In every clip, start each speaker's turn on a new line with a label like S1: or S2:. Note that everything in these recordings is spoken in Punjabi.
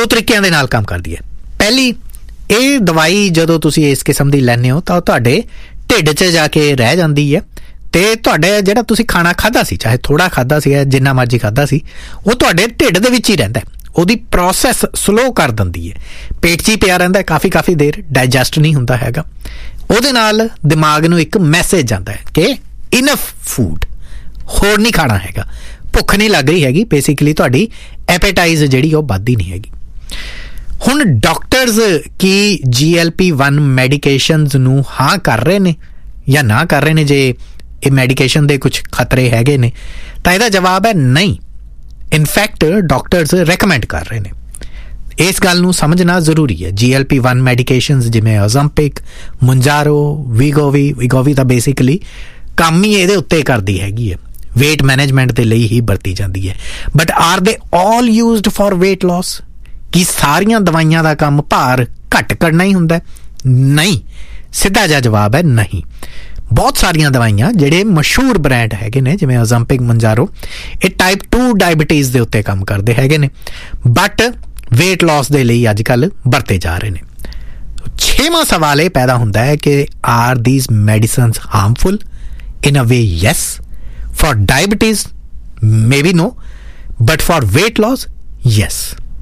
S1: ਤਰੀਕਿਆਂ ਦੇ ਨਾਲ ਕੰਮ ਕਰਦੀ ਹੈ। ਪਹਿਲੀ, ਇਹ ਦਵਾਈ ਜਦੋਂ ਤੁਸੀਂ ਇਸ ਕਿਸਮ ਦੀ ਲੈਂਦੇ ਹੋ ਤਾਂ ਉਹ ਤੁਹਾਡੇ ਢਿੱਡ 'ਚ ਜਾ ਕੇ ਰਹਿ ਜਾਂਦੀ ਹੈ ਅਤੇ ਤੁਹਾਡੇ ਜਿਹੜਾ ਤੁਸੀਂ ਖਾਣਾ ਖਾਧਾ ਸੀ, ਚਾਹੇ ਥੋੜ੍ਹਾ ਖਾਧਾ ਸੀ ਜਿੰਨਾ ਮਰਜ਼ੀ ਖਾਧਾ ਸੀ, ਉਹ ਤੁਹਾਡੇ ਢਿੱਡ ਦੇ ਵਿੱਚ ਹੀ ਰਹਿੰਦਾ। ਉਹਦੀ ਪ੍ਰੋਸੈਸ ਸਲੋ ਕਰ ਦਿੰਦੀ ਹੈ, ਪੇਟ 'ਚ ਹੀ ਪਿਆ ਰਹਿੰਦਾ ਕਾਫੀ ਦੇਰ, ਡਾਈਜੈਸਟ ਨਹੀਂ ਹੁੰਦਾ ਹੈਗਾ। ਉਹਦੇ ਨਾਲ ਦਿਮਾਗ ਨੂੰ ਇੱਕ ਮੈਸੇਜ ਜਾਂਦਾ ਹੈ ਕਿ ਇਨਫ ਫੂਡ, ਹੋਰ ਨਹੀਂ ਖਾਣਾ ਹੈਗਾ, ਭੁੱਖ ਨਹੀਂ ਲੱਗ ਰਹੀ ਹੈਗੀ। ਬੇਸਿਕਲੀ ਤੁਹਾਡੀ ਐਪੇਟਾਈਜ਼ ਜਿਹੜੀ ਉਹ ਵੱਧਦੀ ਨਹੀਂ ਹੈਗੀ। ਹੁਣ ਡਾਕਟਰਸ ਕੀ GLP-1 ਮੈਡੀਕੇਸ਼ਨਸ ਨੂੰ ਹਾਂ ਕਰ ਰਹੇ ਨੇ ਜਾਂ ਨਾ ਕਰ ਰਹੇ ਨੇ? ਜੇ ਇਹ ਮੈਡੀਕੇਸ਼ਨ ਦੇ ਕੁਛ ਖਤਰੇ ਹੈਗੇ ਨੇ ਤਾਂ ਇਹਦਾ ਜਵਾਬ ਹੈ ਨਹੀਂ। ਇਨਫੈਕਟ ਡਾਕਟਰਸ ਰੈਕਮੈਂਡ ਕਰ ਰਹੇ ਨੇ। ਇਸ ਗੱਲ ਨੂੰ ਸਮਝਣਾ ਜ਼ਰੂਰੀ ਹੈ। GLP-1 ਮੈਡੀਕੇਸ਼ਨਸ ਜਿਵੇਂ ਓਜ਼ੈਂਪਿਕ, ਮੁੰਜਾਰੋ, ਵੀਗੋਵੀ ਤਾਂ ਬੇਸਿਕਲੀ ਕੰਮ ਹੀ ਇਹਦੇ ਉੱਤੇ ਕਰਦੀ ਹੈਗੀ ਹੈ, ਵੇਟ ਮੈਨੇਜਮੈਂਟ ਦੇ ਲਈ ਹੀ ਵਰਤੀ ਜਾਂਦੀ ਹੈ। ਬਟ ਆਰ ਦੇ ਆਲ ਯੂਜ਼ਡ ਫॉर ਵੇਟ ਲਾਸ? ਕੀ ਸਾਰੀਆਂ ਦਵਾਈਆਂ ਦਾ ਕੰਮ ਭਾਰ ਘੱਟ ਕਰਨਾ ਹੀ ਹੁੰਦਾ? ਨਹੀਂ, ਸਿੱਧਾ ਜਿਹਾ ਜਵਾਬ ਹੈ ਨਹੀਂ। ਬਹੁਤ ਸਾਰੀਆਂ ਦਵਾਈਆਂ ਜਿਹੜੇ ਮਸ਼ਹੂਰ ਬ੍ਰਾਂਡ ਹੈਗੇ ਨੇ ਜਿਵੇਂ ਓਜ਼ੈਂਪਿਕ, ਮੁੰਜਾਰੋ, ਇਹ ਟਾਈਪ 2 ਡਾਇਬਟੀਜ਼ ਦੇ ਉੱਤੇ ਕੰਮ ਕਰਦੇ ਹੈਗੇ ਨੇ, ਬਟ ਵੇਟ ਲਾਸ ਦੇ ਲਈ ਅੱਜ ਕੱਲ੍ਹ ਵਰਤੇ ਜਾ ਰਹੇ ਨੇ। 6ਵਾਂ ਸਵਾਲ ਇਹ ਪੈਦਾ ਹੁੰਦਾ ਹੈ ਕਿ R these medicines harmful? In a way yes, for diabetes maybe no, but for weight loss yes।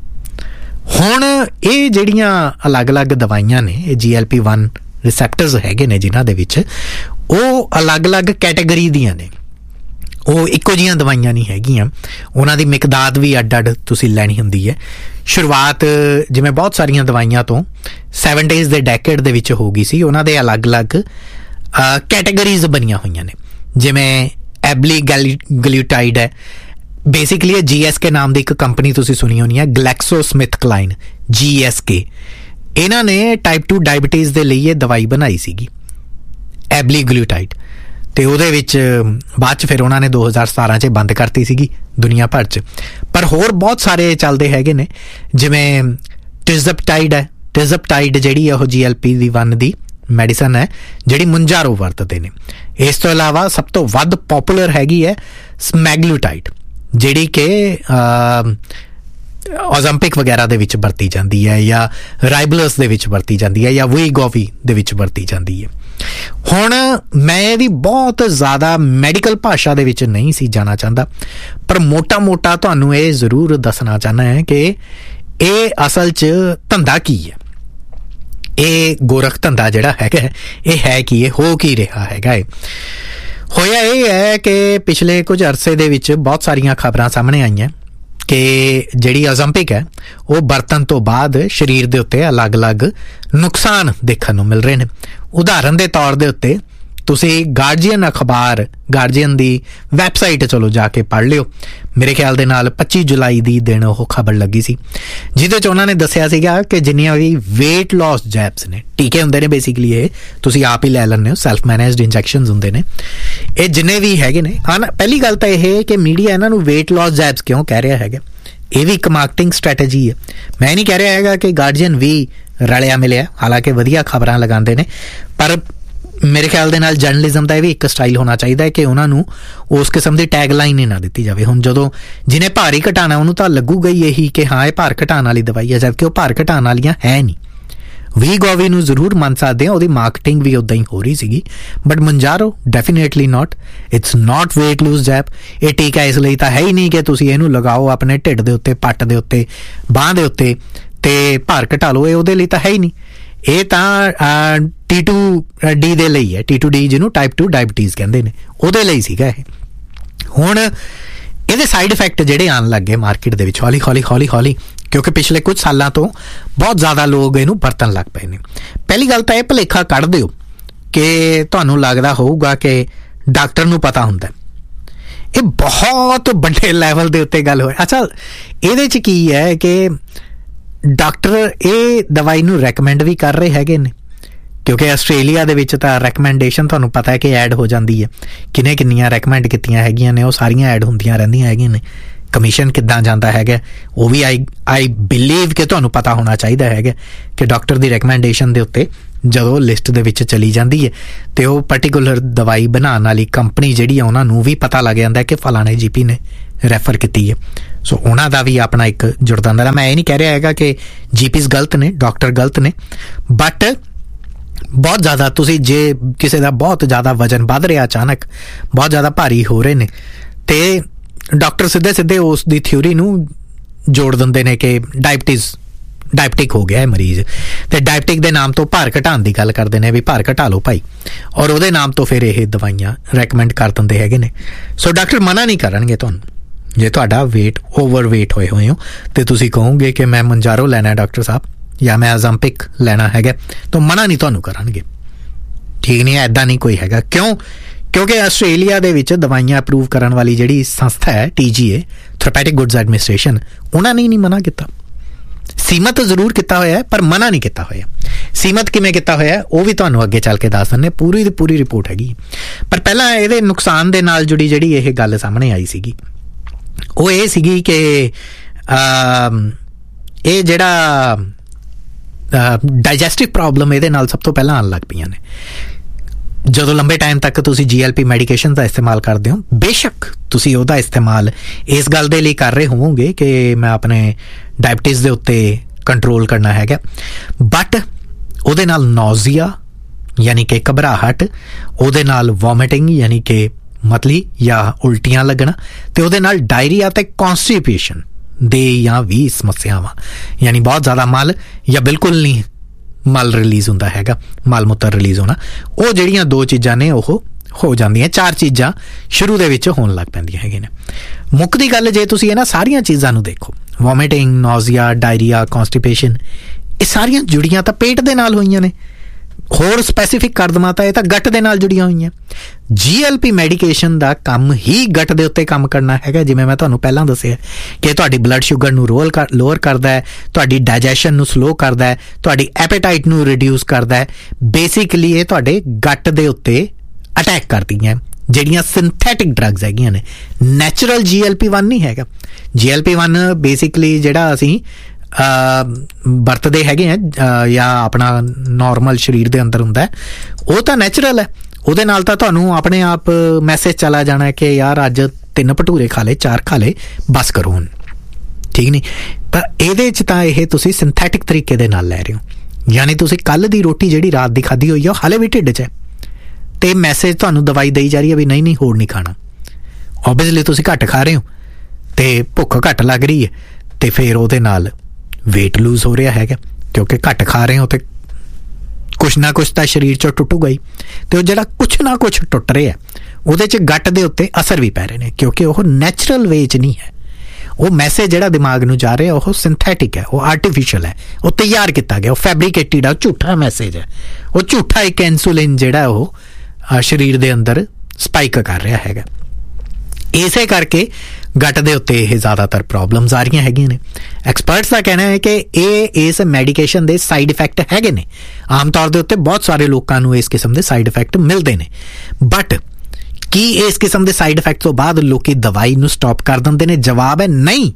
S1: ਹੁਣ ਇਹ ਜਿਹੜੀਆਂ ਅਲੱਗ-ਅਲੱਗ ਦਵਾਈਆਂ ਨੇ, ਇਹ GLP-1 ਰਿਸੈਪਟਰਸ ਹੈਗੇ ਨੇ ਜਿਨ੍ਹਾਂ ਦੇ ਵਿੱਚ, ਉਹ ਅਲੱਗ-ਅਲੱਗ ਕੈਟੇਗਰੀ ਦੀਆਂ ਨੇ, ਉਹ ਇੱਕੋ ਜਿਹੀਆਂ ਦਵਾਈਆਂ ਨਹੀਂ ਹੈਗੀਆਂ। ਉਹਨਾਂ ਦੀ ਮਿਕਦਾਰ ਵੀ ਅੱਡ-ਅੱਡ ਤੁਸੀਂ ਲੈਣੀ ਹੁੰਦੀ ਹੈ। ਸ਼ੁਰੂਆਤ ਜਿਵੇਂ ਬਹੁਤ ਸਾਰੀਆਂ ਦਵਾਈਆਂ ਤੋਂ 70s ਦੇ ਡੈਕੇਡ ਦੇ ਵਿੱਚ ਹੋ ਗਈ ਸੀ। ਉਹਨਾਂ ਦੇ ਅਲੱਗ-ਅਲੱਗ ਕੈਟੇਗਰੀਜ਼ ਬਣੀਆਂ ਹੋਈਆਂ ਨੇ, ਜਿਵੇਂ ਐਬਲੀਗਲੂਟਾਈਡ ਹੈ, ਬੇਸਿਕਲੀ ਇਹ GSK ਨਾਮ ਦੀ ਇੱਕ ਕੰਪਨੀ ਤੁਸੀਂ ਸੁਣੀ ਹੋਣੀ ਹੈ, GlaxoSmithKline, GSK। ਇਹਨਾਂ ਨੇ ਟਾਈਪ 2 ਡਾਇਬਟੀਜ਼ ਦੇ ਲਈ ਇਹ ਦਵਾਈ ਬਣਾਈ ਸੀਗੀ, ਐਬਲੀਗਲੂਟਾਈਡ, ਅਤੇ ਉਹਦੇ ਵਿੱਚ ਬਾਅਦ 'ਚ ਫਿਰ ਉਹਨਾਂ ਨੇ 2017 'ਚ ਬੰਦ ਕਰਤੀ ਸੀਗੀ ਦੁਨੀਆ ਭਰ 'ਚ। ਪਰ ਹੋਰ ਬਹੁਤ ਸਾਰੇ ਚੱਲਦੇ ਹੈਗੇ ਨੇ, ਜਿਵੇਂ ਟਿਜ਼ਪਟਾਈਡ ਹੈ। ਟਿਜ਼ਪਟਾਈਡ ਜਿਹੜੀ ਉਹ GLP-1 ਦੀ ਮੈਡੀਸਨ ਹੈ ਜਿਹੜੀ ਮੁੰਜਾਰੋ ਵਰਤਦੇ ਨੇ। ਇਸ ਤੋਂ ਇਲਾਵਾ ਸਭ ਤੋਂ ਵੱਧ ਪੋਪੂਲਰ ਹੈਗੀ ਹੈ ਸਮੈਗਲੂਟਾਈਡ, ਜਿਹੜੀ ਕਿ ਓਜ਼ੈਂਪਿਕ ਵਗੈਰਾ ਦੇ ਵਿੱਚ ਵਰਤੀ ਜਾਂਦੀ ਹੈ, ਜਾਂ ਰਾਈਬਲਸ ਦੇ ਵਿੱਚ ਵਰਤੀ ਜਾਂਦੀ ਹੈ, ਜਾਂ ਵੀਗੋਵੀ ਦੇ ਵਿੱਚ ਵਰਤੀ ਜਾਂਦੀ ਹੈ। ਹੁਣ ਮੈਂ ਇਹਦੀ ਬਹੁਤ ਜ਼ਿਆਦਾ ਮੈਡੀਕਲ ਭਾਸ਼ਾ ਦੇ ਵਿੱਚ ਨਹੀਂ ਸੀ ਜਾਣਾ ਚਾਹੁੰਦਾ, ਪਰ ਮੋਟਾ ਤੁਹਾਨੂੰ ਇਹ ਜ਼ਰੂਰ ਦੱਸਣਾ ਚਾਹੁੰਦਾ ਹੈ ਕਿ ਇਹ ਅਸਲ 'ਚ ਧੰਦਾ ਕੀ ਹੈ। ਇਹ ਗੋਰਖ ਧੰਦਾ ਜਿਹੜਾ ਹੈਗਾ ਇਹ ਹੈ ਕੀ, ਇਹ ਹੋ ਕੀ ਰਿਹਾ ਹੈਗਾ। ਹੋਇਆ ਇਹ ਹੈ ਕਿ ਪਿਛਲੇ ਕੁਝ ਅਰਸੇ ਦੇ ਵਿੱਚ ਬਹੁਤ ਸਾਰੀਆਂ ਖਬਰਾਂ ਸਾਹਮਣੇ ਆਈਆਂ ਕਿ ਜਿਹੜੀ ਓਜ਼ੈਂਪਿਕ ਹੈ ਉਹ ਵਰਤਣ ਤੋਂ ਬਾਅਦ ਸਰੀਰ ਦੇ ਉੱਤੇ ਅਲੱਗ-ਅਲੱਗ ਨੁਕਸਾਨ ਦੇਖਣ ਨੂੰ ਮਿਲ ਰਹੇ ਨੇ। ਉਦਾਹਰਨ ਦੇ ਤੌਰ ਦੇ ਉੱਤੇ ਤੁਸੀਂ ਗਾਰਡੀਅਨ ਅਖਬਾਰ, ਗਾਰਡੀਅਨ ਦੀ ਵੈਬਸਾਈਟ ਚਲੋ ਜਾ ਕੇ ਪੜ੍ਹ ਲਿਓ। ਮੇਰੇ ਖਿਆਲ ਦੇ ਨਾਲ 25 ਜੁਲਾਈ ਦੀ ਦਿਨ ਉਹ ਖਬਰ ਲੱਗੀ ਸੀ, ਜਿਹਦੇ 'ਚ ਉਹਨਾਂ ਨੇ ਦੱਸਿਆ ਸੀਗਾ ਕਿ ਜਿੰਨੀਆਂ ਵੀ ਵੇਟ ਲਾਸ ਜੈਬਸ ਨੇ, ਟੀਕੇ ਹੁੰਦੇ ਨੇ ਬੇਸਿਕਲੀ, ਇਹ ਤੁਸੀਂ ਆਪ ਹੀ ਲੈ ਲੈਂਦੇ ਹੋ, ਸੈਲਫ ਮੈਨੇਜਡ ਇੰਜੈਕਸ਼ਨਸ ਹੁੰਦੇ ਨੇ, ਇਹ ਜਿੰਨੇ ਵੀ ਹੈਗੇ ਨੇ। ਪਹਿਲੀ ਗੱਲ ਤਾਂ ਇਹ ਕਿ ਮੀਡੀਆ ਇਹਨਾਂ ਨੂੰ ਵੇਟ ਲਾਸ ਜੈਬਸ ਕਿਉਂ ਕਹਿ ਰਿਹਾ ਹੈਗਾ, ਇਹ ਵੀ ਇੱਕ ਮਾਰਕੀਟਿੰਗ ਸਟ੍ਰੈਟਜੀ ਹੈ। ਮੈਂ ਨਹੀਂ ਕਹਿ ਰਿਹਾ ਹੈਗਾ ਕਿ ਗਾਰਡੀਅਨ ਵੀ ਰਲਿਆ ਮਿਲਿਆ, ਹਾਲਾਂਕਿ ਵਧੀਆ ਖਬਰਾਂ ਲਗਾਉਂਦੇ ਨੇ, ਪਰ ਮੇਰੇ ਖਿਆਲ ਦੇ ਨਾਲ ਜਰਨਲਿਜ਼ਮ ਦਾ ਇਹ ਵੀ ਇੱਕ ਸਟਾਈਲ ਹੋਣਾ ਚਾਹੀਦਾ ਹੈ ਕਿ ਉਹਨਾਂ ਨੂੰ ਉਸ ਕਿਸਮ ਦੀ ਟੈਗ ਲਾਈਨ ਹੀ ਨਾ ਦਿੱਤੀ ਜਾਵੇ। ਹੁਣ ਜਦੋਂ ਜਿਹਨੇ ਭਾਰ ਹੀ ਘਟਾਉਣਾ ਉਹਨੂੰ ਤਾਂ ਲੱਗੂਗਾ ਹੀ ਇਹੀ ਕਿ ਹਾਂ ਇਹ ਭਾਰ ਘਟਾਉਣ ਵਾਲੀ ਦਵਾਈ ਹੈ, ਜਦਕਿ ਉਹ ਭਾਰ ਘਟਾਉਣ ਵਾਲੀਆਂ ਹੈ ਨਹੀਂ। ਵੀਗੋਵੀ ਨੂੰ ਜ਼ਰੂਰ ਮੰਨ ਸਕਦੇ ਹਾਂ, ਉਹਦੀ ਮਾਰਕੀਟਿੰਗ ਵੀ ਉੱਦਾਂ ਹੀ ਹੋ ਰਹੀ ਸੀਗੀ, but ਮੁੰਜਾਰੋ definitely not, it's not weight lose ਜੈਬ। ਇਹ ਟੀਕਾ ਇਸ ਲਈ ਤਾਂ ਹੈ ਹੀ ਨਹੀਂ ਕਿ ਤੁਸੀਂ ਇਹਨੂੰ ਲਗਾਓ ਆਪਣੇ ਢਿੱਡ ਦੇ ਉੱਤੇ, ਪੱਟ ਦੇ ਉੱਤੇ, ਬਾਂਹ ਦੇ ਉੱਤੇ ਅਤੇ ਭਾਰ ਘਟਾ ਲਓ, ਇਹ ਉਹਦੇ ਲਈ ਤਾਂ ਹੈ ਹੀ ਨਹੀਂ। ਇਹ ਤਾਂ T2D ਦੇ ਲਈ ਹੈ, T2D ਜਿਹਨੂੰ ਟਾਈਪ 2 ਡਾਇਬਟੀਜ਼ ਕਹਿੰਦੇ ਨੇ, ਉਹਦੇ ਲਈ ਸੀਗਾ ਇਹ। ਹੁਣ ਇਹਦੇ ਸਾਈਡ ਇਫੈਕਟ ਜਿਹੜੇ ਆਉਣ ਲੱਗ ਗਏ ਮਾਰਕੀਟ ਦੇ ਵਿੱਚ ਹੌਲੀ, ਕਿਉਂਕਿ ਪਿਛਲੇ ਕੁਝ ਸਾਲਾਂ ਤੋਂ ਬਹੁਤ ਜ਼ਿਆਦਾ ਲੋਕ ਇਹਨੂੰ ਵਰਤਣ ਲੱਗ ਪਏ ਨੇ। ਪਹਿਲੀ ਗੱਲ ਤਾਂ ਇਹ ਭੁਲੇਖਾ ਕੱਢ ਦਿਓ ਕਿ ਤੁਹਾਨੂੰ ਲੱਗਦਾ ਹੋਊਗਾ ਕਿ ਡਾਕਟਰ ਨੂੰ ਪਤਾ ਹੁੰਦਾ, ਇਹ ਬਹੁਤ ਵੱਡੇ ਲੈਵਲ ਦੇ ਉੱਤੇ ਗੱਲ ਹੋਈ। ਅੱਛਾ, ਇਹਦੇ 'ਚ ਕੀ ਹੈ ਕਿ ਡਾਕਟਰ ਇਹ ਦਵਾਈ ਨੂੰ ਰੈਕਮੈਂਡ ਵੀ ਕਰ ਰਹੇ ਹੈਗੇ ਨੇ, ਕਿਉਂਕਿ ਆਸਟ੍ਰੇਲੀਆ ਦੇ ਵਿੱਚ ਤਾਂ ਰੈਕਮੈਂਡੇਸ਼ਨ ਤੁਹਾਨੂੰ ਪਤਾ ਹੈ ਕਿ ਐਡ ਹੋ ਜਾਂਦੀ ਹੈ, ਕਿੰਨੀਆਂ ਰੈਕਮੈਂਡ ਕੀਤੀਆਂ ਹੈਗੀਆਂ ਨੇ ਉਹ ਸਾਰੀਆਂ ਐਡ ਹੁੰਦੀਆਂ ਰਹਿੰਦੀਆਂ ਹੈਗੀਆਂ ਨੇ। ਕਮਿਸ਼ਨ ਕਿੱਦਾਂ ਜਾਂਦਾ ਹੈਗਾ ਉਹ ਵੀ ਆਈ ਬਿਲੀਵ ਕਿ ਤੁਹਾਨੂੰ ਪਤਾ ਹੋਣਾ ਚਾਹੀਦਾ ਹੈਗਾ ਕਿ ਡਾਕਟਰ ਦੀ ਰეკਮੈਂਡੇਸ਼ਨ ਦੇ ਉੱਤੇ ਜਦੋਂ ਲਿਸਟ ਦੇ ਵਿੱਚ ਚਲੀ ਜਾਂਦੀ ਹੈ ਤੇ ਉਹ ਪਾਰਟਿਕੂਲਰ ਦਵਾਈ ਬਣਾਉਣ ਵਾਲੀ ਕੰਪਨੀ ਜਿਹੜੀ ਆ ਉਹਨਾਂ ਨੂੰ ਵੀ ਪਤਾ ਲੱਗ ਜਾਂਦਾ ਕਿ ਫਲਾਣੇ GP ਨੇ ਰੈਫਰ ਕੀਤੀ ਹੈ। ਸੋ ਉਹਨਾਂ ਦਾ ਵੀ ਆਪਣਾ ਇੱਕ ਜੁੜਦਾ ਹੁੰਦਾ। ਮੈਂ ਇਹ ਨਹੀਂ ਕਹਿ ਰਿਹਾ ਹੈਗਾ ਕਿ GPs ਗਲਤ ਨੇ, ਡਾਕਟਰ ਗਲਤ ਨੇ, ਬਟ ਬਹੁਤ ਜ਼ਿਆਦਾ ਤੁਸੀਂ ਜੇ ਕਿਸੇ ਦਾ ਬਹੁਤ ਜ਼ਿਆਦਾ ਵਜ਼ਨ ਵੱਧ ਰਿਹਾ, ਅਚਾਨਕ ਬਹੁਤ ਜ਼ਿਆਦਾ ਭਾਰੀ ਹੋ ਰਹੇ ਨੇ, ਤੇ ਡਾਕਟਰ ਸਿੱਧੇ ਉਸ ਦੀ ਥਿਊਰੀ ਨੂੰ ਜੋੜ ਦਿੰਦੇ ਨੇ ਕਿ ਡਾਇਬਟਿਕ ਹੋ ਗਿਆ ਹੈ ਮਰੀਜ਼, ਤੇ ਡਾਇਬਟਿਕ ਦੇ ਨਾਮ ਤੋਂ ਭਾਰ ਘਟਾਉਣ ਦੀ ਗੱਲ ਕਰਦੇ ਨੇ ਵੀ ਭਾਰ ਘਟਾ ਲਓ ਭਾਈ, ਔਰ ਉਹਦੇ ਨਾਮ ਤੋਂ ਫਿਰ ਇਹ ਦਵਾਈਆਂ ਰეკਮੈਂਡ ਕਰ ਦਿੰਦੇ ਹੈਗੇ ਨੇ। ਸੋ ਡਾਕਟਰ ਮਨਾ ਨਹੀਂ ਕਰਨਗੇ ਤੁਹਾਨੂੰ ਜੇ ਤੁਹਾਡਾ ਵੇਟ ਓਵਰਵੇਟ ਹੋਏ ਹੋ ਤੇ ਤੁਸੀਂ ਕਹੋਗੇ ਕਿ ਮੈਂ ਮੰਜਾਰੋ ਲੈਣਾ ਡਾਕਟਰ ਸਾਹਿਬ ਜਾਂ ਮੈਂ ਅਜ਼ੰਪਿਕ ਲੈਣਾ ਹੈਗਾ, ਤਾਂ ਮਨਾ ਨਹੀਂ ਤੁਹਾਨੂੰ ਕਰਨਗੇ। ਠੀਕ ਨਹੀਂ, ਐਦਾਂ ਨਹੀਂ ਕੋਈ ਹੈਗਾ। ਕਿਉਂਕਿ ਆਸਟ੍ਰੇਲੀਆ ਦੇ ਵਿੱਚ ਦਵਾਈਆਂ ਅਪਰੂਵ ਕਰਨ ਵਾਲੀ ਜਿਹੜੀ ਸੰਸਥਾ ਹੈ TGA, ਥੈਰੇਪੈਟਿਕ ਗੁੱਡਸ ਐਡਮਿਨਿਸਟ੍ਰੇਸ਼ਨ, ਉਹਨਾਂ ਨੇ ਨਹੀਂ ਮਨਾ ਕੀਤਾ। ਸੀਮਤ ਜ਼ਰੂਰ ਕੀਤਾ ਹੋਇਆ ਪਰ ਮਨਾ ਨਹੀਂ ਕੀਤਾ ਹੋਇਆ। ਸੀਮਤ ਕਿਵੇਂ ਕੀਤਾ ਹੋਇਆ ਉਹ ਵੀ ਤੁਹਾਨੂੰ ਅੱਗੇ ਚੱਲ ਕੇ ਦੱਸ ਦਿੰਦੇ, ਪੂਰੀ ਦੀ ਪੂਰੀ ਰਿਪੋਰਟ ਹੈਗੀ। ਪਰ ਪਹਿਲਾਂ ਇਹਦੇ ਨੁਕਸਾਨ ਦੇ ਨਾਲ ਜੁੜੀ ਜਿਹੜੀ ਇਹ ਗੱਲ ਸਾਹਮਣੇ ਆਈ ਸੀਗੀ ਉਹ ਇਹ ਸੀਗੀ ਕਿ ਇਹ ਜਿਹੜਾ ਡਾਈਜੈਸਟਿਵ ਪ੍ਰੋਬਲਮ ਇਹਦੇ ਨਾਲ ਸਭ ਤੋਂ ਪਹਿਲਾਂ ਆਉਣ ਲੱਗ ਪਈਆਂ ਨੇ। ਜਦੋਂ ਲੰਬੇ ਟਾਈਮ ਤੱਕ ਤੁਸੀਂ GLP ਮੈਡੀਕੇਸ਼ਨ ਦਾ ਇਸਤੇਮਾਲ ਕਰਦੇ ਹੋ, ਬੇਸ਼ੱਕ ਤੁਸੀਂ ਉਹਦਾ ਇਸਤੇਮਾਲ ਇਸ ਗੱਲ ਦੇ ਲਈ ਕਰ ਰਹੇ ਹੋਵੋਗੇ ਕਿ ਮੈਂ ਆਪਣੇ ਡਾਇਬਟੀਜ਼ ਦੇ ਉੱਤੇ ਕੰਟਰੋਲ ਕਰਨਾ ਹੈਗਾ, ਬਟ ਉਹਦੇ ਨਾਲ ਨੌਜ਼ੀਆ ਯਾਨੀ ਕਿ ਘਬਰਾਹਟ, ਉਹਦੇ ਨਾਲ ਵੋਮਿਟਿੰਗ ਯਾਨੀ ਕਿ ਮਤਲੀ ਜਾਂ ਉਲਟੀਆਂ ਲੱਗਣਾ, ਤੇ ਉਹਦੇ ਨਾਲ ਡਾਇਰੀਆ ਤੇ ਕੌਂਸਟੀਪੇਸ਼ਨ ਦੇ ਜਾਂ ਵੀ ਸਮੱਸਿਆਵਾਂ, ਯਾਨੀ ਬਹੁਤ ਜ਼ਿਆਦਾ ਮਲ ਜਾਂ ਬਿਲਕੁਲ ਨਹੀਂ ਮਲ ਰਿਲੀਜ਼ ਹੁੰਦਾ ਹੈਗਾ, ਮਲ ਮੂਤਰ ਰਿਲੀਜ਼ ਹੋਣਾ, ਉਹ ਜਿਹੜੀਆਂ 2 ਚੀਜ਼ਾਂ ਨੇ ਉਹ ਹੋ ਜਾਂਦੀਆਂ। 4 ਚੀਜ਼ਾਂ ਸ਼ੁਰੂ ਦੇ ਵਿੱਚ ਹੋਣ ਲੱਗ ਪੈਂਦੀਆਂ ਹੈਗੀਆਂ ਨੇ। ਮੁੱਖ ਦੀ ਗੱਲ ਜੇ ਤੁਸੀਂ ਇਹਨਾਂ ਸਾਰੀਆਂ ਚੀਜ਼ਾਂ ਨੂੰ ਦੇਖੋ, ਵੋਮਿਟਿੰਗ, ਨੌਜ਼ੀਆ, ਡਾਇਰੀਆ, ਕੌਂਸਟੀਪੇਸ਼ਨ, ਇਹ ਸਾਰੀਆਂ ਜੁੜੀਆਂ ਤਾਂ ਪੇਟ ਦੇ ਨਾਲ ਹੋਈਆਂ ਨੇ। ਹੋਰ ਸਪੈਸੀਫਿਕ ਕਰ ਦੇਵਾਂ ਤਾਂ ਇਹ ਤਾਂ ਗੱਟ ਦੇ ਨਾਲ ਜੁੜੀਆਂ ਹੋਈਆਂ। GLP ਮੈਡੀਕੇਸ਼ਨ ਦਾ ਕੰਮ ਹੀ ਗੱਟ ਦੇ ਉੱਤੇ ਕੰਮ ਕਰਨਾ ਹੈਗਾ। ਜਿਵੇਂ ਮੈਂ ਤੁਹਾਨੂੰ ਪਹਿਲਾਂ ਦੱਸਿਆ ਕਿ ਤੁਹਾਡੀ ਬਲੱਡ ਸ਼ੂਗਰ ਨੂੰ ਲੋਅਰ ਕਰਦਾ ਹੈ, ਤੁਹਾਡੀ ਡਾਈਜੈਸ਼ਨ ਨੂੰ ਸਲੋ ਕਰਦਾ ਹੈ, ਤੁਹਾਡੀ ਐਪੇਟਾਈਟ ਨੂੰ ਰਿਡਿਊਸ ਕਰਦਾ ਹੈ। ਬੇਸਿਕਲੀ ਇਹ ਤੁਹਾਡੇ ਗੱਟ ਦੇ ਉੱਤੇ ਅਟੈਕ ਕਰਦੀਆਂ ਜਿਹੜੀਆਂ ਸਿੰਥੈਟਿਕ ਡਰੱਗਸ ਹੈਗੀਆਂ ਨੇ। ਨੈਚੁਰਲ GLP-1 ਨਹੀਂ ਹੈਗਾ। GLP-1 ਬੇਸਿਕਲੀ ਜਿਹੜਾ ਅਸੀਂ ਵਰਤਦੇ ਹੈਗੇ ਆ ਜਾਂ ਆਪਣਾ ਨੋਰਮਲ ਸਰੀਰ ਦੇ ਅੰਦਰ ਹੁੰਦਾ, ਉਹ ਤਾਂ ਨੈਚੁਰਲ ਹੈ। ਉਹਦੇ ਨਾਲ ਤਾਂ ਤੁਹਾਨੂੰ ਆਪਣੇ ਆਪ ਮੈਸੇਜ ਚਲਾ ਜਾਣਾ ਕਿ ਯਾਰ ਅੱਜ 3 ਭਟੂਰੇ ਖਾ ਲਏ, 4 ਖਾ ਲਏ, ਬਸ ਕਰੋ ਹੁਣ, ਠੀਕ ਨਹੀਂ। ਪਰ ਇਹਦੇ 'ਚ ਤਾਂ ਇਹ ਤੁਸੀਂ ਸਿੰਥੈਟਿਕ ਤਰੀਕੇ ਦੇ ਨਾਲ ਲੈ ਰਹੇ ਹੋ, ਯਾਨੀ ਤੁਸੀਂ ਕੱਲ੍ਹ ਦੀ ਰੋਟੀ ਜਿਹੜੀ ਰਾਤ ਦੀ ਖਾਧੀ ਹੋਈ ਆ ਉਹ ਹਾਲੇ ਵੀ ਢਿੱਡ 'ਚ ਹੈ, ਤੇ ਮੈਸੇਜ ਤੁਹਾਨੂੰ ਦਵਾਈ ਦੇਈ ਜਾ ਰਹੀ ਹੈ ਵੀ ਨਹੀਂ ਹੋਰ ਨਹੀਂ ਖਾਣਾ। ਓਬਵੀਅਸਲੀ ਤੁਸੀਂ ਘੱਟ ਖਾ ਰਹੇ ਹੋ ਤੇ ਭੁੱਖ ਘੱਟ ਲੱਗ ਰਹੀ ਹੈ, ਤੇ ਫਿਰ ਉਹਦੇ ਨਾਲ ਵੇਟ ਲੂਜ਼ ਹੋ ਰਿਹਾ ਹੈਗਾ, ਕਿਉਂਕਿ ਘੱਟ ਖਾ ਰਹੇ ਹੋ ਤੇ ਕੁਛ ਨਾ ਕੁਛ ਤਾਂ ਸਰੀਰ 'ਚੋਂ ਟੁੱਟੂਗਾ ਹੀ, ਤੇ ਉਹ ਜਿਹੜਾ ਕੁਛ ਨਾ ਕੁਛ ਟੁੱਟ ਰਿਹਾ ਉਹਦੇ 'ਚ ਗੱਟ ਦੇ ਉੱਤੇ ਅਸਰ ਵੀ ਪੈ ਰਹੇ ਨੇ, ਕਿਉਂਕਿ ਉਹ ਨੈਚੁਰਲ ਵੇ 'ਚ ਨਹੀਂ ਹੈ। ਉਹ ਮੈਸੇਜ ਜਿਹੜਾ ਦਿਮਾਗ ਨੂੰ ਜਾ ਰਿਹਾ ਉਹ ਸਿੰਥੈਟਿਕ ਹੈ, ਉਹ ਆਰਟੀਫਿਸ਼ਲ ਹੈ, ਉਹ ਤਿਆਰ ਕੀਤਾ ਗਿਆ, ਉਹ ਫੈਬਰੀਕੇਟਿਡ ਹੈ, ਉਹ ਝੂਠਾ ਮੈਸੇਜ ਹੈ, ਉਹ ਝੂਠਾ ਇੱਕ ਇਨਸੂਲਿਨ ਜਿਹੜਾ ਉਹ ਸਰੀਰ ਦੇ ਅੰਦਰ ਸਪਾਈਕ ਕਰ ਰਿਹਾ ਹੈਗਾ। ਇਸੇ ਕਰਕੇ ਗੱਟ ਦੇ ਉੱਤੇ ਇਹ ਜ਼ਿਆਦਾਤਰ ਪ੍ਰੋਬਲਮਸ ਆ ਰਹੀਆਂ ਹੈਗੀਆਂ ਨੇ। ਐਕਸਪਰਟਸ ਦਾ ਕਹਿਣਾ ਹੈ ਕਿ ਇਹ ਇਸ ਮੈਡੀਕੇਸ਼ਨ ਦੇ ਸਾਈਡ ਇਫੈਕਟ ਹੈਗੇ ਨੇ। ਆਮ ਤੌਰ ਦੇ ਉੱਤੇ ਬਹੁਤ ਸਾਰੇ ਲੋਕਾਂ ਨੂੰ ਇਸ ਕਿਸਮ ਦੇ ਸਾਈਡ ਇਫੈਕਟ ਮਿਲਦੇ ਨੇ, ਬਟ ਕੀ ਇਸ ਕਿਸਮ ਦੇ ਸਾਈਡ ਇਫੈਕਟ ਤੋਂ ਬਾਅਦ ਲੋਕੀ ਦਵਾਈ ਨੂੰ ਸਟਾਪ ਕਰ ਦਿੰਦੇ ਨੇ? ਜਵਾਬ ਹੈ ਨਹੀਂ।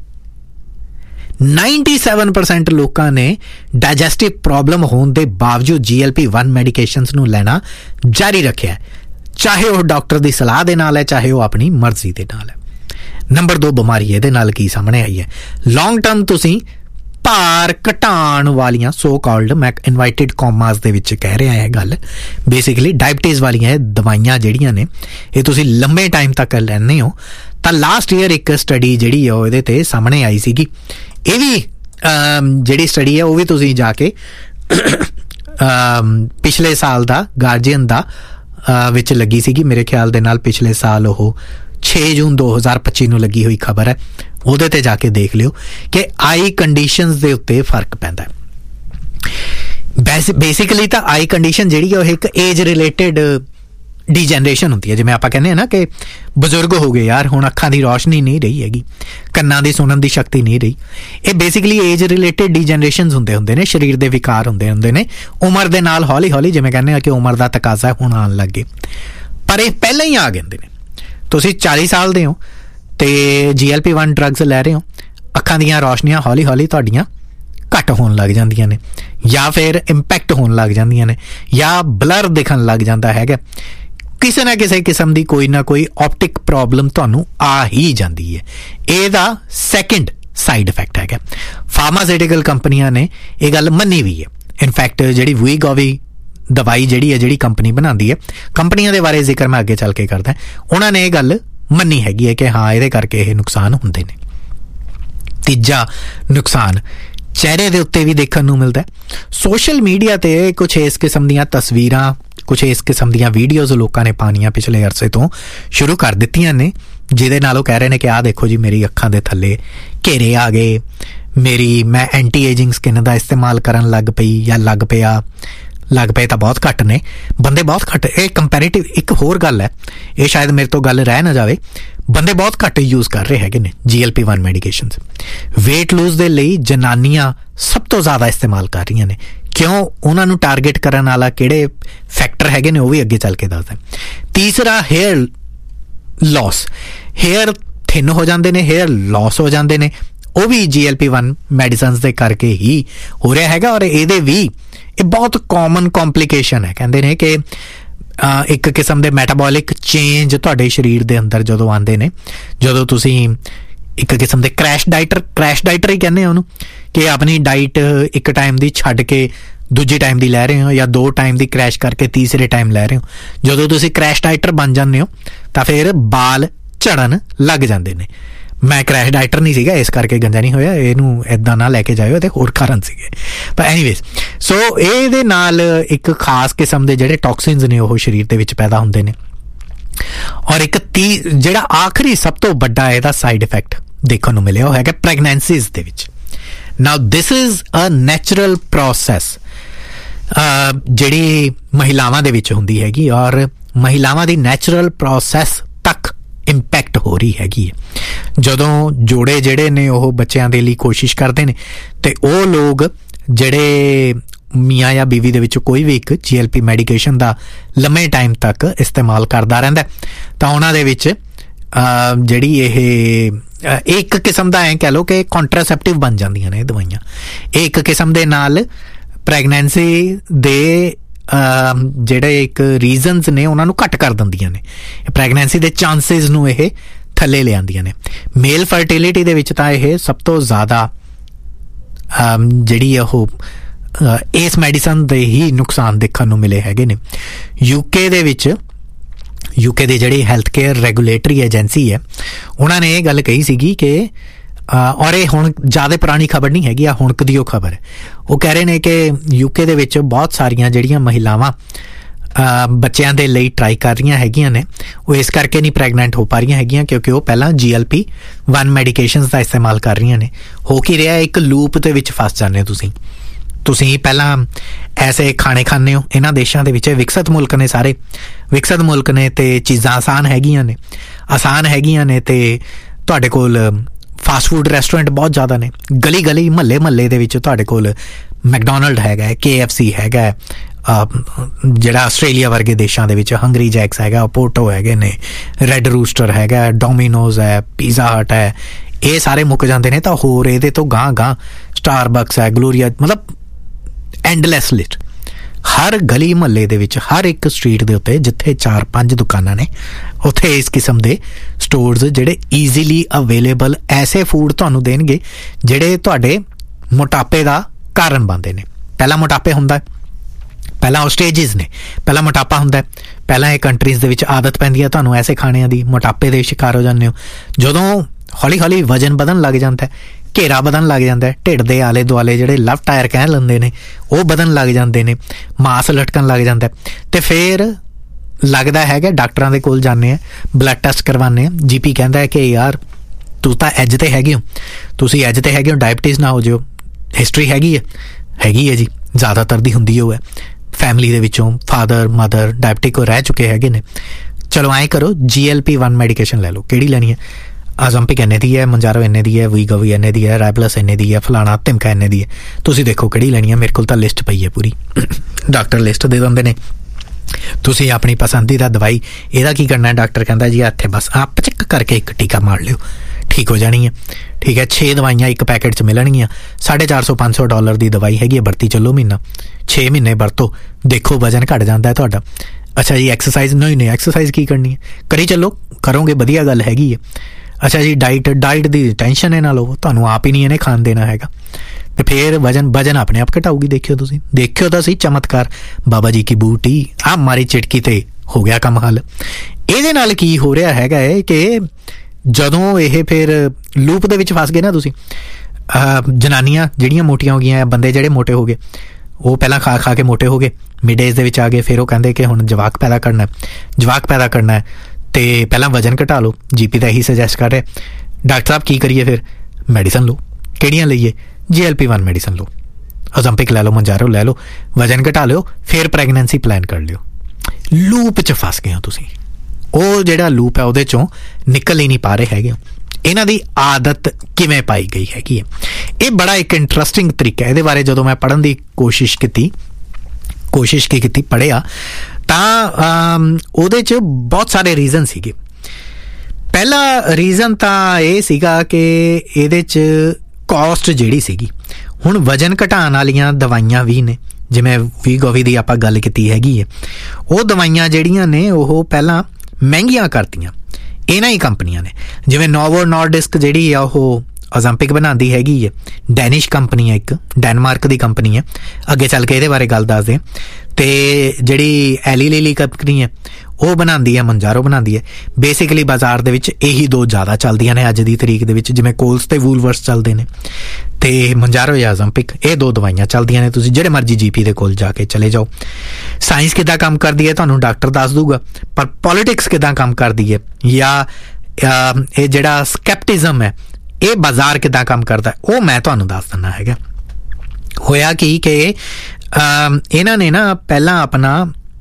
S1: 97% ਲੋਕਾਂ ਨੇ ਡਾਈਜੈਸਟਿਵ ਪ੍ਰੋਬਲਮ ਹੋਣ ਦੇ ਬਾਵਜੂਦ GLP-1 ਮੈਡੀਕੇਸ਼ਨਸ ਨੂੰ ਲੈਣਾ ਜਾਰੀ ਰੱਖਿਆ, ਚਾਹੇ ਉਹ ਡਾਕਟਰ ਦੀ ਸਲਾਹ ਦੇ ਨਾਲ ਹੈ, ਚਾਹੇ ਉਹ ਆਪਣੀ ਮਰਜ਼ੀ ਦੇ ਨਾਲ ਹੈ। ਨੰਬਰ 2 ਬਿਮਾਰੀ ਇਹਦੇ ਨਾਲ ਕੀ ਸਾਹਮਣੇ ਆਈ ਹੈ? ਲੌਂਗ ਟਰਮ ਤੁਸੀਂ ਭਾਰ ਘਟਾਉਣ ਵਾਲੀਆਂ ਸੋ ਕਾਲਡ, ਮੈਂ ਇਨਵਾਈਟਿਡ ਕੌਮਾਸ ਦੇ ਵਿੱਚ ਕਹਿ ਰਿਹਾ ਇਹ ਗੱਲ, ਬੇਸਿਕਲੀ ਡਾਇਬਟੀਜ਼ ਵਾਲੀਆਂ ਦਵਾਈਆਂ ਜਿਹੜੀਆਂ ਨੇ ਇਹ ਤੁਸੀਂ ਲੰਬੇ ਟਾਈਮ ਤੱਕ ਲੈਂਦੇ ਹੋ, ਤਾਂ ਲਾਸਟ ਈਅਰ ਇੱਕ ਸਟੱਡੀ ਜਿਹੜੀ ਆ ਉਹ ਇਹਦੇ ਤੇ ਸਾਹਮਣੇ ਆਈ ਸੀਗੀ। ਇਹ ਵੀ ਜਿਹੜੀ ਸਟੱਡੀ ਹੈ ਉਹ ਵੀ ਤੁਸੀਂ ਜਾ ਕੇ ਪਿਛਲੇ ਸਾਲ ਦਾ ਗਾਰਜੀਅਨ ਦਾ ਵਿੱਚ ਲੱਗੀ ਸੀਗੀ, ਮੇਰੇ ਖਿਆਲ ਦੇ ਨਾਲ ਪਿਛਲੇ ਸਾਲ ਉਹ 6 ਜੂਨ 2025 ਨੂੰ ਲੱਗੀ ਹੋਈ ਖਬਰ ਹੈ, ਉਹਦੇ ਤੇ ਜਾ ਕੇ ਦੇਖ ਲਿਓ ਕਿ ਆਈ ਕੰਡੀਸ਼ਨਸ ਦੇ ਉੱਤੇ ਫਰਕ ਪੈਂਦਾ। ਬੇਸਿਕਲੀ ਤਾਂ ਆਈ ਕੰਡੀਸ਼ਨ ਜਿਹੜੀ ਹੈ ਉਹ ਇੱਕ ਏਜ ਰਿਲੇਟਿਡ ਡੀਜਨਰੇਸ਼ਨ ਹੁੰਦੀ ਹੈ। ਜਿਵੇਂ ਆਪਾਂ ਕਹਿੰਦੇ ਹਾਂ ਨਾ ਕਿ ਬਜ਼ੁਰਗ ਹੋ ਗਏ ਯਾਰ, ਹੁਣ ਅੱਖਾਂ ਦੀ ਰੋਸ਼ਨੀ ਨਹੀਂ ਰਹੀ ਹੈਗੀ, ਕੰਨਾਂ ਦੀ ਸੁਣਨ ਦੀ ਸ਼ਕਤੀ ਨਹੀਂ ਰਹੀ, ਇਹ ਬੇਸਿਕਲੀ ਏਜ ਰਿਲੇਟਿਡ ਡੀਜਨਰੇਸ਼ਨਸ ਹੁੰਦੇ ਨੇ, ਸਰੀਰ ਦੇ ਵਿਕਾਰ ਹੁੰਦੇ ਨੇ ਉਮਰ ਦੇ ਨਾਲ। ਹੌਲੀ ਹੌਲੀ ਜਿਵੇਂ ਕਹਿੰਦੇ ਆ ਕਿ ਉਮਰ ਦਾ ਤਕਾਜ਼ਾ ਹੁਣ ਆਉਣ ਲੱਗ ਗਏ, ਪਰ ਇਹ ਪਹਿਲਾਂ ਹੀ ਆ ਜਾਂਦੇ ਨੇ। ਤੁਸੀਂ 40 ਸਾਲ ਦੇ ਹੋ ਤੇ GLP-1 ਡਰੱਗਸ ਲੈ ਰਹੇ ਹੋ, ਅੱਖਾਂ ਦੀਆਂ ਰੌਸ਼ਨੀਆਂ ਹੌਲੀ ਹੌਲੀ ਤੁਹਾਡੀਆਂ ਘੱਟ ਹੋਣ ਲੱਗ ਜਾਂਦੀਆਂ ਨੇ, ਜਾਂ ਫਿਰ ਇੰਪੈਕਟ ਹੋਣ ਲੱਗ ਜਾਂਦੀਆਂ ਨੇ, ਜਾਂ ਬਲਰ ਦਿਖਣ ਲੱਗ ਜਾਂਦਾ ਹੈਗਾ। ਕਿਸੇ ਨਾ ਕਿਸੇ ਕਿਸਮ ਦੀ ਕੋਈ ਨਾ ਕੋਈ ਆਪਟਿਕ ਪ੍ਰੋਬਲਮ ਤੁਹਾਨੂੰ ਆ ਹੀ ਜਾਂਦੀ ਹੈ। ਇਹਦਾ ਸੈਕਿੰਡ ਸਾਈਡ ਇਫੈਕਟ ਹੈਗਾ। ਫਾਰਮਾਸਿਊਟੀਕਲ ਕੰਪਨੀਆਂ ਨੇ ਇਹ ਗੱਲ ਮੰਨੀ ਵੀ ਹੈ। ਇਨਫੈਕਟ ਜਿਹੜੀ ਵੀਗੋਵੀ ਦਵਾਈ ਜਿਹੜੀ ਕੰਪਨੀ ਬਣਾਉਂਦੀ ਹੈ, ਕੰਪਨੀਆਂ ਦੇ ਬਾਰੇ ਜ਼ਿਕਰ ਮੈਂ ਅੱਗੇ ਚੱਲ ਕੇ ਕਰਦਾ, ਉਹਨਾਂ ਨੇ ਇਹ ਗੱਲ ਮੰਨੀ ਹੈਗੀ ਹੈ ਕਿ ਹਾਂ ਇਹਦੇ ਕਰਕੇ ਇਹ ਨੁਕਸਾਨ ਹੁੰਦੇ ਨੇ। ਤੀਜਾ ਨੁਕਸਾਨ ਚਿਹਰੇ ਦੇ ਉੱਤੇ ਵੀ ਦੇਖਣ ਨੂੰ ਮਿਲਦਾ। ਸੋਸ਼ਲ ਮੀਡੀਆ ਤੇ ਕੁਛ ਇਸ ਕਿਸਮ ਦੀਆਂ ਤਸਵੀਰਾਂ, ਕੁਛ ਇਸ ਕਿਸਮ ਦੀਆਂ ਵੀਡੀਓਜ਼ ਲੋਕਾਂ ਨੇ ਪਾਉਣੀਆਂ ਪਿਛਲੇ ਅਰਸੇ ਤੋਂ ਸ਼ੁਰੂ ਕਰ ਦਿੱਤੀਆਂ ਨੇ, ਜਿਹਦੇ ਨਾਲ ਉਹ ਕਹਿ ਰਹੇ ਨੇ ਕਿ ਆਹ ਦੇਖੋ ਜੀ ਮੇਰੀ ਅੱਖਾਂ ਦੇ ਥੱਲੇ ਘੇਰੇ ਆ ਗਏ, ਮੈਂ ਐਂਟੀ ਏਜਿੰਗ ਸਕਿਨ ਦਾ ਇਸਤੇਮਾਲ ਕਰਨ ਲੱਗ ਪਏ ਤਾਂ ਬਹੁਤ ਘੱਟ ਨੇ ਬੰਦੇ, ਬਹੁਤ ਘੱਟ। ਇਹ ਕੰਪੈਰੀਟਿਵ ਇੱਕ ਹੋਰ ਗੱਲ ਹੈ, ਇਹ ਸ਼ਾਇਦ ਮੇਰੇ ਤੋਂ ਗੱਲ ਰਹਿ ਨਾ ਜਾਵੇ, ਬੰਦੇ ਬਹੁਤ ਘੱਟ ਯੂਜ਼ ਕਰ ਰਹੇ ਹੈਗੇ ਨੇ GLP-1 ਮੈਡੀਕੇਸ਼ਨਸ। ਵੇਟ ਲੂਜ਼ ਦੇ ਲਈ ਜਨਾਨੀਆਂ ਸਭ ਤੋਂ ਜ਼ਿਆਦਾ ਇਸਤੇਮਾਲ ਕਰ ਰਹੀਆਂ ਨੇ। ਕਿਉਂ? ਉਹਨਾਂ ਨੂੰ ਟਾਰਗੇਟ ਕਰਨ ਵਾਲਾ ਕਿਹੜੇ ਫੈਕਟਰ ਹੈਗੇ ਨੇ ਉਹ ਵੀ ਅੱਗੇ ਚੱਲ ਕੇ ਦੱਸਦਾ। ਤੀਸਰਾ ਹੇਅਰ ਲਾਸ, ਹੇਅਰ ਥਿਨ ਹੋ ਜਾਂਦੇ ਨੇ, ਹੇਅਰ ਲਾਸ ਹੋ ਜਾਂਦੇ ਨੇ, ਉਹ ਵੀ GLP-1 ਮੈਡੀਸਨਸ ਦੇ ਕਰਕੇ ਹੀ ਹੋ ਰਿਹਾ ਹੈਗਾ। ਔਰ ਇਹਦੇ ਵੀ ਇਹ ਬਹੁਤ ਕਾਮਨ ਕੰਪਲਿਕੇਸ਼ਨ ਹੈ। ਕਹਿੰਦੇ ਨੇ ਕਿ ਇੱਕ ਕਿਸਮ ਦੇ ਮੈਟਾਬੋਲਿਕ ਚੇਂਜ ਤੁਹਾਡੇ ਸਰੀਰ ਦੇ ਅੰਦਰ ਜਦੋਂ ਆਉਂਦੇ ਨੇ, ਜਦੋਂ ਤੁਸੀਂ ਇੱਕ ਕਿਸਮ ਦੇ ਕ੍ਰੈਸ਼ ਡਾਈਟਰ ਹੀ ਕਹਿੰਦੇ ਆ ਉਹਨੂੰ, ਕਿ ਆਪਣੀ ਡਾਈਟ ਇੱਕ ਟਾਈਮ ਦੀ ਛੱਡ ਕੇ ਦੂਜੀ ਟਾਈਮ ਦੀ ਲੈ ਰਹੇ ਹੋ, ਜਾਂ 2 ਟਾਈਮ ਦੀ ਕ੍ਰੈਸ਼ ਕਰਕੇ ਤੀਸਰੇ ਟਾਈਮ ਲੈ ਰਹੇ ਹੋ। ਜਦੋਂ ਤੁਸੀਂ ਕ੍ਰੈਸ਼ ਡਾਈਟਰ ਬਣ ਜਾਂਦੇ ਹੋ ਤਾਂ ਫਿਰ ਬਾਲ ਝੜਨ ਲੱਗ ਜਾਂਦੇ ਨੇ। ਮੈਂ ਕ੍ਰੈਸ਼ ਡਾਈਟਰ ਨਹੀਂ ਸੀਗਾ, ਇਸ ਕਰਕੇ ਗੰਜਾ ਨਹੀਂ ਹੋਇਆ, ਇਹਨੂੰ ਇੱਦਾਂ ਨਾ ਲੈ ਕੇ ਜਾਇਓ, ਇਹਦੇ ਹੋਰ ਕਾਰਨ ਸੀਗੇ। ਪਰ ਐਨੀਵੇਜ਼, ਸੋ ਇਹਦੇ ਨਾਲ ਇੱਕ ਖਾਸ ਕਿਸਮ ਦੇ ਜਿਹੜੇ ਟੌਕਸਿਨਸ ਨੇ ਉਹ ਸਰੀਰ ਦੇ ਵਿੱਚ ਪੈਦਾ ਹੁੰਦੇ ਨੇ। ਔਰ ਇੱਕ ਜਿਹੜਾ ਆਖਰੀ ਸਭ ਤੋਂ ਵੱਡਾ ਇਹਦਾ ਸਾਈਡ ਇਫੈਕਟ ਦੇਖਣ ਨੂੰ ਮਿਲਿਆ ਉਹ ਹੈਗਾ ਪ੍ਰੈਗਨੈਂਸੀਜ਼ ਦੇ ਵਿੱਚ। ਨਾਓ this is a natural process ਜਿਹੜੀ ਮਹਿਲਾਵਾਂ ਦੇ ਵਿੱਚ ਹੁੰਦੀ ਹੈਗੀ, ਔਰ ਮਹਿਲਾਵਾਂ ਦੀ ਨੈਚੁਰਲ ਪ੍ਰੋਸੈਸ ਤੱਕ ਇੰਪੈਕਟ ਹੋ ਰਹੀ ਹੈਗੀ ਹੈ। ਜਦੋਂ ਜੋੜੇ ਜਿਹੜੇ ਨੇ ਉਹ ਬੱਚਿਆਂ ਦੇ ਲਈ ਕੋਸ਼ਿਸ਼ ਕਰਦੇ ਨੇ, ਤੇ ਉਹ ਲੋਕ ਜਿਹੜੇ ਮੀਆਂ ਜਾਂ ਬੀਵੀ ਦੇ ਵਿੱਚੋਂ ਕੋਈ ਵੀ ਇੱਕ GLP ਮੈਡੀਕੇਸ਼ਨ ਦਾ ਲੰਮੇ ਟਾਈਮ ਤੱਕ ਇਸਤੇਮਾਲ ਕਰਦਾ ਰਹਿੰਦਾ, ਤਾਂ ਉਹਨਾਂ ਦੇ ਵਿੱਚ ਜਿਹੜੀ ਇਹ ਇੱਕ ਕਿਸਮ ਦਾ ਐਂ ਕਹਿ ਲਓ ਕਿ ਕੰਟਰਾਸੈਪਟਿਵ ਬਣ ਜਾਂਦੀਆਂ ਨੇ ਇਹ ਦਵਾਈਆਂ। ਇਹ ਇੱਕ ਕਿਸਮ ਦੇ ਨਾਲ ਪ੍ਰੈਗਨੈਂਸੀ ਦੇ ਜਿਹੜੇ ਇੱਕ ਰੀਜ਼ਨਸ ਨੇ ਉਹਨਾਂ ਨੂੰ ਘੱਟ ਕਰ ਦਿੰਦੀਆਂ ਨੇ, ਪ੍ਰੈਗਨੈਂਸੀ ਦੇ ਚਾਂਸਿਸ ਨੂੰ ਇਹ ਥੱਲੇ ਲਿਆਉਂਦੀਆਂ ਨੇ। ਮੇਲ ਫਰਟੀਲਿਟੀ ਦੇ ਵਿੱਚ ਤਾਂ ਇਹ ਸਭ ਤੋਂ ਜ਼ਿਆਦਾ ਜਿਹੜੀ ਉਹ ਇਸ ਮੈਡੀਸਨ ਦੇ ਹੀ ਨੁਕਸਾਨ ਦੇਖਣ ਨੂੰ ਮਿਲੇ ਹੈਗੇ ਨੇ। ਯੂਕੇ ਦੇ ਜਿਹੜੀ ਹੈਲਥ ਕੇਅਰ ਰੈਗੂਲੇਟਰੀ ਏਜੰਸੀ ਹੈ, ਉਹਨਾਂ ਨੇ ਇਹ ਗੱਲ ਕਹੀ ਸੀਗੀ ਕਿ ਔਰ ਇਹ ਹੁਣ ਜ਼ਿਆਦਾ ਪੁਰਾਣੀ ਖਬਰ ਨਹੀਂ ਹੈਗੀ, ਆ ਹੁਣ ਕਦੀ ਉਹ ਖਬਰ ਹੈ। ਉਹ ਕਹਿ ਰਹੇ ਨੇ ਕਿ ਯੂਕੇ ਦੇ ਵਿੱਚ ਬਹੁਤ ਸਾਰੀਆਂ ਜਿਹੜੀਆਂ ਮਹਿਲਾਵਾਂ ਬੱਚਿਆਂ ਦੇ ਲਈ ਟਰਾਈ ਕਰ ਰਹੀਆਂ ਹੈਗੀਆਂ ਨੇ, ਉਹ ਇਸ ਕਰਕੇ ਨਹੀਂ ਪ੍ਰੈਗਨੈਂਟ ਹੋ ਪਾ ਰਹੀਆਂ ਹੈਗੀਆਂ ਕਿਉਂਕਿ ਉਹ ਪਹਿਲਾਂ GLP-1 ਮੈਡੀਕੇਸ਼ਨਸ ਦਾ ਇਸਤੇਮਾਲ ਕਰ ਰਹੀਆਂ ਨੇ। ਹੋ ਕੀ ਰਿਹਾ, ਇੱਕ ਲੂਪ ਦੇ ਵਿੱਚ ਫਸ ਜਾਂਦੇ ਹੋ ਤੁਸੀਂ ਪਹਿਲਾਂ ਐਸੇ ਖਾਣੇ ਖਾਂਦੇ ਹੋ। ਇਹਨਾਂ ਦੇਸ਼ਾਂ ਦੇ ਵਿੱਚ ਵਿਕਸਿਤ ਮੁਲਕ ਨੇ, ਸਾਰੇ ਵਿਕਸਿਤ ਮੁਲਕ ਨੇ, ਤੇ ਚੀਜ਼ਾਂ ਆਸਾਨ ਹੈਗੀਆਂ ਨੇ, ਤੇ ਤੁਹਾਡੇ ਕੋਲ ਫਾਸਟ ਫੂਡ ਰੈਸਟੋਰੈਂਟ ਬਹੁਤ ਜ਼ਿਆਦਾ ਨੇ। ਗਲੀ ਮਹੱਲੇ ਦੇ ਵਿੱਚ ਤੁਹਾਡੇ ਕੋਲ ਮੈਕਡੋਨਲਡ ਹੈਗਾ, KFC ਹੈਗਾ, ਜਿਹੜਾ ਆਸਟ੍ਰੇਲੀਆ ਵਰਗੇ ਦੇਸ਼ਾਂ ਦੇ ਵਿੱਚ ਹੰਗਰੀ ਜੈਕਸ ਹੈਗਾ, ਪੋਰਟੋ ਹੈਗੇ ਨੇ, ਰੈੱਡ ਰੂਸਟਰ ਹੈਗਾ, ਡੋਮੀਨੋਜ਼ ਹੈ, ਪੀਜ਼ਾ ਹਟ ਹੈ। ਇਹ ਸਾਰੇ ਮੁੱਕ ਜਾਂਦੇ ਨੇ ਤਾਂ ਹੋਰ ਇਹਦੇ ਤੋਂ ਗਾਂ ਸਟਾਰਬਕਸ ਹੈ, ਗਲੋਰੀਆ, ਮਤਲਬ ਐਂਡਲੈਸ ਲਿਸਟ। ਹਰ ਗਲੀ ਮਹੱਲੇ ਦੇ ਵਿੱਚ, ਹਰ ਇੱਕ ਸਟਰੀਟ ਦੇ ਉੱਤੇ ਜਿੱਥੇ 4-5 ਦੁਕਾਨਾਂ ਨੇ, ਉੱਥੇ ਇਸ ਕਿਸਮ ਦੇ ਸਟੋਰਸ ਜਿਹੜੇ ਈਜ਼ੀਲੀ ਅਵੇਲੇਬਲ ਐਸੇ ਫੂਡ ਤੁਹਾਨੂੰ ਦੇਣਗੇ ਜਿਹੜੇ ਤੁਹਾਡੇ ਮੋਟਾਪੇ ਦਾ ਕਾਰਨ ਬਣਦੇ ਨੇ। ਪਹਿਲਾਂ ਮੋਟਾਪੇ ਹੁੰਦਾ, ਪਹਿਲਾਂ ਉਹ ਸਟੇਜਿਸ ਨੇ, ਪਹਿਲਾਂ ਮੋਟਾਪਾ ਹੁੰਦਾ, ਪਹਿਲਾਂ ਇਹ ਕੰਟਰੀਜ਼ ਦੇ ਵਿੱਚ ਆਦਤ ਪੈਂਦੀ ਹੈ ਤੁਹਾਨੂੰ ਐਸੇ ਖਾਣਿਆਂ ਦੀ, ਮੋਟਾਪੇ ਦੇ ਸ਼ਿਕਾਰ ਹੋ ਜਾਂਦੇ ਹੋ। ਜਦੋਂ ਹੌਲੀ ਵਜਨ ਵਧਣ ਲੱਗ ਜਾਂਦਾ, ਘੇਰਾ ਵਧਣ ਲੱਗ ਜਾਂਦਾ, ਢਿੱਡ ਦੇ ਆਲੇ ਦੁਆਲੇ ਜਿਹੜੇ ਲਵ ਟਾਇਰ ਕਹਿ ਲੈਂਦੇ ਨੇ ਉਹ ਵਧਣ ਲੱਗ ਜਾਂਦੇ ਨੇ, ਮਾਸ ਲਟਕਣ ਲੱਗ ਜਾਂਦਾ, ਤੇ ਫਿਰ ਲੱਗਦਾ ਹੈਗਾ ਡਾਕਟਰਾਂ ਦੇ ਕੋਲ ਜਾਂਦੇ ਆ, ਬਲੱਡ ਟੈਸਟ ਕਰਵਾਉਂਦੇ ਆ। GP ਕਹਿੰਦਾ ਹੈ ਕਿ ਯਾਰ ਤੂੰ ਤਾਂ ਐਜ ਤੇ ਹੈਗੇ ਹੋ, ਤੁਸੀਂ ਐਜ ਤੇ ਹੈਗੇ ਹੋ, ਡਾਇਬਟੀਜ਼ ਨਾ ਹੋ ਜਾਓ। ਹਿਸਟਰੀ ਹੈਗੀ ਹੈ ਜੀ, ਜ਼ਿਆਦਾਤਰ ਦੀ ਹੁੰਦੀ ਉਹ ਹੈ, ਫੈਮਿਲੀ ਦੇ ਵਿੱਚੋਂ ਫਾਦਰ ਮਦਰ ਡਾਇਬਟਿਕ ਰਹਿ ਚੁੱਕੇ ਹੈਗੇ ਨੇ। ਚਲੋ ਐਂ ਕਰੋ, GLP-1 ਮੈਡੀਕੇਸ਼ਨ ਲੈ ਲਓ। ਕਿਹੜੀ ਲੈਣੀ ਹੈ? ਅਜ਼ੰਪਿਕ ਇੰਨੇ ਦੀ ਹੈ, ਮੰਜਾਰੋ ਇੰਨੇ ਦੀ ਹੈ, ਵੀਗੋਵੀ ਇੰਨੇ ਦੀ ਹੈ, ਰਾਈਪਲਸ ਇੰਨੇ ਦੀ ਹੈ, ਫਲਾਣਾ ਧਿਮਕਾ ਇੰਨੇ ਦੀ ਹੈ। ਤੁਸੀਂ ਦੇਖੋ ਕਿਹੜੀ ਲੈਣੀ ਹੈ। ਮੇਰੇ ਕੋਲ ਤਾਂ ਲਿਸਟ ਪਈ ਹੈ ਪੂਰੀ, ਡਾਕਟਰ ਲਿਸਟ ਦੇ ਦਿੰਦੇ ਨੇ। ਤੁਸੀਂ ਆਪਣੀ ਪਸੰਦੀਦਾ ਦਵਾਈ, ਇਹਦਾ ਕੀ ਕਰਨਾ, ਡਾਕਟਰ ਕਹਿੰਦਾ ਜੀ ਇੱਥੇ ਬਸ ਆਪ ਚੈੱਕ ਕਰਕੇ ਇੱਕ ਟੀਕਾ ਮਾਰ ਲਿਓ, ਠੀਕ ਹੋ ਜਾਣੀ ਹੈ। ਠੀਕ ਹੈ, 6 ਦਵਾਈਆਂ ਇੱਕ ਪੈਕੇਟ 'ਚ ਮਿਲਣਗੀਆਂ। $450-500 ਦੀ ਦਵਾਈ ਹੈਗੀ ਹੈ, ਵਰਤੀ ਚੱਲੋ ਮਹੀਨਾ, 6 ਮਹੀਨੇ ਵਰਤੋ, ਦੇਖੋ ਵਜ਼ਨ ਘਟ ਜਾਂਦਾ ਹੈ ਤੁਹਾਡਾ। ਅੱਛਾ ਜੀ, ਐਕਸਰਸਾਈਜ਼ ਨਹੀਂ ਐਕਸਰਸਾਈਜ਼ ਕੀ ਕਰਨੀ ਹੈ, ਕਰੀ ਚੱਲੋ, ਕਰੋਗੇ ਵਧੀਆ ਗੱਲ ਹੈਗੀ ਹੈ। ਅੱਛਾ ਜੀ, ਡਾਈਟ ਦੀ ਟੈਨਸ਼ਨ ਇਹ ਨਾ ਲਓ, ਤੁਹਾਨੂੰ ਆਪ ਹੀ ਨਹੀਂ ਇਹਨੇ ਖਾਣ ਦੇਣਾ ਹੈਗਾ, ਤੇ ਫਿਰ ਵਜ਼ਨ ਆਪਣੇ ਆਪ ਘਟਾਊਗੀ। ਦੇਖਿਓ ਤਾਂ ਸਹੀ ਚਮਤਕਾਰ, ਬਾਬਾ ਜੀ ਕੀ ਬੂਟੀ, ਆ ਮਾਰੀ ਚਿਟਕੀ ਤੇ ਹੋ ਗਿਆ ਕੰਮ ਹੱਲ। ਇਹਦੇ ਨਾਲ ਕੀ ਹੋ ਰਿਹਾ ਹੈਗਾ ਹੈ ਕਿ ਜਦੋਂ ਇਹ ਫਿਰ ਲੂਪ ਦੇ ਵਿੱਚ ਫਸ ਗਏ ਨਾ ਤੁਸੀਂ, ਜਨਾਨੀਆਂ ਜਿਹੜੀਆਂ ਮੋਟੀਆਂ ਹੋ ਗਈਆਂ, ਬੰਦੇ ਜਿਹੜੇ ਮੋਟੇ ਹੋ ਗਏ, ਉਹ ਪਹਿਲਾਂ ਖਾ ਕੇ ਮੋਟੇ ਹੋ ਗਏ, ਮਿਡ ਏਜ ਦੇ ਵਿੱਚ ਆ ਗਏ, ਫਿਰ ਉਹ ਕਹਿੰਦੇ ਕਿ ਹੁਣ ਜਵਾਕ ਪੈਦਾ ਕਰਨਾ ਹੈ ਤੇ ਪਹਿਲਾਂ ਵਜ਼ਨ ਘਟਾ ਲਓ। GP ਤਾਂ ਇਹੀ ਸੁਜੈਸਟ ਕਰ ਰਿਹਾ, ਡਾਕਟਰ ਸਾਹਿਬ ਕੀ ਕਰੀਏ? ਫਿਰ ਮੈਡੀਸਨ ਲਓ। ਕਿਹੜੀਆਂ ਲਈਏ? GLP-1 ਮੈਡੀਸਨ ਲਓ, ਓਜ਼ੈਂਪਿਕ ਲੈ ਲਓ, ਮੰਜਾਰੋ ਲੈ ਲਓ, ਵਜ਼ਨ ਘਟਾ ਲਿਓ, ਫਿਰ ਪ੍ਰੈਗਨੈਂਸੀ ਪਲਾਨ ਕਰ ਲਿਓ। ਲੂਪ 'ਚ ਫਸ ਗਏ ਹੋ ਤੁਸੀਂ। ਉਹ ਜਿਹੜਾ ਲੂਪ ਹੈ ਉਹਦੇ 'ਚੋਂ ਨਿਕਲ ਹੀ ਨਹੀਂ ਪਾ ਰਹੇ ਹੈਗੇ। ਇਹਨਾਂ ਦੀ ਆਦਤ ਕਿਵੇਂ ਪਾਈ ਗਈ ਹੈਗੀ ਹੈ, ਇਹ ਬੜਾ ਇੱਕ ਇੰਟਰਸਟਿੰਗ ਤਰੀਕਾ ਹੈ। ਇਹਦੇ ਬਾਰੇ ਜਦੋਂ ਮੈਂ ਪੜ੍ਹਨ ਦੀ ਕੋਸ਼ਿਸ਼ ਕੀਤੀ ਪੜ੍ਹਿਆ ਤਾਂ ਉਹਦੇ 'ਚ ਬਹੁਤ ਸਾਰੇ ਰੀਜ਼ਨ ਸੀਗੇ। ਪਹਿਲਾ ਰੀਜ਼ਨ ਤਾਂ ਇਹ ਸੀਗਾ ਕਿ ਇਹਦੇ 'ਚ ਕਾਸਟ ਜਿਹੜੀ ਸੀਗੀ, ਹੁਣ ਵਜ਼ਨ ਘਟਾਉਣ ਵਾਲੀਆਂ ਦਵਾਈਆਂ ਵੀ ਨੇ, ਜਿਵੇਂ ਵੀਗੋਵੀ ਦੀ ਆਪਾਂ ਗੱਲ ਕੀਤੀ ਹੈਗੀ ਹੈ, ਉਹ ਦਵਾਈਆਂ ਜਿਹੜੀਆਂ ਨੇ ਉਹ ਪਹਿਲਾਂ ਮਹਿੰਗੀਆਂ ਕਰਤੀਆਂ ਇਹਨਾਂ ਹੀ ਕੰਪਨੀਆਂ ਨੇ। ਜਿਵੇਂ ਨੋਵੋ ਨੋਰਡਿਸਕ ਜਿਹੜੀ ਆ ਉਹ ਓਜ਼ੈਂਪਿਕ ਬਣਾਉਂਦੀ ਹੈਗੀ ਹੈ, ਡੈਨਿਸ਼ ਕੰਪਨੀ ਹੈ, ਇੱਕ ਡੈਨਮਾਰਕ ਦੀ ਕੰਪਨੀ ਹੈ, ਅੱਗੇ ਚੱਲ ਕੇ ਇਹਦੇ ਬਾਰੇ ਗੱਲ ਦੱਸਦੇ। ਅਤੇ ਜਿਹੜੀ ਐਲੀ ਲੀਲੀ ਕੰਪਨੀ ਹੈ ਉਹ ਬਣਾਉਂਦੀ ਹੈ, ਮੰਜਾਰੋ ਬਣਾਉਂਦੀ ਹੈ। ਬੇਸਿਕਲੀ ਬਾਜ਼ਾਰ ਦੇ ਵਿੱਚ ਇਹੀ ਦੋ ਜ਼ਿਆਦਾ ਚੱਲਦੀਆਂ ਨੇ ਅੱਜ ਦੀ ਤਰੀਕ ਦੇ ਵਿੱਚ, ਜਿਵੇਂ ਕੋਲਸ ਅਤੇ ਵੂਲਵਰਸ ਚੱਲਦੇ ਨੇ, ਅਤੇ ਮੰਜਾਰੋ ਜਾਂ ਓਜ਼ੈਂਪਿਕ, ਇਹ ਦੋ ਦਵਾਈਆਂ ਚੱਲਦੀਆਂ ਨੇ। ਤੁਸੀਂ ਜਿਹੜੇ ਮਰਜ਼ੀ GP ਦੇ ਕੋਲ ਜਾ ਕੇ ਚਲੇ ਜਾਓ। ਸਾਇੰਸ ਕਿੱਦਾਂ ਕੰਮ ਕਰਦੀ ਹੈ ਤੁਹਾਨੂੰ ਡਾਕਟਰ ਦੱਸ ਦੂਗਾ, ਪਰ ਪੋਲੀਟਿਕਸ ਕਿੱਦਾਂ ਕੰਮ ਕਰਦੀ ਹੈ, ਜਾਂ ਇਹ ਜਿਹੜਾ ਸਕੈਪਟਿਜ਼ਮ ਹੈ, ਇਹ ਬਾਜ਼ਾਰ ਕਿੱਦਾਂ ਕੰਮ ਕਰਦਾ, ਉਹ ਮੈਂ ਤੁਹਾਨੂੰ ਦੱਸ ਦਿੰਦਾ ਹੈਗਾ। ਹੋਇਆ ਕਿ ਇਹਨਾਂ ਨੇ ਨਾ ਪਹਿਲਾਂ ਆਪਣਾ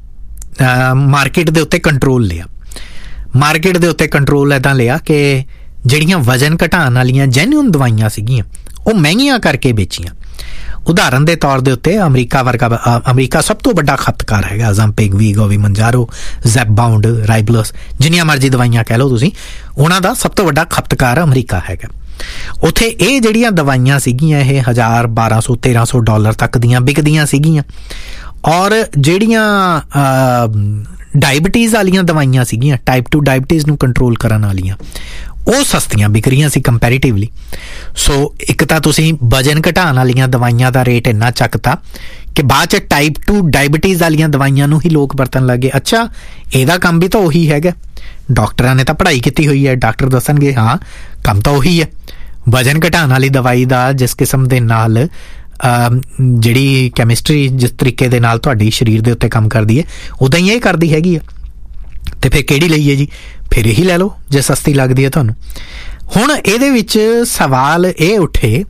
S1: ਮਾਰਕੀਟ ਦੇ ਉੱਤੇ ਕੰਟਰੋਲ ਲਿਆ। ਮਾਰਕੀਟ ਦੇ ਉੱਤੇ ਕੰਟਰੋਲ ਇੱਦਾਂ ਲਿਆ ਕਿ ਜਿਹੜੀਆਂ ਵਜ਼ਨ ਘਟਾਉਣ ਵਾਲੀਆਂ ਜੈਨੂਅਨ ਦਵਾਈਆਂ ਸੀਗੀਆਂ ਉਹ ਮਹਿੰਗੀਆਂ ਕਰਕੇ ਵੇਚੀਆਂ। ਉਦਾਹਰਨ ਦੇ ਤੌਰ ਦੇ ਉੱਤੇ ਅਮਰੀਕਾ ਸਭ ਤੋਂ ਵੱਡਾ ਖਪਤਕਾਰ ਹੈਗਾ। ਓਜ਼ੈਂਪਿਕ, ਵੀਗੋਵੀ, ਮੰਜਾਰੋ, ਜ਼ੈਪਬਾਊਂਡ, ਰਾਈਬਲੋਸ, ਜਿੰਨੀਆਂ ਮਰਜ਼ੀ ਦਵਾਈਆਂ ਕਹਿ ਲਓ ਤੁਸੀਂ, ਉਹਨਾਂ ਦਾ ਸਭ ਤੋਂ ਵੱਡਾ ਖਪਤਕਾਰ ਅਮਰੀਕਾ ਹੈਗਾ। ਉੱਥੇ ਇਹ ਜਿਹੜੀਆਂ ਦਵਾਈਆਂ ਸੀਗੀਆਂ ਇਹ $1000, $1200, $1300 ਤੱਕ ਦੀਆਂ ਵਿਕਦੀਆਂ ਸੀਗੀਆਂ। ਔਰ ਜਿਹੜੀਆਂ ਡਾਇਬਟੀਜ਼ ਵਾਲੀਆਂ ਦਵਾਈਆਂ ਸੀਗੀਆਂ, ਟਾਈਪ 2 ਡਾਇਬਟੀਜ਼ ਨੂੰ ਕੰਟਰੋਲ ਕਰਨ ਵਾਲੀਆਂ, ਉਹ ਸਸਤੀਆਂ ਵਿਕ ਰਹੀਆਂ ਸੀ ਕੰਪੈਰੀਟਿਵਲੀ। ਸੋ ਇੱਕ ਤਾਂ ਤੁਸੀਂ ਵਜ਼ਨ ਘਟਾਉਣ ਵਾਲੀਆਂ ਦਵਾਈਆਂ ਦਾ ਰੇਟ ਇੰਨਾ ਚੱਕਤਾ ਕਿ ਬਾਅਦ 'ਚ ਟਾਈਪ 2 ਡਾਇਬਟੀਜ਼ ਵਾਲੀਆਂ ਦਵਾਈਆਂ ਨੂੰ ਹੀ ਲੋਕ ਵਰਤਣ ਲੱਗੇ। ਅੱਛਾ, ਇਹਦਾ ਕੰਮ ਵੀ ਤਾਂ ਉਹੀ ਹੈਗਾ, ਡਾਕਟਰਾਂ ਨੇ ਤਾਂ ਪੜ੍ਹਾਈ ਕੀਤੀ ਹੋਈ ਹੈ, ਡਾਕਟਰ ਦੱਸਣਗੇ ਹਾਂ ਕੰਮ ਤਾਂ ਉਹੀ ਹੈ। ਵਜ਼ਨ ਘਟਾਉਣ ਵਾਲੀ ਦਵਾਈ ਦਾ ਜਿਸ ਕਿਸਮ ਦੇ ਨਾਲ ਜਿਹੜੀ ਕੈਮਿਸਟਰੀ ਜਿਸ ਤਰੀਕੇ ਦੇ ਨਾਲ ਤੁਹਾਡੀ ਸਰੀਰ ਦੇ ਉੱਤੇ ਕੰਮ ਕਰਦੀ ਹੈ, ਉੱਦਾਂ ਹੀ ਇਹ ਕਰਦੀ ਹੈਗੀ ਆ। ਅਤੇ ਫਿਰ ਕਿਹੜੀ ਲਈਏ ਜੀ? ਫਿਰ ਇਹੀ ਲੈ ਲਓ ਜੇ ਸਸਤੀ ਲੱਗਦੀ ਹੈ ਤੁਹਾਨੂੰ। ਹੁਣ ਇਹਦੇ ਵਿੱਚ ਸਵਾਲ ਇਹ ਉੱਠੇ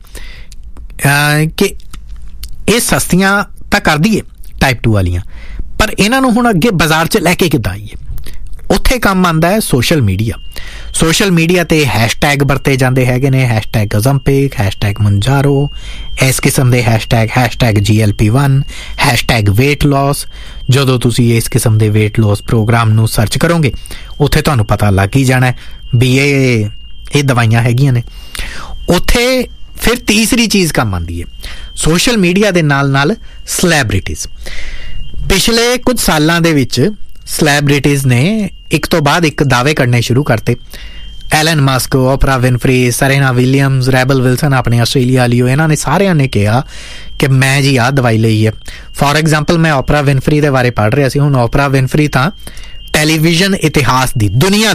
S1: ਕਿ ਇਹ ਸਸਤੀਆਂ ਤਾਂ ਕਰਦੀ ਹੈ ਟਾਈਪ 2 ਵਾਲੀਆਂ, ਪਰ ਇਹਨਾਂ ਨੂੰ ਹੁਣ ਅੱਗੇ ਬਾਜ਼ਾਰ 'ਚ ਲੈ ਕੇ ਕਿੱਦਾਂ ਆਈਏ? ਉੱਥੇ ਕੰਮ ਆਉਂਦਾ ਹੈ ਸੋਸ਼ਲ ਮੀਡੀਆ। ਸੋਸ਼ਲ ਮੀਡੀਆ 'ਤੇ ਹੈਸ਼ਟੈਗ ਵਰਤੇ ਜਾਂਦੇ ਹੈਗੇ ਨੇ, ਹੈਸ਼ਟੈਗ ਓਜ਼ੈਂਪਿਕ, ਹੈਸ਼ਟੈਗ ਮੰਜਾਰੋ, ਇਸ ਕਿਸਮ ਦੇ hashtag GLP-1, hashtag weight loss. ਜਦੋਂ ਤੁਸੀਂ ਇਸ ਕਿਸਮ ਦੇ ਵੇਟ ਲੋਸ ਪ੍ਰੋਗਰਾਮ ਨੂੰ ਸਰਚ ਕਰੋਗੇ ਉੱਥੇ ਤੁਹਾਨੂੰ ਪਤਾ ਲੱਗ ਹੀ ਜਾਣਾ ਵੀ ਇਹ ਦਵਾਈਆਂ ਹੈਗੀਆਂ ਨੇ। ਉੱਥੇ ਫਿਰ ਤੀਸਰੀ ਚੀਜ਼ ਕੰਮ ਆਉਂਦੀ ਹੈ ਸੋਸ਼ਲ ਮੀਡੀਆ ਦੇ ਨਾਲ ਸਲੈਬ੍ਰਿਟੀਜ਼। ਪਿਛਲੇ ਕੁਝ ਸਾਲਾਂ ਦੇ ਵਿੱਚ ਸਲੈਬ੍ਰਿਟੀਜ਼ ਨੇ ਇੱਕ ਤੋਂ ਬਾਅਦ ਇੱਕ ਦਾਅਵੇ ਕਰਨੇ ਸ਼ੁਰੂ ਕਰਤੇ। ਐਲਨ ਮਸਕ, ਓਪਰਾ ਵਿਨਫਰੀ, ਸਰੀਨਾ ਵਿਲੀਅਮਸ, ਰੈਬਲ ਵਿਲਸਨ ਆਪਣੇ ਆਸਟ੍ਰੇਲੀਆ ਵਾਲੀ, ਇਹਨਾਂ ਨੇ ਸਾਰਿਆਂ ਨੇ ਕਿਹਾ ਕਿ ਮੈਂ ਜੀ ਆਹ ਦਵਾਈ ਲਈ ਹੈ। ਫੋਰ ਐਗਜ਼ਾਮਪਲ ਮੈਂ ਓਪਰਾ ਵਿਨਫਰੀ ਦੇ ਬਾਰੇ ਪੜ੍ਹ ਰਿਹਾ ਸੀ। ਹੁਣ ਓਪਰਾ ਵਿਨਫਰੀ ਤਾਂ ਟੈਲੀਵਿਜ਼ਨ ਇਤਿਹਾਸ ਦੀ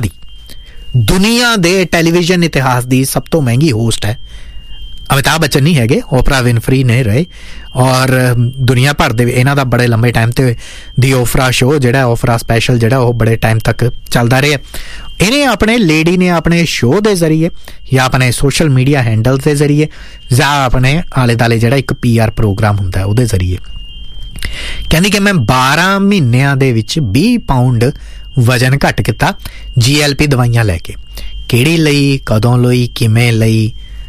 S1: ਦੁਨੀਆ ਦੇ ਟੈਲੀਵਿਜ਼ਨ ਇਤਿਹਾਸ ਦੀ ਸਭ ਤੋਂ ਮਹਿੰਗੀ ਹੋਸਟ ਹੈ। ਅਮਿਤਾਭ ਬੱਚਨ ਨਹੀਂ ਹੈਗੇ, ਓਪਰਾ ਵਿਨਫਰੀ ਨੇ ਰਹੇ। ਔਰ ਦੁਨੀਆ ਭਰ ਦੇ ਇਹਨਾਂ ਦਾ ਬੜੇ ਲੰਬੇ ਟਾਈਮ 'ਤੇ ਦੀ ਓਫਰਾ ਸ਼ੋਅ ਜਿਹੜਾ ਓਫਰਾ ਸਪੈਸ਼ਲ ਜਿਹੜਾ ਉਹ ਬੜੇ ਟਾਈਮ ਤੱਕ ਚੱਲਦਾ ਰਿਹਾ। ਇਹਨੇ ਲੇਡੀ ਨੇ ਆਪਣੇ ਸ਼ੋਅ ਦੇ ਜ਼ਰੀਏ ਜਾਂ ਆਪਣੇ ਸੋਸ਼ਲ ਮੀਡੀਆ ਹੈਂਡਲ ਦੇ ਜ਼ਰੀਏ ਜਾਂ ਆਪਣੇ ਆਲੇ ਦੁਆਲੇ ਜਿਹੜਾ ਇੱਕ PR ਪ੍ਰੋਗਰਾਮ ਹੁੰਦਾ ਉਹਦੇ ਜ਼ਰੀਏ ਕਹਿੰਦੀ ਕਿ ਮੈਂ 12 ਮਹੀਨਿਆਂ ਦੇ ਵਿੱਚ 20 ਪਾਊਂਡ ਵਜ਼ਨ ਘੱਟ ਕੀਤਾ GLP ਦਵਾਈਆਂ ਲੈ ਕੇ। ਕਿਹੜੀ ਲਈ, ਕਦੋਂ ਲਈ, ਕਿਵੇਂ ਲਈ,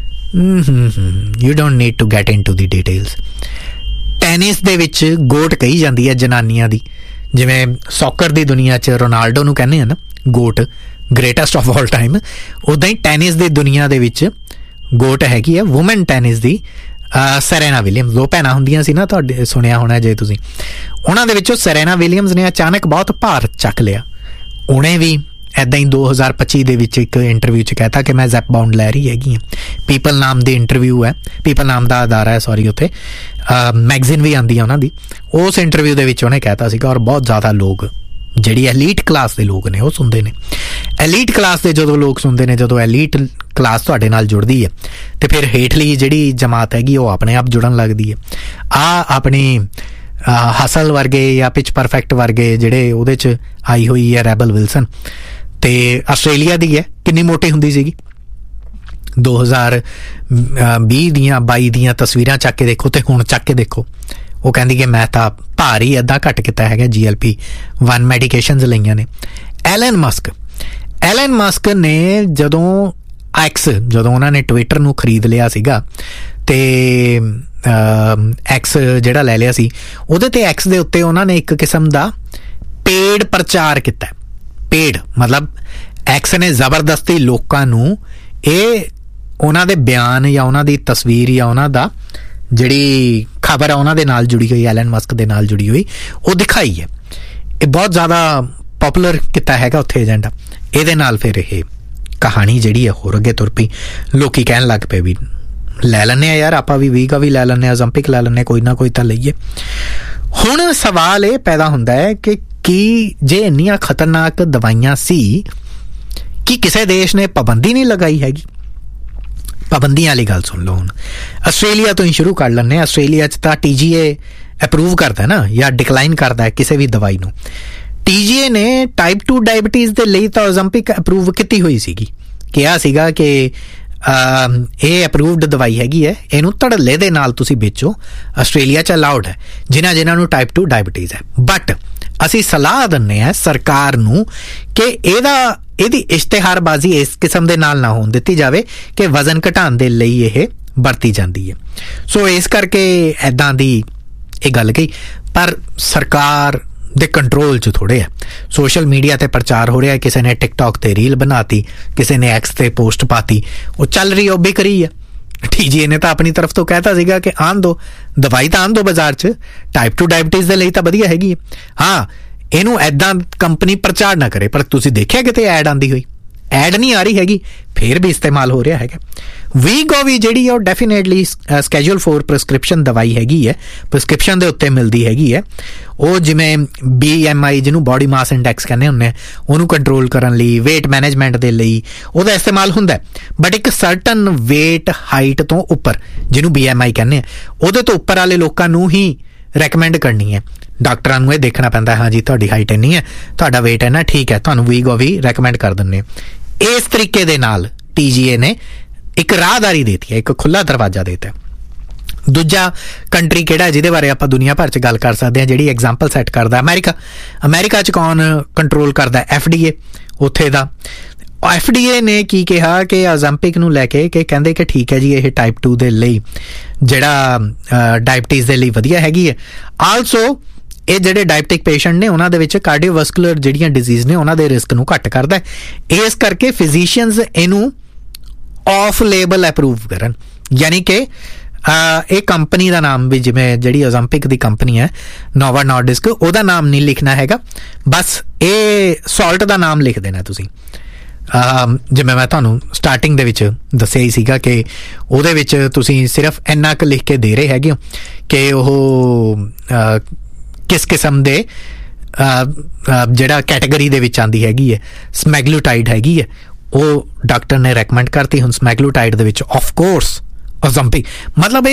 S1: you don't need to get into the details। Tennis ਦੇ ਵਿੱਚ ਗੋਟ ਕਹੀ ਜਾਂਦੀ ਹੈ ਜਨਾਨੀਆਂ ਦੀ, ਜਿਵੇਂ ਸੌਕਰ ਦੀ ਦੁਨੀਆ 'ਚ ਰੋਨਾਲਡੋ ਨੂੰ ਕਹਿੰਦੇ ਆ ਨਾ goat, greatest of all time, ਉੱਦਾਂ ਹੀ ਟੈਨਿਸ ਦੀ ਦੁਨੀਆ ਦੇ ਵਿੱਚ ਗੋਟ ਹੈਗੀ ਹੈ ਵੂਮਨ ਟੈਨਿਸ ਦੀ ਸੈਰੇਨਾ ਵਿਲੀਅਮਸ। ਦੋ ਭੈਣਾਂ ਹੁੰਦੀਆਂ ਸੀ ਨਾ, ਤੁਹਾਡੇ ਸੁਣਿਆ ਹੋਣਾ ਜੇ ਤੁਸੀਂ, ਉਹਨਾਂ ਦੇ ਵਿੱਚੋਂ ਸੈਰੇਨਾ ਵਿਲੀਅਮਸ ਨੇ ਅਚਾਨਕ ਬਹੁਤ ਭਾਰ ਚੱਕ ਲਿਆ। ਉਹਨੇ ਵੀ ਇੱਦਾਂ ਹੀ 2025 ਦੇ ਵਿੱਚ ਇੱਕ ਇੰਟਰਵਿਊ 'ਚ ਕਹਿਤਾ ਕਿ ਮੈਂ ਜ਼ੈਪ ਬਾਉਂਡ ਲੈ ਰਹੀ ਹੈਗੀ ਹਾਂ। ਪੀਪਲ ਨਾਮ ਦੀ ਇੰਟਰਵਿਊ ਹੈ, ਪੀਪਲ ਨਾਮ ਦਾ ਅਦਾਰਾ ਹੈ ਸੌਰੀ, ਉੱਥੇ ਮੈਗਜ਼ੀਨ ਵੀ ਆਉਂਦੀ ਆ ਉਹਨਾਂ ਦੀ। ਉਸ ਇੰਟਰਵਿਊ ਦੇ ਵਿੱਚ ਉਹਨੇ ਕਹਿਤਾ ਸੀਗਾ, ਔਰ ਬਹੁਤ ਜ਼ਿਆਦਾ ਲੋਕ ਜਿਹੜੀ ਐਲੀਟ ਕਲਾਸ ਦੇ ਲੋਕ ਨੇ ਉਹ ਸੁਣਦੇ ਨੇ। ਐਲੀਟ ਕਲਾਸ ਦੇ ਜਦੋਂ ਲੋਕ ਸੁਣਦੇ ਨੇ, ਜਦੋਂ ਐਲੀਟ ਕਲਾਸ ਤੁਹਾਡੇ ਨਾਲ ਜੁੜਦੀ ਹੈ ਤੇ ਫਿਰ ਹੇਠਲੀ ਜਿਹੜੀ ਜਮਾਤ ਹੈਗੀ ਉਹ ਆਪਣੇ ਆਪ ਜੁੜਨ ਲੱਗਦੀ ਹੈ। ਆਪਣੀ ਹਸਲ ਵਰਗੇ ਜਾਂ ਪਿਚ ਪਰਫੈਕਟ ਵਰਗੇ ਜਿਹੜੇ ਉਹਦੇ 'ਚ ਆਈ ਹੋਈ ਹੈ ਰੈਬਲ ਵਿਲਸਨ, ਤੇ ਆਸਟ੍ਰੇਲੀਆ ਦੀ ਹੈ, ਕਿੰਨੀ ਮੋਟੀ ਹੁੰਦੀ ਸੀਗੀ। 2020 ਦੀਆਂ 22 ਦੀਆਂ ਤਸਵੀਰਾਂ ਚੱਕ ਕੇ ਦੇਖੋ ਤੇ ਹੁਣ ਚੱਕ ਕੇ ਦੇਖੋ। ਉਹ ਕਹਿੰਦੀ ਕਿ ਮੈਂ ਤਾਂ ਭਾਰ ਹੀ ਅੱਧਾ ਘੱਟ ਕੀਤਾ ਹੈਗਾ, GLP-1 ਮੈਡੀਕੇਸ਼ਨਸ ਲਈਆਂ ਨੇ। ਐਲਨ ਮਸਕ ਨੇ ਜਦੋਂ ਉਹਨਾਂ ਨੇ ਟਵਿੱਟਰ ਨੂੰ ਖਰੀਦ ਲਿਆ ਸੀਗਾ ਤੇ ਐਕਸ ਜਿਹੜਾ ਲੈ ਲਿਆ ਸੀ, ਉਹਦੇ ਤੇ ਐਕਸ ਦੇ ਉੱਤੇ ਉਹਨਾਂ ਨੇ ਇੱਕ ਕਿਸਮ ਦਾ ਪੇਡ ਪ੍ਰਚਾਰ ਕੀਤਾ। ਪੇਡ ਮਤਲਬ ਐਕਸ ਨੇ ਜ਼ਬਰਦਸਤੀ ਲੋਕਾਂ ਨੂੰ ਇਹ ਉਹਨਾਂ ਦੇ ਬਿਆਨ ਜਾਂ ਉਹਨਾਂ ਦੀ ਤਸਵੀਰ ਜਾਂ ਉਹਨਾਂ ਦਾ ਜਿਹੜੀ ਖਬਰ ਹੈ ਉਹਨਾਂ ਦੇ ਨਾਲ ਜੁੜੀ ਹੋਈ, ਐਲਨ ਮਸਕ ਦੇ ਨਾਲ ਜੁੜੀ ਹੋਈ, ਉਹ ਦਿਖਾਈ ਹੈ। ਇਹ ਬਹੁਤ ਜ਼ਿਆਦਾ ਪੋਪੂਲਰ ਕੀਤਾ ਹੈਗਾ ਉੱਥੇ ਏਜੰਡਾ। ਇਹਦੇ ਨਾਲ ਫਿਰ ਇਹ ਕਹਾਣੀ ਜਿਹੜੀ ਹੈ ਹੋਰ ਅੱਗੇ ਤੁਰ ਪਈ। ਲੋਕੀ ਕਹਿਣ ਲੱਗ ਪਏ ਵੀ ਲੈ ਲੈਂਦੇ ਹਾਂ ਯਾਰ, ਆਪਾਂ ਵੀ ਵੀਗਾ ਵੀ ਲੈ ਲੈਂਦੇ ਹਾਂ, ਓਲੰਪਿਕ ਲੈ ਲੈਂਦੇ, ਕੋਈ ਨਾ ਕੋਈ ਤਾਂ ਲਈਏ। ਹੁਣ ਸਵਾਲ ਇਹ ਪੈਦਾ ਹੁੰਦਾ ਹੈ ਕਿ ਕੀ ਜੇ ਇੰਨੀਆਂ ਖਤਰਨਾਕ ਦਵਾਈਆਂ ਸੀ, ਕੀ ਕਿਸੇ ਦੇਸ਼ ਨੇ ਪਾਬੰਦੀ ਨਹੀਂ ਲਗਾਈ ਹੈਗੀ? ਪਾਬੰਦੀਆਂ ਵਾਲੀ ਗੱਲ ਸੁਣ ਲਓ। ਹੁਣ ਆਸਟ੍ਰੇਲੀਆ ਤੋਂ ਹੀ ਸ਼ੁਰੂ ਕਰ ਲੈਂਦੇ ਹਾਂ। ਆਸਟ੍ਰੇਲੀਆ 'ਚ ਤਾਂ TGA ਅਪਰੂਵ ਕਰਦਾ ਨਾ ਜਾਂ ਡਿਕਲਾਈਨ ਕਰਦਾ ਕਿਸੇ ਵੀ ਦਵਾਈ ਨੂੰ। TGA ਨੇ ਟਾਈਪ 2 ਡਾਇਬਟੀਜ਼ ਦੇ ਲਈ ਤਾਂ ਓਲੰਪਿਕ ਅਪਰੂਵ ਕੀਤੀ ਹੋਈ ਸੀਗੀ, ਕਿਹਾ ਸੀਗਾ ਕਿ ਇਹ ਅਪਰੂਵਡ ਦਵਾਈ ਹੈਗੀ ਹੈ, ਇਹਨੂੰ ਧੜੱਲੇ ਦੇ ਨਾਲ ਤੁਸੀਂ ਵੇਚੋ, ਆਸਟ੍ਰੇਲੀਆ 'ਚ ਅਲਾਉਡ ਹੈ ਜਿਨ੍ਹਾਂ ਨੂੰ ਟਾਈਪ 2 ਡਾਇਬਟੀਜ਼ ਹੈ। ਬਟ ਅਸੀਂ ਸਲਾਹ ਦਿੰਦੇ ਹਾਂ ਸਰਕਾਰ ਨੂੰ ਕਿ ਇਹਦੀ ਇਸ਼ਤਿਹਾਰਬਾਜ਼ੀ ਇਸ ਕਿਸਮ ਦੇ ਨਾਲ ਨਾ ਹੋਣ ਦਿੱਤੀ ਜਾਵੇ ਕਿ ਵਜ਼ਨ ਘਟਾਉਣ ਦੇ ਲਈ ਇਹ ਵਰਤੀ ਜਾਂਦੀ ਹੈ। ਸੋ ਇਸ ਕਰਕੇ ਇੱਦਾਂ ਦੀ ਇਹ ਗੱਲ ਕਹੀ, ਪਰ ਸਰਕਾਰ ਦੇ ਕੰਟਰੋਲ 'ਚ ਥੋੜ੍ਹੇ ਹੈ। ਸੋਸ਼ਲ ਮੀਡੀਆ 'ਤੇ ਪ੍ਰਚਾਰ ਹੋ ਰਿਹਾ, ਕਿਸੇ ਨੇ ਟਿਕਟੋਕ 'ਤੇ ਰੀਲ ਬਣਾਤੀ, ਕਿਸੇ ਨੇ ਐਕਸ 'ਤੇ ਪੋਸਟ ਪਾਤੀ, ਉਹ ਚੱਲ ਰਹੀ, ਉਹ ਵੀ ਕਰੀ ਹੈ। TGA ਨੇ ਤਾਂ ਆਪਣੀ ਤਰਫ ਤੋਂ ਕਹਿਤਾ ਸੀਗਾ ਕਿ ਆਉਣ ਦਿਓ ਦਵਾਈ, ਤਾਂ ਆਉਣ ਦਿਓ ਬਾਜ਼ਾਰ 'ਚ, ਟਾਈਪ 2 ਡਾਇਬਟੀਜ਼ ਦੇ ਲਈ ਤਾਂ ਵਧੀਆ ਹੈਗੀ ਹੈ। ਹਾਂ, ਇਹਨੂੰ ਐਦਾਂ ਕੰਪਨੀ ਪ੍ਰਚਾਰ ਨਾ ਕਰੇ, ਪਰ ਤੁਸੀਂ ਦੇਖਿਆ ਕਿਤੇ ਐਡ ਆਉਂਦੀ ਹੋਈ? ਐਡ ਨਹੀਂ ਆ ਰਹੀ ਹੈਗੀ, ਫਿਰ ਵੀ ਇਸਤੇਮਾਲ ਹੋ ਰਿਹਾ ਹੈਗਾ। ਵੀਗੋਵੀ ਜਿਹੜੀ ਉਹ ਡੈਫੀਨੇਟਲੀ ਸਕੈਜੂਲ 4 ਪ੍ਰਿਸਕ੍ਰਿਪਸ਼ਨ ਦਵਾਈ ਹੈਗੀ ਹੈ, ਪ੍ਰਿਸਕ੍ਰਿਪਸ਼ਨ ਦੇ ਉੱਤੇ ਮਿਲਦੀ ਹੈਗੀ ਹੈ। ਉਹ ਜਿਵੇਂ BMI ਜਿਹਨੂੰ ਬੋਡੀ ਮਾਸ ਇੰਡੈਕਸ ਕਹਿੰਦੇ ਹੁੰਦੇ, ਉਹਨੂੰ ਕੰਟਰੋਲ ਕਰਨ ਲਈ, ਵੇਟ ਮੈਨੇਜਮੈਂਟ ਦੇ ਲਈ ਉਹਦਾ ਇਸਤੇਮਾਲ ਹੁੰਦਾ। ਬਟ ਇੱਕ ਸਰਟਨ ਵੇਟ ਹਾਈਟ ਤੋਂ ਉੱਪਰ, ਜਿਹਨੂੰ BMI ਕਹਿੰਦੇ ਆ, ਉਹਦੇ ਤੋਂ ਉੱਪਰ ਵਾਲੇ ਲੋਕਾਂ ਨੂੰ ਹੀ ਰੈਕਮੈਂਡ ਕਰਨੀ ਹੈ। ਡਾਕਟਰਾਂ ਨੂੰ ਇਹ ਦੇਖਣਾ ਪੈਂਦਾ, ਹਾਂ ਜੀ ਤੁਹਾਡੀ ਹਾਈਟ ਇੰਨੀ ਹੈ, ਤੁਹਾਡਾ ਵੇਟ ਇੰਨਾ, ਠੀਕ ਹੈ, ਤੁਹਾਨੂੰ ਵੀਗੋਵੀ ਰੈਕਮੈਂਡ ਕਰ ਦਿੰਦੇ। ਇਸ ਤਰੀਕੇ ਦੇ ਨਾਲ TGA ਨੇ ਇੱਕ ਰਾਹਦਾਰੀ ਦੇਤੀ ਹੈ, ਇੱਕ ਖੁੱਲ੍ਹਾ ਦਰਵਾਜ਼ਾ ਦੇਤਾ। ਦੂਜਾ ਕੰਟਰੀ ਕਿਹੜਾ ਜਿਹਦੇ ਬਾਰੇ ਆਪਾਂ ਦੁਨੀਆ ਭਰ 'ਚ ਗੱਲ ਕਰ ਸਕਦੇ ਹਾਂ, ਜਿਹੜੀ ਐਗਜ਼ਾਮਪਲ ਸੈੱਟ ਕਰਦਾ? ਅਮਰੀਕਾ 'ਚ ਕੌਣ ਕੰਟਰੋਲ ਕਰਦਾ? FDA। ਉੱਥੇ ਦਾ FDA ਨੇ ਕੀ ਕਿਹਾ ਕਿ ਓਲੰਪਿਕ ਨੂੰ ਲੈ ਕੇ, ਕਿ ਕਹਿੰਦੇ ਕਿ ਠੀਕ ਹੈ ਜੀ, ਇਹ ਟਾਈਪ 2 ਦੇ ਲਈ ਜਿਹੜਾ ਡਾਇਬਟੀਜ਼ ਦੇ ਲਈ ਵਧੀਆ ਹੈਗੀ ਹੈ। ਆਲਸੋ ਇਹ ਜਿਹੜੇ ਡਾਇਬਟਿਕ ਪੇਸ਼ੈਂਟ ਨੇ ਉਹਨਾਂ ਦੇ ਵਿੱਚ ਕਾਰਡੀਓਵਾਸਕੂਲਰ ਜਿਹੜੀਆਂ ਡਿਜ਼ੀਜ਼ ਨੇ ਉਹਨਾਂ ਦੇ ਰਿਸਕ ਨੂੰ ਘੱਟ ਕਰਦਾ। ਇਸ ਕਰਕੇ ਫਿਜ਼ੀਸ਼ੀਅਨਸ ਇਹਨੂੰ ਆਫ ਲੇਬਲ ਅਪਰੂਵ ਕਰਨ, ਯਾਨੀ ਕਿ ਇਹ ਕੰਪਨੀ ਦਾ ਨਾਮ ਵੀ, ਜਿਵੇਂ ਜਿਹੜੀ ਓਲੰਪਿਕ ਦੀ ਕੰਪਨੀ ਹੈ ਨੋਵਾ ਨੋਰਡਿਸਕ, ਉਹਦਾ ਨਾਮ ਨਹੀਂ ਲਿਖਣਾ ਹੈਗਾ, ਬਸ ਇਹ ਸਾਲਟ ਦਾ ਨਾਮ ਲਿਖ ਦੇਣਾ ਤੁਸੀਂ। ਜਿਵੇਂ ਮੈਂ ਤੁਹਾਨੂੰ ਸਟਾਰਟਿੰਗ ਦੇ ਵਿੱਚ ਦੱਸਿਆ ਹੀ ਸੀਗਾ ਕਿ ਉਹਦੇ ਵਿੱਚ ਤੁਸੀਂ ਸਿਰਫ ਇੰਨਾ ਕੁ ਲਿਖ ਕੇ ਦੇ ਰਹੇ ਹੈਗੇ ਹੋ ਕਿ ਉਹ ਕਿਸ ਕਿਸਮ ਦੇ ਜਿਹੜਾ ਕੈਟੇਗਰੀ ਦੇ ਵਿੱਚ ਆਉਂਦੀ ਹੈਗੀ ਹੈ, ਸਮੈਗਲੂਟਾਈਡ ਹੈਗੀ ਹੈ, ਉਹ ਡਾਕਟਰ ਨੇ ਰੈਕਮੈਂਡ ਕਰਤੀ। ਹੁਣ ਸਮੈਗਲੂਟਾਈਡ ਦੇ ਵਿੱਚ ਆਫ ਕੋਰਸ ਓਲੰਪਿਕ, ਮਤਲਬ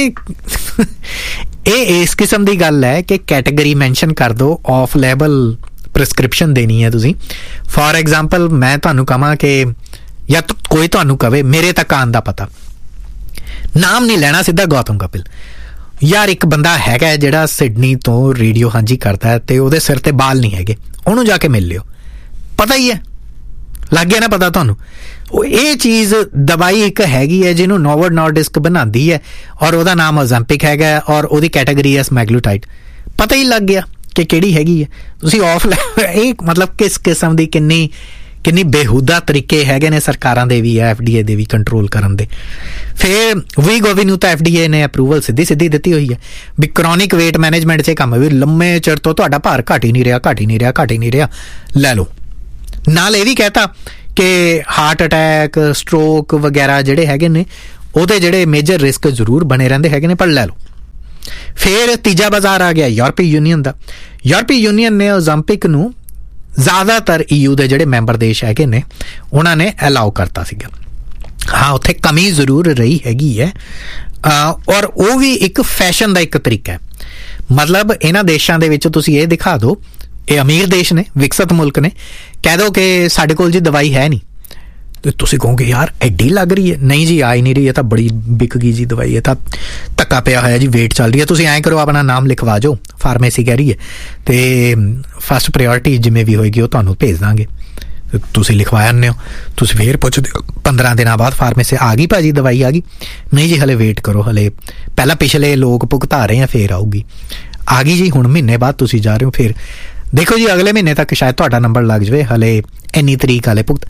S1: ਇਹ ਇਸ ਕਿਸਮ ਦੀ ਗੱਲ ਹੈ ਕਿ ਕੈਟੇਗਰੀ ਮੈਂਸ਼ਨ ਕਰ ਦਿਓ, ਆਫ ਲੈਬਲ ਪ੍ਰਿਸਕ੍ਰਿਪਸ਼ਨ ਦੇਣੀ ਹੈ ਤੁਸੀਂ। ਫੋਰ ਐਗਜ਼ਾਮਪਲ ਮੈਂ ਤੁਹਾਨੂੰ ਕਹਾਂ ਕਿ, ਜਾਂ ਕੋਈ ਤੁਹਾਨੂੰ ਕਵੇ, ਮੇਰੇ ਤੱਕ ਆਉਣ ਦਾ ਪਤਾ, ਨਾਮ ਨਹੀਂ ਲੈਣਾ, ਸਿੱਧਾ ਗੌਤਮ ਕਪਿਲ, ਯਾਰ ਇੱਕ ਬੰਦਾ ਹੈਗਾ ਜਿਹੜਾ ਸਿਡਨੀ ਤੋਂ ਰੇਡੀਓ ਹਾਂਜੀ ਕਰਦਾ ਤੇ ਉਹਦੇ ਸਿਰ ਤੇ ਬਾਲ ਨਹੀਂ ਹੈਗੇ, ਉਹਨੂੰ ਜਾ ਕੇ ਮਿਲ ਲਿਓ, ਪਤਾ ਹੀ ਹੈ, ਲੱਗ ਗਿਆ ਨਾ ਪਤਾ ਤੁਹਾਨੂੰ। ਉਹ ਇਹ ਚੀਜ਼ ਦਵਾਈ ਇੱਕ ਹੈਗੀ ਹੈ ਜਿਹਨੂੰ ਨੋਵੋ ਨੋਰਡਿਸਕ ਬਣਾਉਂਦੀ ਹੈ, ਔਰ ਉਹਦਾ ਨਾਮ ਓਲੰਪਿਕ ਹੈਗਾ, ਔਰ ਉਹਦੀ ਕੈਟੇਗਰੀ ਹੈ ਸਮੈਗਲੂਟਾਈਡ, ਪਤਾ ਹੀ ਲੱਗ ਗਿਆ। ਕਿ ਕਿਹੜੀ ਹੈਗੀ ਹੈ। ਤੁਸੀਂ ਆਫ ਇਹ ਮਤਲਬ ਕਿਸ ਕਿਸਮ ਦੀ ਕਿੰਨੀ ਬੇਹੂਦਾ ਤਰੀਕੇ ਹੈਗੇ ਨੇ ਸਰਕਾਰਾਂ ਦੇ ਵੀ, FDA ਦੇ ਵੀ ਕੰਟਰੋਲ ਕਰਨ ਦੇ। ਫਿਰ ਵੀਗੋਵੀ ਨੂੰ ਤਾਂ FDA ਨੇ ਅਪਰੂਵਲ ਸਿੱਧੀ ਦਿੱਤੀ ਹੋਈ ਹੈ ਵੀ ਕਰੋਨਿਕ ਵੇਟ ਮੈਨੇਜਮੈਂਟ 'ਚ ਕੰਮ ਵੀ ਲੰਮੇ ਚਿਰ ਤੋਂ ਤੁਹਾਡਾ ਭਾਰ ਘਟ ਹੀ ਨਹੀਂ ਰਿਹਾ, ਲੈ ਲਓ। ਨਾਲ ਇਹ ਵੀ ਕਹਿਤਾ ਕਿ ਹਾਰਟ ਅਟੈਕ, ਸਟ੍ਰੋਕ ਵਗੈਰਾ ਜਿਹੜੇ ਹੈਗੇ ਨੇ ਉਹਦੇ ਜਿਹੜੇ ਮੇਜਰ ਰਿਸਕ ਜ਼ਰੂਰ ਬਣੇ ਰਹਿੰਦੇ ਹੈਗੇ ਨੇ, ਪਰ ਲੈ ਲਓ। ਫਿਰ ਤੀਜਾ ਬਾਜ਼ਾਰ ਆ ਗਿਆ ਯੂਰਪੀ ਯੂਨੀਅਨ ਦਾ। ਯੂਰਪੀ ਯੂਨੀਅਨ ਨੇ ਓਜ਼ੈਂਪਿਕ ਨੂੰ ਜ਼ਿਆਦਾਤਰ EU ਦੇ ਜਿਹੜੇ ਮੈਂਬਰ ਦੇਸ਼ ਹੈਗੇ ਨੇ ਉਹਨਾਂ ਨੇ ਅਲਾਓ ਕਰਤਾ ਸੀਗਾ। ਹਾਂ, ਉੱਥੇ ਕਮੀ ਜ਼ਰੂਰ ਰਹੀ ਹੈਗੀ ਹੈ, ਔਰ ਉਹ ਵੀ ਇੱਕ ਫੈਸ਼ਨ ਦਾ ਇੱਕ ਤਰੀਕਾ ਹੈ। ਮਤਲਬ ਇਹਨਾਂ ਦੇਸ਼ਾਂ ਦੇ ਵਿੱਚ ਤੁਸੀਂ ਇਹ ਦਿਖਾ ਦਿਓ, ਇਹ ਅਮੀਰ ਦੇਸ਼ ਨੇ, ਵਿਕਸਿਤ ਮੁਲਕ ਨੇ, ਕਹਿ ਦਿਓ ਕਿ ਸਾਡੇ ਕੋਲ ਜੀ ਦਵਾਈ ਹੈ ਨਹੀਂ, ਤੇ ਤੁਸੀਂ ਕਹੋਗੇ ਯਾਰ ਐਡੀ ਲੱਗ ਰਹੀ ਹੈ। ਨਹੀਂ ਜੀ, ਆ ਹੀ ਨਹੀਂ ਰਹੀ, ਇਹ ਤਾਂ ਬੜੀ ਵਿਕ ਗਈ ਜੀ ਦਵਾਈ, ਇਹ ਤਾਂ ਧੱਕਾ ਪਿਆ ਹੋਇਆ ਜੀ, ਵੇਟ ਚੱਲ ਰਹੀ ਹੈ। ਤੁਸੀਂ ਐਂ ਕਰੋ, ਆਪਣਾ ਨਾਮ ਲਿਖਵਾ ਜਾਓ, ਫਾਰਮੇਸੀ ਕਹਿ ਰਹੀ ਹੈ, ਤੇ ਫਸਟ ਪ੍ਰਾਇਓਰਟੀ ਜਿਵੇਂ ਵੀ ਹੋਏਗੀ ਉਹ ਤੁਹਾਨੂੰ ਭੇਜ ਦਾਂਗੇ। ਤੁਸੀਂ ਲਿਖਵਾ ਆਉਂਦੇ ਹੋ, ਤੁਸੀਂ ਫੇਰ ਪੁੱਛਦੇ ਹੋ 15 ਦਿਨਾਂ ਬਾਅਦ ਫਾਰਮੇਸੀ ਆ ਗਈ ਭਾਜੀ, ਦਵਾਈ ਆ ਗਈ? ਨਹੀਂ ਜੀ, ਹਲੇ ਵੇਟ ਕਰੋ, ਹਲੇ ਪਹਿਲਾਂ ਪਿਛਲੇ ਲੋਕ ਭੁਗਤਾ ਰਹੇ ਆ, ਫੇਰ ਆਊਗੀ। ਆ ਗਈ ਜੀ, ਹੁਣ ਮਹੀਨੇ ਬਾਅਦ ਤੁਸੀਂ ਜਾ ਰਹੇ ਹੋ, ਫਿਰ ਦੇਖੋ ਜੀ ਅਗਲੇ ਮਹੀਨੇ ਤੱਕ ਸ਼ਾਇਦ ਤੁਹਾਡਾ ਨੰਬਰ ਲੱਗ ਜਾਵੇ, ਹਲੇ ਇੰਨੀ ਤਰੀਕ ਵਾਲੇ ਭੁਗਤ।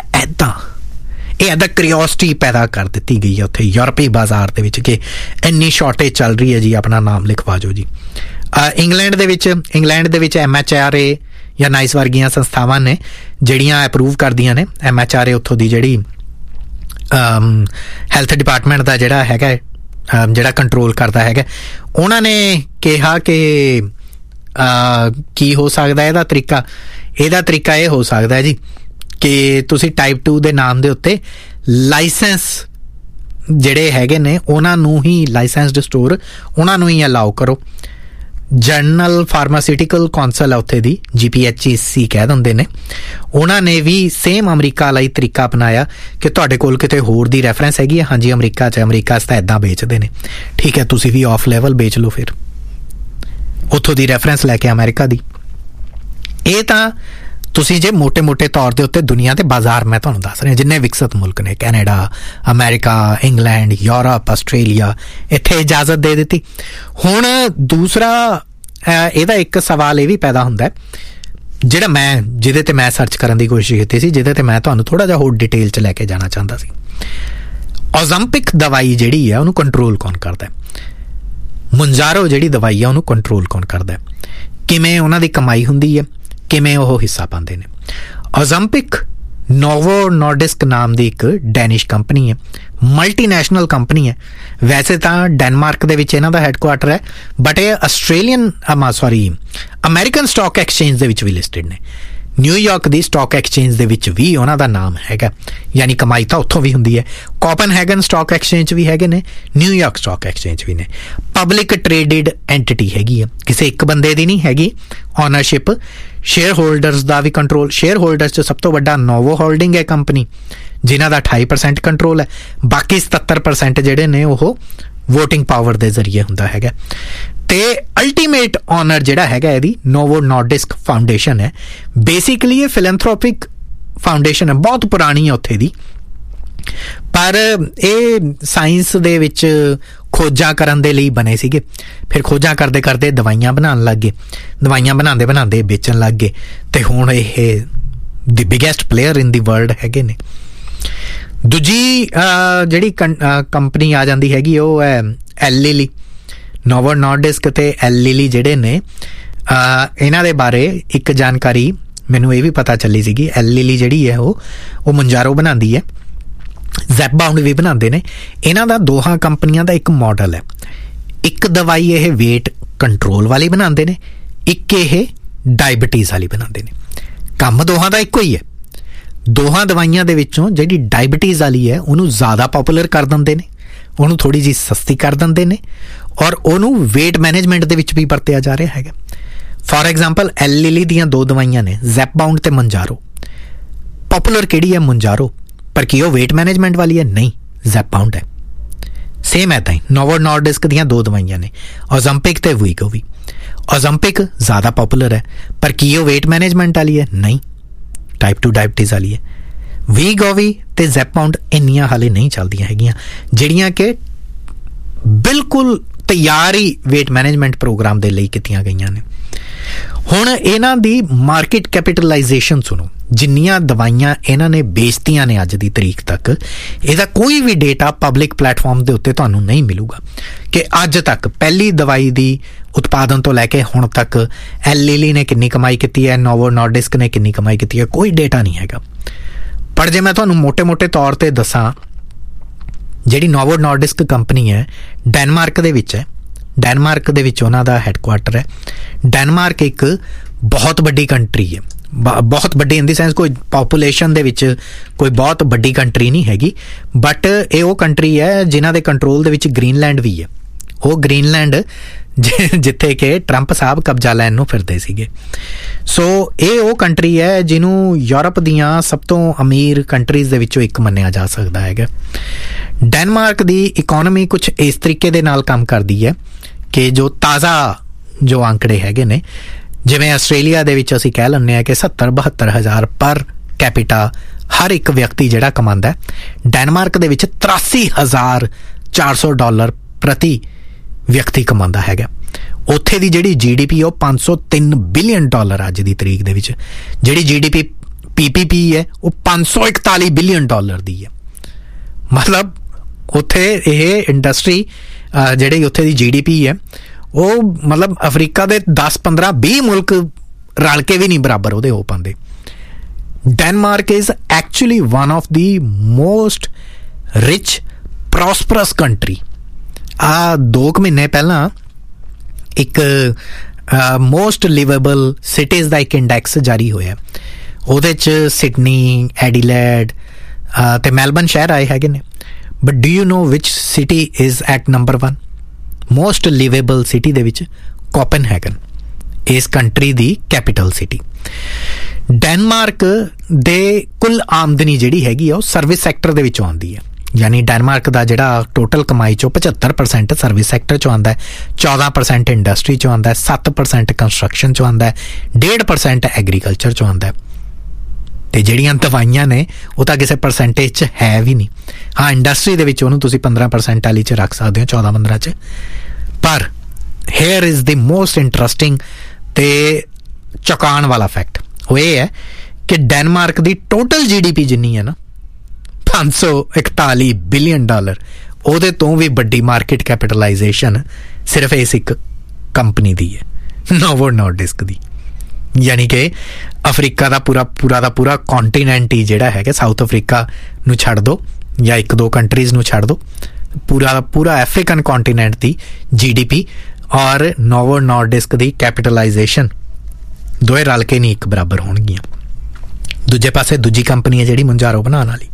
S1: ਇੱਦਾਂ ਕਰਿਓਸਿਟੀ ਪੈਦਾ ਕਰ ਦਿੱਤੀ ਗਈ ਹੈ ਉੱਥੇ ਯੂਰਪੀ ਬਾਜ਼ਾਰ ਦੇ ਵਿੱਚ ਕਿ ਇੰਨੀ ਸ਼ਾਰਟੇਜ ਚੱਲ ਰਹੀ ਹੈ ਜੀ, ਆਪਣਾ ਨਾਮ ਲਿਖਵਾ ਜਾਓ ਜੀ। ਇੰਗਲੈਂਡ ਦੇ ਵਿੱਚ MHRA ਜਾਂ ਨਾਈਸ ਵਰਗੀਆਂ ਸੰਸਥਾਵਾਂ ਨੇ ਜਿਹੜੀਆਂ ਅਪਰੂਵ ਕਰਦੀਆਂ ਨੇ। MHRA ਉੱਥੋਂ ਦੀ ਜਿਹੜੀ ਹੈਲਥ ਡਿਪਾਰਟਮੈਂਟ ਦਾ ਜਿਹੜਾ ਹੈਗਾ, ਜਿਹੜਾ ਕੰਟਰੋਲ ਕਰਦਾ ਹੈਗਾ, ਉਹਨਾਂ ਨੇ ਕਿਹਾ ਕਿ ਕੀ ਹੋ ਸਕਦਾ ਇਹਦਾ ਤਰੀਕਾ ਇਹ ਹੋ ਸਕਦਾ ਜੀ ਕਿ ਤੁਸੀਂ ਟਾਈਪ 2 ਦੇ ਨਾਮ ਦੇ ਉੱਤੇ ਲਾਇਸੈਂਸ ਜਿਹੜੇ ਹੈਗੇ ਨੇ ਉਹਨਾਂ ਨੂੰ ਹੀ, ਲਾਇਸੈਂਸਡ ਸਟੋਰ ਉਹਨਾਂ ਨੂੰ ਹੀ ਅਲਾਓ ਕਰੋ। ਜਰਨਲ ਫਾਰਮਾਸਿਊਟੀਕਲ ਕੌਂਸਲ ਹੈ ਉੱਥੇ ਦੀ, GPHC ਕਹਿ ਦਿੰਦੇ ਨੇ, ਉਹਨਾਂ ਨੇ ਵੀ ਸੇਮ ਅਮਰੀਕਾ ਵਾਲਾ ਹੀ ਤਰੀਕਾ ਅਪਣਾਇਆ ਕਿ ਤੁਹਾਡੇ ਕੋਲ ਕਿਤੇ ਹੋਰ ਦੀ ਰੈਫਰੈਂਸ ਹੈਗੀ ਹੈ? ਹਾਂਜੀ, ਅਮਰੀਕਾ 'ਚ ਤਾਂ ਇੱਦਾਂ ਵੇਚਦੇ ਨੇ, ਠੀਕ ਹੈ, ਤੁਸੀਂ ਵੀ ਆਫ ਲੈਵਲ ਵੇਚ ਲਓ, ਫਿਰ ਉੱਥੋਂ ਦੀ ਰੈਫਰੈਂਸ ਲੈ ਕੇ ਅਮਰੀਕਾ ਦੀ। ਇਹ ਤਾਂ ਤੁਸੀਂ ਜੇ ਮੋਟੇ ਤੌਰ ਦੇ ਉੱਤੇ ਦੁਨੀਆ ਦੇ ਬਾਜ਼ਾਰ ਮੈਂ ਤੁਹਾਨੂੰ ਦੱਸ ਰਿਹਾ, ਜਿੰਨੇ ਵਿਕਸਿਤ ਮੁਲਕ ਨੇ, Canada, America, England, Europe, Australia, ਇੱਥੇ ਇਜਾਜ਼ਤ ਦੇ ਦਿੱਤੀ। ਹੁਣ ਦੂਸਰਾ ਇਹਦਾ ਇੱਕ ਸਵਾਲ ਇਹ ਵੀ ਪੈਦਾ ਹੁੰਦਾ ਜਿਹਦੇ ਤੇ ਮੈਂ ਸਰਚ ਕਰਨ ਦੀ ਕੋਸ਼ਿਸ਼ ਕੀਤੀ ਸੀ, ਜਿਹਦੇ ਤੇ ਮੈਂ ਤੁਹਾਨੂੰ ਥੋੜਾ ਜਿਹਾ ਹੋਰ ਡਿਟੇਲ 'ਚ ਲੈ ਕੇ ਜਾਣਾ ਚਾਹੁੰਦਾ ਸੀ। ਓਜ਼ੈਂਪਿਕ ਦਵਾਈ ਜਿਹੜੀ ਹੈ ਉਹਨੂੰ ਕੰਟਰੋਲ ਕੌਣ ਕਰਦਾ? ਮੁੰਜਾਰੋ ਜਿਹੜੀ ਦਵਾਈ ਹੈ ਉਹਨੂੰ ਕੰਟਰੋਲ ਕੌਣ ਕਰਦਾ? ਕਿਵੇਂ ਉਹਨਾਂ ਦੀ ਕਮਾਈ ਹੁੰਦੀ ਹੈ, ਕਿਵੇਂ ਉਹ ਹਿੱਸਾ ਪਾਉਂਦੇ ਨੇ? ਓਜ਼ੈਂਪਿਕ ਨੋਵੋ ਨੋਰਡਿਸਕ ਨਾਮ ਦੀ ਇੱਕ ਡੈਨਿਸ਼ ਕੰਪਨੀ ਹੈ, ਮਲਟੀਨੈਸ਼ਨਲ ਕੰਪਨੀ ਹੈ। ਵੈਸੇ ਤਾਂ ਡੈਨਮਾਰਕ ਦੇ ਵਿੱਚ ਇਹਨਾਂ ਦਾ ਹੈੱਡਕੁਆਟਰ ਹੈ, ਬਟ ਇਹ ਅਮਰੀਕਨ ਸਟਾਕ ਐਕਸਚੇਂਜ ਦੇ ਵਿੱਚ ਵੀ ਲਿਸਟਡ ਨੇ। ਨਿਊਯਾਰਕ ਦੀ ਸਟਾਕ ਐਕਸਚੇਂਜ ਦੇ ਵਿੱਚ ਵੀ ਉਹਨਾਂ ਦਾ ਨਾਮ ਹੈਗਾ, ਯਾਨੀ ਕਮਾਈ ਤਾਂ ਉੱਥੋਂ ਵੀ ਹੁੰਦੀ ਹੈ। ਕੋਪਨਹੈਗਨ ਸਟਾਕ ਐਕਸਚੇਂਜ ਵੀ ਹੈਗੇ ਨੇ, ਨਿਊਯਾਰਕ ਸਟਾਕ ਐਕਸਚੇਂਜ ਵੀ ਨੇ। ਪਬਲਿਕ ਟ੍ਰੇਡਡ ਐਂਟੀਟੀ ਹੈਗੀ ਹੈ, ਕਿਸੇ ਇੱਕ ਬੰਦੇ ਦੀ ਨਹੀਂ ਹੈਗੀ ਓਨਰਸ਼ਿਪ। ਸ਼ੇਅਰ ਹੋਲਡਰਸ ਦਾ ਵੀ ਕੰਟਰੋਲ, ਸ਼ੇਅਰ ਹੋਲਡਰਸ 'ਚ ਸਭ ਤੋਂ ਵੱਡਾ ਨੋਵੋ ਹੋਲਡਿੰਗ ਹੈ ਕੰਪਨੀ, ਜਿਨ੍ਹਾਂ ਦਾ 28% ਕੰਟਰੋਲ ਹੈ। ਬਾਕੀ 77% ਜਿਹੜੇ ਨੇ ਉਹ ਵੋਟਿੰਗ ਪਾਵਰ ਦੇ ਜ਼ਰੀਏ ਹੁੰਦਾ ਹੈਗਾ। ਤੇ ਅਲਟੀਮੇਟ ਓਨਰ ਜਿਹੜਾ ਹੈਗਾ ਇਹਦੀ ਨੋਵੋ ਨੋਰਡਿਸਕ ਫਾਊਂਡੇਸ਼ਨ ਹੈ। ਬੇਸਿਕਲੀ ਇਹ ਫਿਲੈਂਥਰੋਪਿਕ ਫਾਊਂਡੇਸ਼ਨ ਹੈ, ਬਹੁਤ ਪੁਰਾਣੀ ਹੈ ਉੱਥੇ ਦੀ, ਪਰ ਇਹ ਸਾਇੰਸ ਦੇ ਵਿੱਚ ਖੋਜਾਂ ਕਰਨ ਦੇ ਲਈ ਬਣੇ ਸੀਗੇ। ਫਿਰ ਖੋਜਾਂ ਕਰਦੇ ਕਰਦੇ ਦਵਾਈਆਂ ਬਣਾਉਣ ਲੱਗ ਗਏ, ਦਵਾਈਆਂ ਬਣਾਉਂਦੇ ਵੇਚਣ ਲੱਗ ਗਏ, ਤੇ ਹੁਣ ਇਹ ਦੀ ਬਿਗੈਸਟ ਪਲੇਅਰ ਇਨ ਦੀ ਵਰਲਡ ਹੈਗੇ ਨੇ। ਦੂਜੀ ਜਿਹੜੀ ਕੰਪਨੀ ਆ ਜਾਂਦੀ ਹੈਗੀ ਉਹ ਹੈ ਐਲ ਲੀਲੀ। ਨੋਵੋ ਨੋਰਡਿਸਕ ਤੇ ਐਲ ਲੀਲੀ ਜਿਹੜੇ ਨੇ, ਇਹਨਾਂ ਦੇ ਬਾਰੇ ਇੱਕ ਜਾਣਕਾਰੀ ਮੈਨੂੰ ਇਹ ਵੀ ਪਤਾ ਚੱਲੀ ਸੀਗੀ। ਐਲ ਲੀਲੀ ਜਿਹੜੀ ਹੈ ਉਹ ਮੁੰਜਾਰੋ ਬਣਾਉਂਦੀ ਹੈ, ਜ਼ੈਪਬਾਊਂਡ ਵੀ ਬਣਾਉਂਦੇ ਨੇ। ਇਹਨਾਂ ਦਾ ਦੋਹਾਂ ਕੰਪਨੀਆਂ ਦਾ ਇੱਕ ਮਾਡਲ ਹੈ, ਇੱਕ ਦਵਾਈ ਇਹ ਵੇਟ ਕੰਟਰੋਲ ਵਾਲੀ ਬਣਾਉਂਦੇ ਨੇ, ਇੱਕ ਇਹ ਡਾਇਬਟੀਜ਼ ਵਾਲੀ ਬਣਾਉਂਦੇ ਨੇ। ਕੰਮ ਦੋਹਾਂ ਦਾ ਇੱਕੋ ਹੀ ਹੈ। ਦੋਹਾਂ ਦਵਾਈਆਂ ਦੇ ਵਿੱਚੋਂ ਜਿਹੜੀ ਡਾਇਬਟੀਜ਼ ਵਾਲੀ ਹੈ ਉਹਨੂੰ ਜ਼ਿਆਦਾ ਪੋਪੂਲਰ ਕਰ ਦਿੰਦੇ ਨੇ, ਉਹਨੂੰ ਥੋੜ੍ਹੀ ਜਿਹੀ ਸਸਤੀ ਕਰ ਦਿੰਦੇ ਨੇ, ਔਰ ਉਹਨੂੰ ਵੇਟ ਮੈਨੇਜਮੈਂਟ ਦੇ ਵਿੱਚ ਵੀ ਵਰਤਿਆ ਜਾ ਰਿਹਾ ਹੈਗਾ। ਫਾਰ ਐਗਜ਼ਾਮਪਲ ਐਲ ਲੀਲੀ ਦੀਆਂ ਦੋ ਦਵਾਈਆਂ ਨੇ, ਜ਼ੈਪਬਾਊਂਡ ਤੇ ਮੁੰਜਾਰੋ। ਪੋਪੂਲਰ ਕਿਹੜੀ ਹੈ? ਮੁੰਜਾਰੋ। ਪਰ ਕੀ ਉਹ ਵੇਟ ਮੈਨੇਜਮੈਂਟ ਵਾਲੀ ਹੈ? ਨਹੀਂ, ਜ਼ੈਪਬਾਊਂਡ ਹੈ। ਸੇਮ ਇੱਦਾਂ ਹੀ ਨੋਵੋ ਨੋਰਡਿਸਕ ਦੀਆਂ ਦੋ ਦਵਾਈਆਂ ਨੇ, ਓਜ਼ੈਂਪਿਕ ਤੇ ਵੀਗੋਵੀ। ਓਜ਼ੈਂਪਿਕ ਜ਼ਿਆਦਾ ਪੋਪੂਲਰ ਹੈ, ਪਰ ਕੀ ਉਹ ਵੇਟ ਮੈਨੇਜਮੈਂਟ ਵਾਲੀ ਹੈ? ਨਹੀਂ, ਟਾਈਪ 2 ਡਾਇਬਟੀਜ਼ ਵਾਲੀ ਹੈ। ਵੀਗੋਵੀ ਤੇ ਜ਼ੈਪਬਾਊਂਡ ਇੰਨੀਆਂ ਹਾਲੇ ਨਹੀਂ ਚੱਲਦੀਆਂ ਹੈਗੀਆਂ, ਜਿਹੜੀਆਂ ਕਿ ਬਿਲਕੁਲ ਤਿਆਰ ਹੀ ਵੇਟ ਮੈਨੇਜਮੈਂਟ ਪ੍ਰੋਗਰਾਮ ਦੇ ਲਈ ਕੀਤੀਆਂ ਗਈਆਂ ਨੇ। ਹੁਣ ਇਹਨਾਂ ਦੀ ਮਾਰਕੀਟ ਕੈਪੀਟਲਾਈਜੇਸ਼ਨ ਸੁਣੋ, ਜਿੰਨੀਆਂ ਦਵਾਈਆਂ ਇਹਨਾਂ ਨੇ ਵੇਚਤੀਆਂ ਨੇ ਅੱਜ ਦੀ ਤਰੀਕ ਤੱਕ, ਇਹਦਾ ਕੋਈ ਵੀ ਡੇਟਾ ਪਬਲਿਕ ਪਲੇਟਫਾਰਮ ਦੇ ਉੱਤੇ ਤੁਹਾਨੂੰ ਨਹੀਂ ਮਿਲੂਗਾ ਕਿ ਅੱਜ ਤੱਕ ਪਹਿਲੀ ਦਵਾਈ ਦੀ ਉਤਪਾਦਨ ਤੋਂ ਲੈ ਕੇ ਹੁਣ ਤੱਕ ਐਲੀ ਨੇ ਕਿੰਨੀ ਕਮਾਈ ਕੀਤੀ ਹੈ, ਨੋਵੋ ਨੋਰਡਿਸਕ ਨੇ ਕਿੰਨੀ ਕਮਾਈ ਕੀਤੀ ਹੈ, ਕੋਈ ਡੇਟਾ ਨਹੀਂ ਹੈਗਾ। ਪਰ ਜੇ ਮੈਂ ਤੁਹਾਨੂੰ ਮੋਟੇ-ਮੋਟੇ ਤੌਰ ਤੇ ਦੱਸਾਂ, ਜਿਹੜੀ ਨੋਵੋ ਨੋਰਡਿਸਕ ਕੰਪਨੀ ਹੈ ਡੈਨਮਾਰਕ ਦੇ ਵਿੱਚ ਹੈ, ਡੈਨਮਾਰਕ ਦੇ ਵਿੱਚ ਉਹਨਾਂ ਦਾ ਹੈੱਡਕੁਆਰਟਰ ਹੈ। ਡੈਨਮਾਰਕ ਇੱਕ ਬਹੁਤ ਵੱਡੀ ਕੰਟਰੀ ਹੈ, ਬਹੁਤ ਵੱਡੀ ਇਨ ਦੀ ਸੈਂਸ ਕੋਈ ਪਾਪੂਲੇਸ਼ਨ ਦੇ ਵਿੱਚ ਕੋਈ ਬਹੁਤ ਵੱਡੀ ਕੰਟਰੀ ਨਹੀਂ ਹੈਗੀ, ਬਟ ਇਹ ਉਹ ਕੰਟਰੀ ਹੈ ਜਿਨ੍ਹਾਂ ਦੇ ਕੰਟਰੋਲ ਦੇ ਵਿੱਚ ਗ੍ਰੀਨਲੈਂਡ ਵੀ ਹੈ। ਉਹ ਗ੍ਰੀਨਲੈਂਡ ਜਿੱਥੇ ਕਿ ਟਰੰਪ ਸਾਹਿਬ ਕਬਜ਼ਾ ਲੈਣ ਨੂੰ ਫਿਰਦੇ ਸੀਗੇ। ਸੋ ਇਹ ਉਹ ਕੰਟਰੀ ਹੈ ਜਿਹਨੂੰ ਯੂਰਪ ਦੀਆਂ ਸਭ ਤੋਂ ਅਮੀਰ ਕੰਟਰੀਜ਼ ਦੇ ਵਿੱਚੋਂ ਇੱਕ ਮੰਨਿਆ ਜਾ ਸਕਦਾ ਹੈਗਾ। ਡੈਨਮਾਰਕ ਦੀ ਇਕੋਨਮੀ ਕੁਛ ਇਸ ਤਰੀਕੇ ਦੇ ਨਾਲ ਕੰਮ ਕਰਦੀ ਹੈ ਕਿ ਜੋ ਤਾਜ਼ਾ ਜੋ ਅੰਕੜੇ ਹੈਗੇ ਨੇ, ਜਿਵੇਂ ਆਸਟ੍ਰੇਲੀਆ ਦੇ ਵਿੱਚ ਅਸੀਂ ਕਹਿ ਲੈਂਦੇ ਹਾਂ ਕਿ 70-72 ਹਜ਼ਾਰ ਪਰ ਕੈਪੀਟਾ ਹਰ ਇੱਕ ਵਿਅਕਤੀ ਜਿਹੜਾ ਕਮਾਉਂਦਾ, ਡੈਨਮਾਰਕ ਦੇ ਵਿੱਚ $83,400 ਪ੍ਰਤੀ ਵਿਅਕਤੀ ਕਮਾਉਂਦਾ ਹੈਗਾ। ਉੱਥੇ ਦੀ ਜਿਹੜੀ GDP ਉਹ $503 ਬਿਲੀਅਨ ਅੱਜ ਦੀ ਤਰੀਕ ਦੇ ਵਿੱਚ, ਜਿਹੜੀ GDP PPP ਹੈ ਉਹ $541 ਬਿਲੀਅਨ ਦੀ ਹੈ। ਮਤਲਬ ਉੱਥੇ ਇਹ ਇੰਡਸਟਰੀ ਜਿਹੜੀ ਉੱਥੇ ਦੀ GDP ਹੈ ਉਹ ਮਤਲਬ ਅਫਰੀਕਾ ਦੇ 10-15-20 ਮੁਲਕ ਰਲ ਕੇ ਵੀ ਨਹੀਂ ਬਰਾਬਰ ਉਹਦੇ ਹੋ ਪਾਉਂਦੇ। Denmark is actually one of the most rich ਪ੍ਰੋਸਪਰਸ country. 2 ਮਹੀਨੇ ਪਹਿਲਾਂ ਇੱਕ ਮੋਸਟ ਲਿਵੇਬਲ ਸਿਟੀਜ਼ ਦਾ ਇੱਕ ਇੰਡੈਕਸ ਜਾਰੀ ਹੋਇਆ, ਉਹਦੇ 'ਚ ਸਿਡਨੀ, ਐਡੀਲੇਡ ਤੇ ਮੈਲਬਨ ਸ਼ਹਿਰ ਆਏ ਹੈਗੇ ਨੇ। But do you know which city is at number 1 most liveable city ਦੇ ਵਿੱਚ? ਕੋਪਨਹੈਗਨ, ਇਸ ਕੰਟਰੀ ਦੀ ਕੈਪੀਟਲ ਸਿਟੀ। ਡੈਨਮਾਰਕ ਦੇ ਕੁੱਲ ਆਮਦਨੀ ਜਿਹੜੀ ਹੈਗੀ ਆ ਉਹ ਸਰਵਿਸ ਸੈਕਟਰ ਦੇ ਵਿੱਚੋਂ ਆਉਂਦੀ ਹੈ, ਯਾਨੀ ਡੈਨਮਾਰਕ ਦਾ ਜਿਹੜਾ ਟੋਟਲ ਕਮਾਈ 'ਚੋਂ 75% ਸਰਵਿਸ ਸੈਕਟਰ 'ਚੋਂ ਆਉਂਦਾ ਹੈ, 14% ਇੰਡਸਟਰੀ 'ਚੋਂ ਆਉਂਦਾ ਹੈ, 7% ਕੰਸਟਰਕਸ਼ਨ 'ਚੋਂ ਆਉਂਦਾ ਹੈ, 1.5% ਐਗਰੀਕਲਚਰ 'ਚੋਂ ਆਉਂਦਾ ਹੈ। ਤੇ ਜਿਹੜੀਆਂ ਦਵਾਈਆਂ ਨੇ ਉਹ ਤਾਂ ਕਿਸੇ ਪਰਸੈਂਟੇਜ 'ਚ ਹੈ ਵੀ ਨਹੀਂ। ਹਾਂ, ਇੰਡਸਟਰੀ ਦੇ ਵਿੱਚ ਉਹਨੂੰ ਤੁਸੀਂ 15% ਵਾਲੀ 'ਚ ਰੱਖ ਸਕਦੇ ਹੋ, 14-15 'ਚ। ਪਰ hair is the most interesting ਤੇ ਚੌਂਕਾਉਣ ਵਾਲਾ ਫੈਕਟ ਉਹ ਇਹ ਹੈ ਕਿ ਡੈਨਮਾਰਕ ਦੀ ਟੋਟਲ GDP ਜਿੰਨੀ ਹੈ ਨਾ, $541 ਬਿਲੀਅਨ, ਉਹਦੇ ਤੋਂ ਵੀ ਵੱਡੀ ਮਾਰਕੀਟ ਕੈਪੀਟਲਾਈਜੇਸ਼ਨ ਸਿਰਫ ਇਸ ਇੱਕ ਕੰਪਨੀ ਦੀ ਹੈ, ਨੋਵੋ ਨੋਰਡਿਸਕ ਦੀ। ਯਾਨੀ ਕਿ ਅਫਰੀਕਾ ਦਾ ਪੂਰਾ ਕੌਂਟੀਨੈਂਟ ਹੀ ਜਿਹੜਾ ਹੈਗਾ, ਸਾਊਥ ਅਫਰੀਕਾ ਨੂੰ ਛੱਡ ਦਿਓ ਜਾਂ 1-2 ਕੰਟਰੀਜ਼ ਨੂੰ ਛੱਡ ਦਿਓ, ਪੂਰਾ ਅਫਰੀਕਨ ਕੌਂਟੀਨੈਂਟ ਦੀ GDP ਔਰ ਨੋਵੋ ਨੋਰਡਿਸਕ ਦੀ ਕੈਪੀਟਲਾਈਜੇਸ਼ਨ ਦੋਵੇਂ ਰਲ ਕੇ ਨਹੀਂ ਇੱਕ ਬਰਾਬਰ ਹੋਣਗੀਆਂ। ਦੂਜੇ ਪਾਸੇ ਦੂਜੀ ਕੰਪਨੀ ਹੈ ਜਿਹੜੀ ਮੁੰਜਾਰੋ ਬਣਾਉਣ ਵਾਲੀ,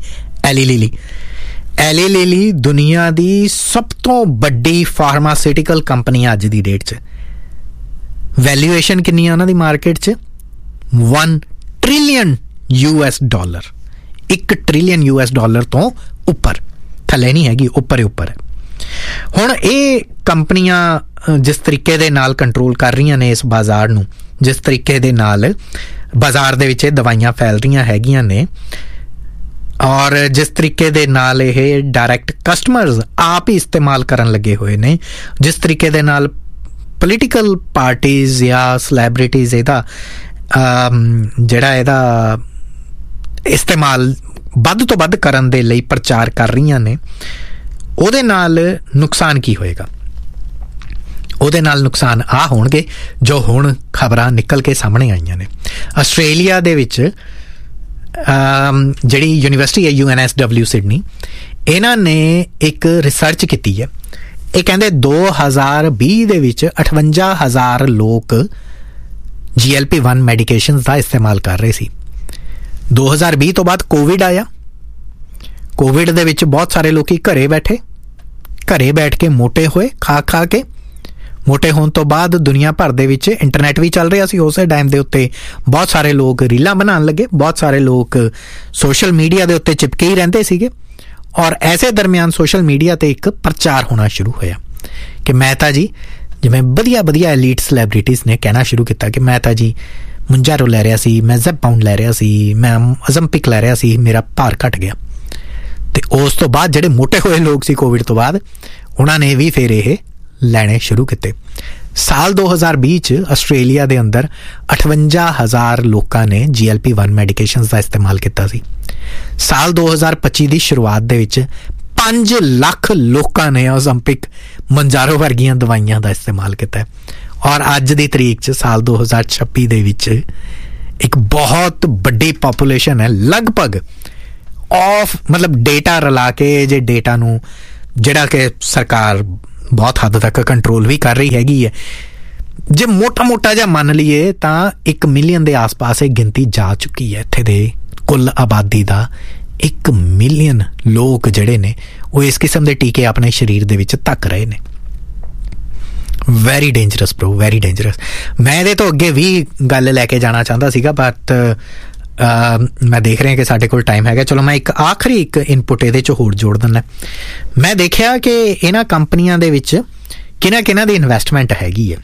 S1: ਐਲੀ ਲਿਲੀ ਦੁਨੀਆ ਦੀ ਸਭ ਤੋਂ ਵੱਡੀ ਫਾਰਮਾਸਿਊਟੀਕਲ ਕੰਪਨੀ ਅੱਜ ਦੀ ਡੇਟ 'ਚ। ਵੈਲਿਊਏਸ਼ਨ ਕਿੰਨੀ ਆ ਉਹਨਾਂ ਦੀ ਮਾਰਕੀਟ 'ਚ? $1 ਟ੍ਰਿਲੀਅਨ $1 ਟ੍ਰਿਲੀਅਨ ਤੋਂ ਉੱਪਰ, ਥੱਲੇ ਨਹੀਂ ਹੈਗੀ, ਉੱਪਰ ਹੈ। ਹੁਣ ਇਹ ਕੰਪਨੀਆਂ ਜਿਸ ਤਰੀਕੇ ਦੇ ਨਾਲ ਕੰਟਰੋਲ ਕਰ ਰਹੀਆਂ ਨੇ ਇਸ ਬਾਜ਼ਾਰ ਨੂੰ, ਜਿਸ ਤਰੀਕੇ ਦੇ ਨਾਲ ਬਾਜ਼ਾਰ ਦੇ ਵਿੱਚ ਇਹ ਦਵਾਈਆਂ ਫੈਲ ਰਹੀਆਂ ਹੈਗੀਆਂ ਨੇ, ਔਰ ਜਿਸ ਤਰੀਕੇ ਦੇ ਨਾਲ ਇਹ ਡਾਇਰੈਕਟ ਕਸਟਮਰਸ ਆਪ ਹੀ ਇਸਤੇਮਾਲ ਕਰਨ ਲੱਗੇ ਹੋਏ ਨੇ, ਜਿਸ ਤਰੀਕੇ ਦੇ ਨਾਲ ਪੋਲੀਟੀਕਲ ਪਾਰਟੀਜ਼ ਜਾਂ ਸੈਲੈਬ੍ਰਿਟੀਜ਼ ਇਹਦਾ ਇਸਤੇਮਾਲ ਵੱਧ ਤੋਂ ਵੱਧ ਕਰਨ ਦੇ ਲਈ ਪ੍ਰਚਾਰ ਕਰ ਰਹੀਆਂ ਨੇ, ਉਹਦੇ ਨਾਲ ਨੁਕਸਾਨ ਕੀ ਹੋਏਗਾ? ਉਹਦੇ ਨਾਲ ਨੁਕਸਾਨ ਆ ਹੋਣਗੇ ਜੋ ਹੁਣ ਖਬਰਾਂ ਨਿਕਲ ਕੇ ਸਾਹਮਣੇ ਆਈਆਂ ਨੇ। ਆਸਟ੍ਰੇਲੀਆ ਦੇ ਵਿੱਚ ਜਿਹੜੀ ਯੂਨੀਵਰਸਿਟੀ ਹੈ UNSW ਸਿਡਨੀ, ਇਹਨਾਂ ਨੇ ਇੱਕ ਰਿਸਰਚ ਕੀਤੀ ਹੈ। ਇਹ ਕਹਿੰਦੇ 2020 ਦੇ ਵਿੱਚ 58,000 ਲੋਕ GLP-1 ਮੈਡੀਕੇਸ਼ਨਸ ਦਾ ਇਸਤੇਮਾਲ ਕਰ ਰਹੇ ਸੀ। 2020 ਤੋਂ ਬਾਅਦ ਕੋਵਿਡ ਆਇਆ। ਕੋਵਿਡ ਦੇ ਵਿੱਚ ਬਹੁਤ ਸਾਰੇ ਲੋਕੀ ਘਰੇ ਬੈਠ ਕੇ ਮੋਟੇ ਹੋਏ, ਖਾ ਕੇ। ਮੋਟੇ ਹੋਣ ਤੋਂ ਬਾਅਦ ਦੁਨੀਆ ਭਰ ਦੇ ਵਿੱਚ ਇੰਟਰਨੈਟ ਵੀ ਚੱਲ ਰਿਹਾ ਸੀ ਉਸੇ ਟਾਈਮ ਦੇ ਉੱਤੇ। ਬਹੁਤ ਸਾਰੇ ਲੋਕ ਰੀਲਾਂ ਬਣਾਉਣ ਲੱਗੇ, ਬਹੁਤ ਸਾਰੇ ਲੋਕ ਸੋਸ਼ਲ ਮੀਡੀਆ ਦੇ ਉੱਤੇ ਚਿਪਕੇ ਹੀ ਰਹਿੰਦੇ ਸੀਗੇ। ਔਰ ਐਸੇ ਦਰਮਿਆਨ ਸੋਸ਼ਲ ਮੀਡੀਆ ਤੇ ਇੱਕ ਪ੍ਰਚਾਰ ਹੋਣਾ ਸ਼ੁਰੂ ਹੋਇਆ ਕਿ ਮੈਂ ਤਾਂ ਜੀ, ਜਿਵੇਂ ਵਧੀਆ ਐਲੀਟ ਸੈਲੈਬ੍ਰਿਟੀਜ਼ ਨੇ ਕਹਿਣਾ ਸ਼ੁਰੂ ਕੀਤਾ ਕਿ ਮੈਂ ਤਾਂ ਜੀ ਮੁੰਜਾਰੋ ਲੈ ਰਿਹਾ ਸੀ, ਮੈਂ ਜ਼ੈਪਾਊਂਡ ਲੈ ਰਿਹਾ ਸੀ, ਮੈਂ ਅਜ਼ੰਪਿਕ ਲੈ ਰਿਹਾ ਸੀ, ਮੇਰਾ ਭਾਰ ਘਟ ਗਿਆ। ਤੇ ਉਸ ਤੋਂ ਬਾਅਦ ਜਿਹੜੇ ਮੋਟੇ ਹੋਏ ਲੋਕ ਸੀ ਕੋਵਿਡ ਤੋਂ ਬਾਅਦ, ਉਹਨਾਂ ਨੇ ਵੀ ਫਿਰ ਇਹ ਲੈਣੇ ਸ਼ੁਰੂ ਕੀਤੇ। ਸਾਲ 2020 ਚ ਆਸਟ੍ਰੇਲੀਆ ਦੇ ਅੰਦਰ 58,000 ਲੋਕਾਂ ਨੇ GLP-1 ਮੈਡੀਕੇਸ਼ਨਸ ਦਾ ਇਸਤੇਮਾਲ ਕੀਤਾ ਸੀ। ਸਾਲ 2025 ਦੀ ਸ਼ੁਰੂਆਤ ਦੇ ਵਿੱਚ 5 ਲੱਖ ਲੋਕਾਂ ਨੇ ਓਜ਼ੈਂਪਿਕ ਮੰਜਾਰੋ ਵਰਗੀਆਂ ਦਵਾਈਆਂ ਦਾ ਇਸਤੇਮਾਲ ਕੀਤਾ ਔਰ ਅੱਜ ਦੀ ਤਰੀਕ 'ਚ ਸਾਲ 2026 ਦੇ ਵਿੱਚ ਇੱਕ ਬਹੁਤ ਵੱਡੀ ਪਾਪੂਲੇਸ਼ਨ ਹੈ, ਲਗਭਗ ਮਤਲਬ ਡੇਟਾ ਰਲਾ ਕੇ ਜੇ ਡੇਟਾ ਨੂੰ ਜਿਹੜਾ ਕਿ ਸਰਕਾਰ ਬਹੁਤ ਹੱਦ ਤੱਕ ਕੰਟਰੋਲ ਵੀ ਕਰ ਰਹੀ ਹੈਗੀ ਹੈ, ਜੇ ਮੋਟਾ ਜਿਹਾ ਮੰਨ ਲਈਏ ਤਾਂ 1 ਮਿਲੀਅਨ ਦੇ ਆਸ-ਪਾਸ ਇਹ ਗਿਣਤੀ ਜਾ ਚੁੱਕੀ ਹੈ। ਇੱਥੇ ਦੇ ਕੁੱਲ ਆਬਾਦੀ ਦਾ 1 ਮਿਲੀਅਨ ਲੋਕ ਜਿਹੜੇ ਨੇ ਉਹ ਇਸ ਕਿਸਮ ਦੇ ਟੀਕੇ ਆਪਣੇ ਸਰੀਰ ਦੇ ਵਿੱਚ ਧੱਕ ਰਹੇ ਨੇ। Very dangerous bro, very dangerous. ਮੈਂ ਇਹਦੇ ਤੋਂ ਅੱਗੇ ਵੀ ਗੱਲ ਲੈ ਕੇ ਜਾਣਾ ਚਾਹੁੰਦਾ ਸੀਗਾ, ਬਟ ਮੈਂ ਦੇਖ ਰਿਹਾ ਕਿ ਸਾਡੇ ਕੋਲ ਟਾਈਮ ਹੈਗਾ। ਚਲੋ ਮੈਂ ਇੱਕ ਆਖਰੀ ਇਨਪੁਟ ਇਹਦੇ 'ਚ ਹੋਰ ਜੋੜ ਦਿੰਦਾ। ਮੈਂ ਦੇਖਿਆ ਕਿ ਇਹਨਾਂ ਕੰਪਨੀਆਂ ਦੇ ਵਿੱਚ ਕਿਹਨਾਂ ਦੀ ਇਨਵੈਸਟਮੈਂਟ ਹੈਗੀ ਹੈ।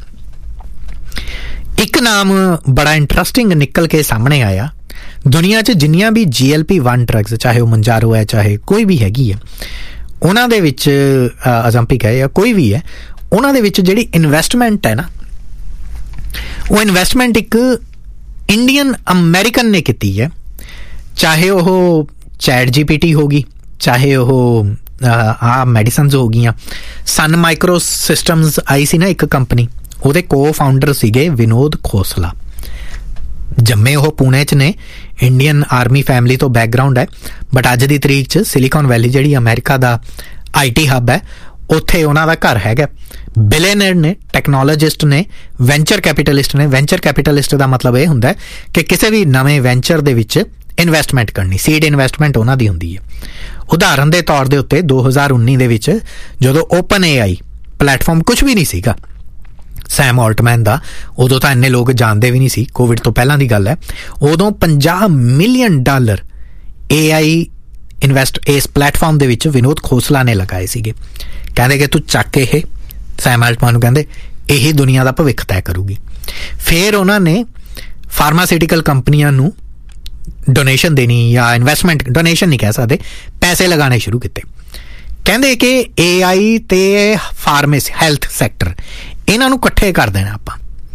S1: ਇੱਕ ਨਾਮ ਬੜਾ ਇੰਟਰਸਟਿੰਗ ਨਿਕਲ ਕੇ ਸਾਹਮਣੇ ਆਇਆ। ਦੁਨੀਆ 'ਚ ਜਿੰਨੀਆਂ ਵੀ GLP-1 ਡਰੱਗਸ, ਚਾਹੇ ਉਹ ਮੰਜਾਰੋ ਹੈ ਚਾਹੇ ਕੋਈ ਵੀ ਹੈਗੀ ਹੈ, ਉਹਨਾਂ ਦੇ ਵਿੱਚ ਓਜ਼ੈਂਪਿਕ ਹੈ ਜਾਂ ਕੋਈ ਵੀ ਹੈ, ਉਹਨਾਂ ਦੇ ਵਿੱਚ ਜਿਹੜੀ ਇਨਵੈਸਟਮੈਂਟ ਹੈ ਨਾ, ਉਹ ਇਨਵੈਸਟਮੈਂਟ ਇੱਕ ਇੰਡੀਅਨ ਅਮਰੀਕਨ ਨੇ ਕੀਤੀ ਹੈ। ਚਾਹੇ ਉਹ ਚੈਟ GPT ਹੋ ਗਈ, ਚਾਹੇ ਉਹ ਮੈਡੀਸਨਸ ਹੋ ਗਈਆਂ। ਸਨ ਮਾਈਕਰੋ ਸਿਸਟਮਸ ਆਈ ਸੀ ਨਾ ਇੱਕ ਕੰਪਨੀ, ਉਹਦੇ ਕੋ-ਫਾਊਂਡਰ ਸੀਗੇ ਵਿਨੋਦ ਖੋਸਲਾ। ਜੰਮੇ ਉਹ ਪੁਣੇ 'ਚ ਨੇ, ਇੰਡੀਅਨ ਆਰਮੀ ਫੈਮਿਲੀ ਤੋਂ ਬੈਕਗਰਾਊਂਡ ਹੈ, ਬਟ ਅੱਜ ਦੀ ਤਰੀਕ 'ਚ ਸਿਲੀਕਨ ਵੈਲੀ ਜਿਹੜੀ ਅਮਰੀਕਾ ਦਾ IT ਹੱਬ ਹੈ, ਉੱਥੇ ਉਹਨਾਂ ਦਾ ਘਰ ਹੈਗਾ। ਬਿਲੀਅਨਰ ਨੇ, ਟੈਕਨੋਲੋਜਿਸਟ ਨੇ, ਵੈਂਚਰ ਕੈਪੀਟਲਿਸਟ ਨੇ। ਵੈਂਚਰ ਕੈਪੀਟਲਿਸਟ ਦਾ ਮਤਲਬ ਇਹ ਹੁੰਦਾ ਕਿ ਕਿਸੇ ਵੀ ਨਵੇਂ ਵੈਂਚਰ ਦੇ ਵਿੱਚ ਇਨਵੈਸਟਮੈਂਟ ਕਰਨੀ, ਸੀਡ ਇਨਵੈਸਟਮੈਂਟ ਉਹਨਾਂ ਦੀ ਹੁੰਦੀ ਹੈ। ਉਦਾਹਰਨ ਦੇ ਤੌਰ ਦੇ ਉੱਤੇ 2019 ਦੇ ਵਿੱਚ ਜਦੋਂ OpenAI ਪਲੈਟਫਾਰਮ ਕੁਝ ਵੀ ਨਹੀਂ ਸੀਗਾ ਸੈਮ ਆਲਟਮੈਨ ਦਾ, ਉਦੋਂ ਤਾਂ ਇੰਨੇ ਲੋਕ ਜਾਣਦੇ ਵੀ ਨਹੀਂ ਸੀ, ਕੋਵਿਡ ਤੋਂ ਪਹਿਲਾਂ ਦੀ ਗੱਲ ਹੈ, ਉਦੋਂ $50 ਮਿਲੀਅਨ AI ਇਸ ਪਲੈਟਫਾਰਮ ਦੇ ਵਿੱਚ ਵਿਨੋਦ ਖੋਸਲਾ ਨੇ ਲਗਾਏ ਸੀਗੇ। ਕਹਿੰਦੇ ਕਿ ਤੂੰ ਚੱਕ ਇਹ, ਸੈਮ ਆਲਟਮੈਨ ਨੂੰ ਕਹਿੰਦੇ ਇਹੀ ਦੁਨੀਆ ਦਾ ਭਵਿੱਖ ਤੈਅ ਕਰੂਗੀ। ਫਿਰ ਉਹਨਾਂ ਨੇ ਫਾਰਮਾਸਿਊਟੀਕਲ ਕੰਪਨੀਆਂ ਨੂੰ ਡੋਨੇਸ਼ਨ ਦੇਣੀ, ਜਾਂ ਇਨਵੈਸਟਮੈਂਟ, ਡੋਨੇਸ਼ਨ ਨਹੀਂ ਕਹਿ ਸਕਦੇ, ਪੈਸੇ ਲਗਾਉਣੇ ਸ਼ੁਰੂ ਕੀਤੇ। ਕਹਿੰਦੇ ਕਿ AI ਤੇ ਫਾਰਮੇਸੀ, ਹੈਲਥ ਸੈਕਟਰ, ਇਹਨਾਂ ਨੂੰ ਇਕੱਠੇ ਕਰ ਦੇਣਾ ਆਪਾਂ।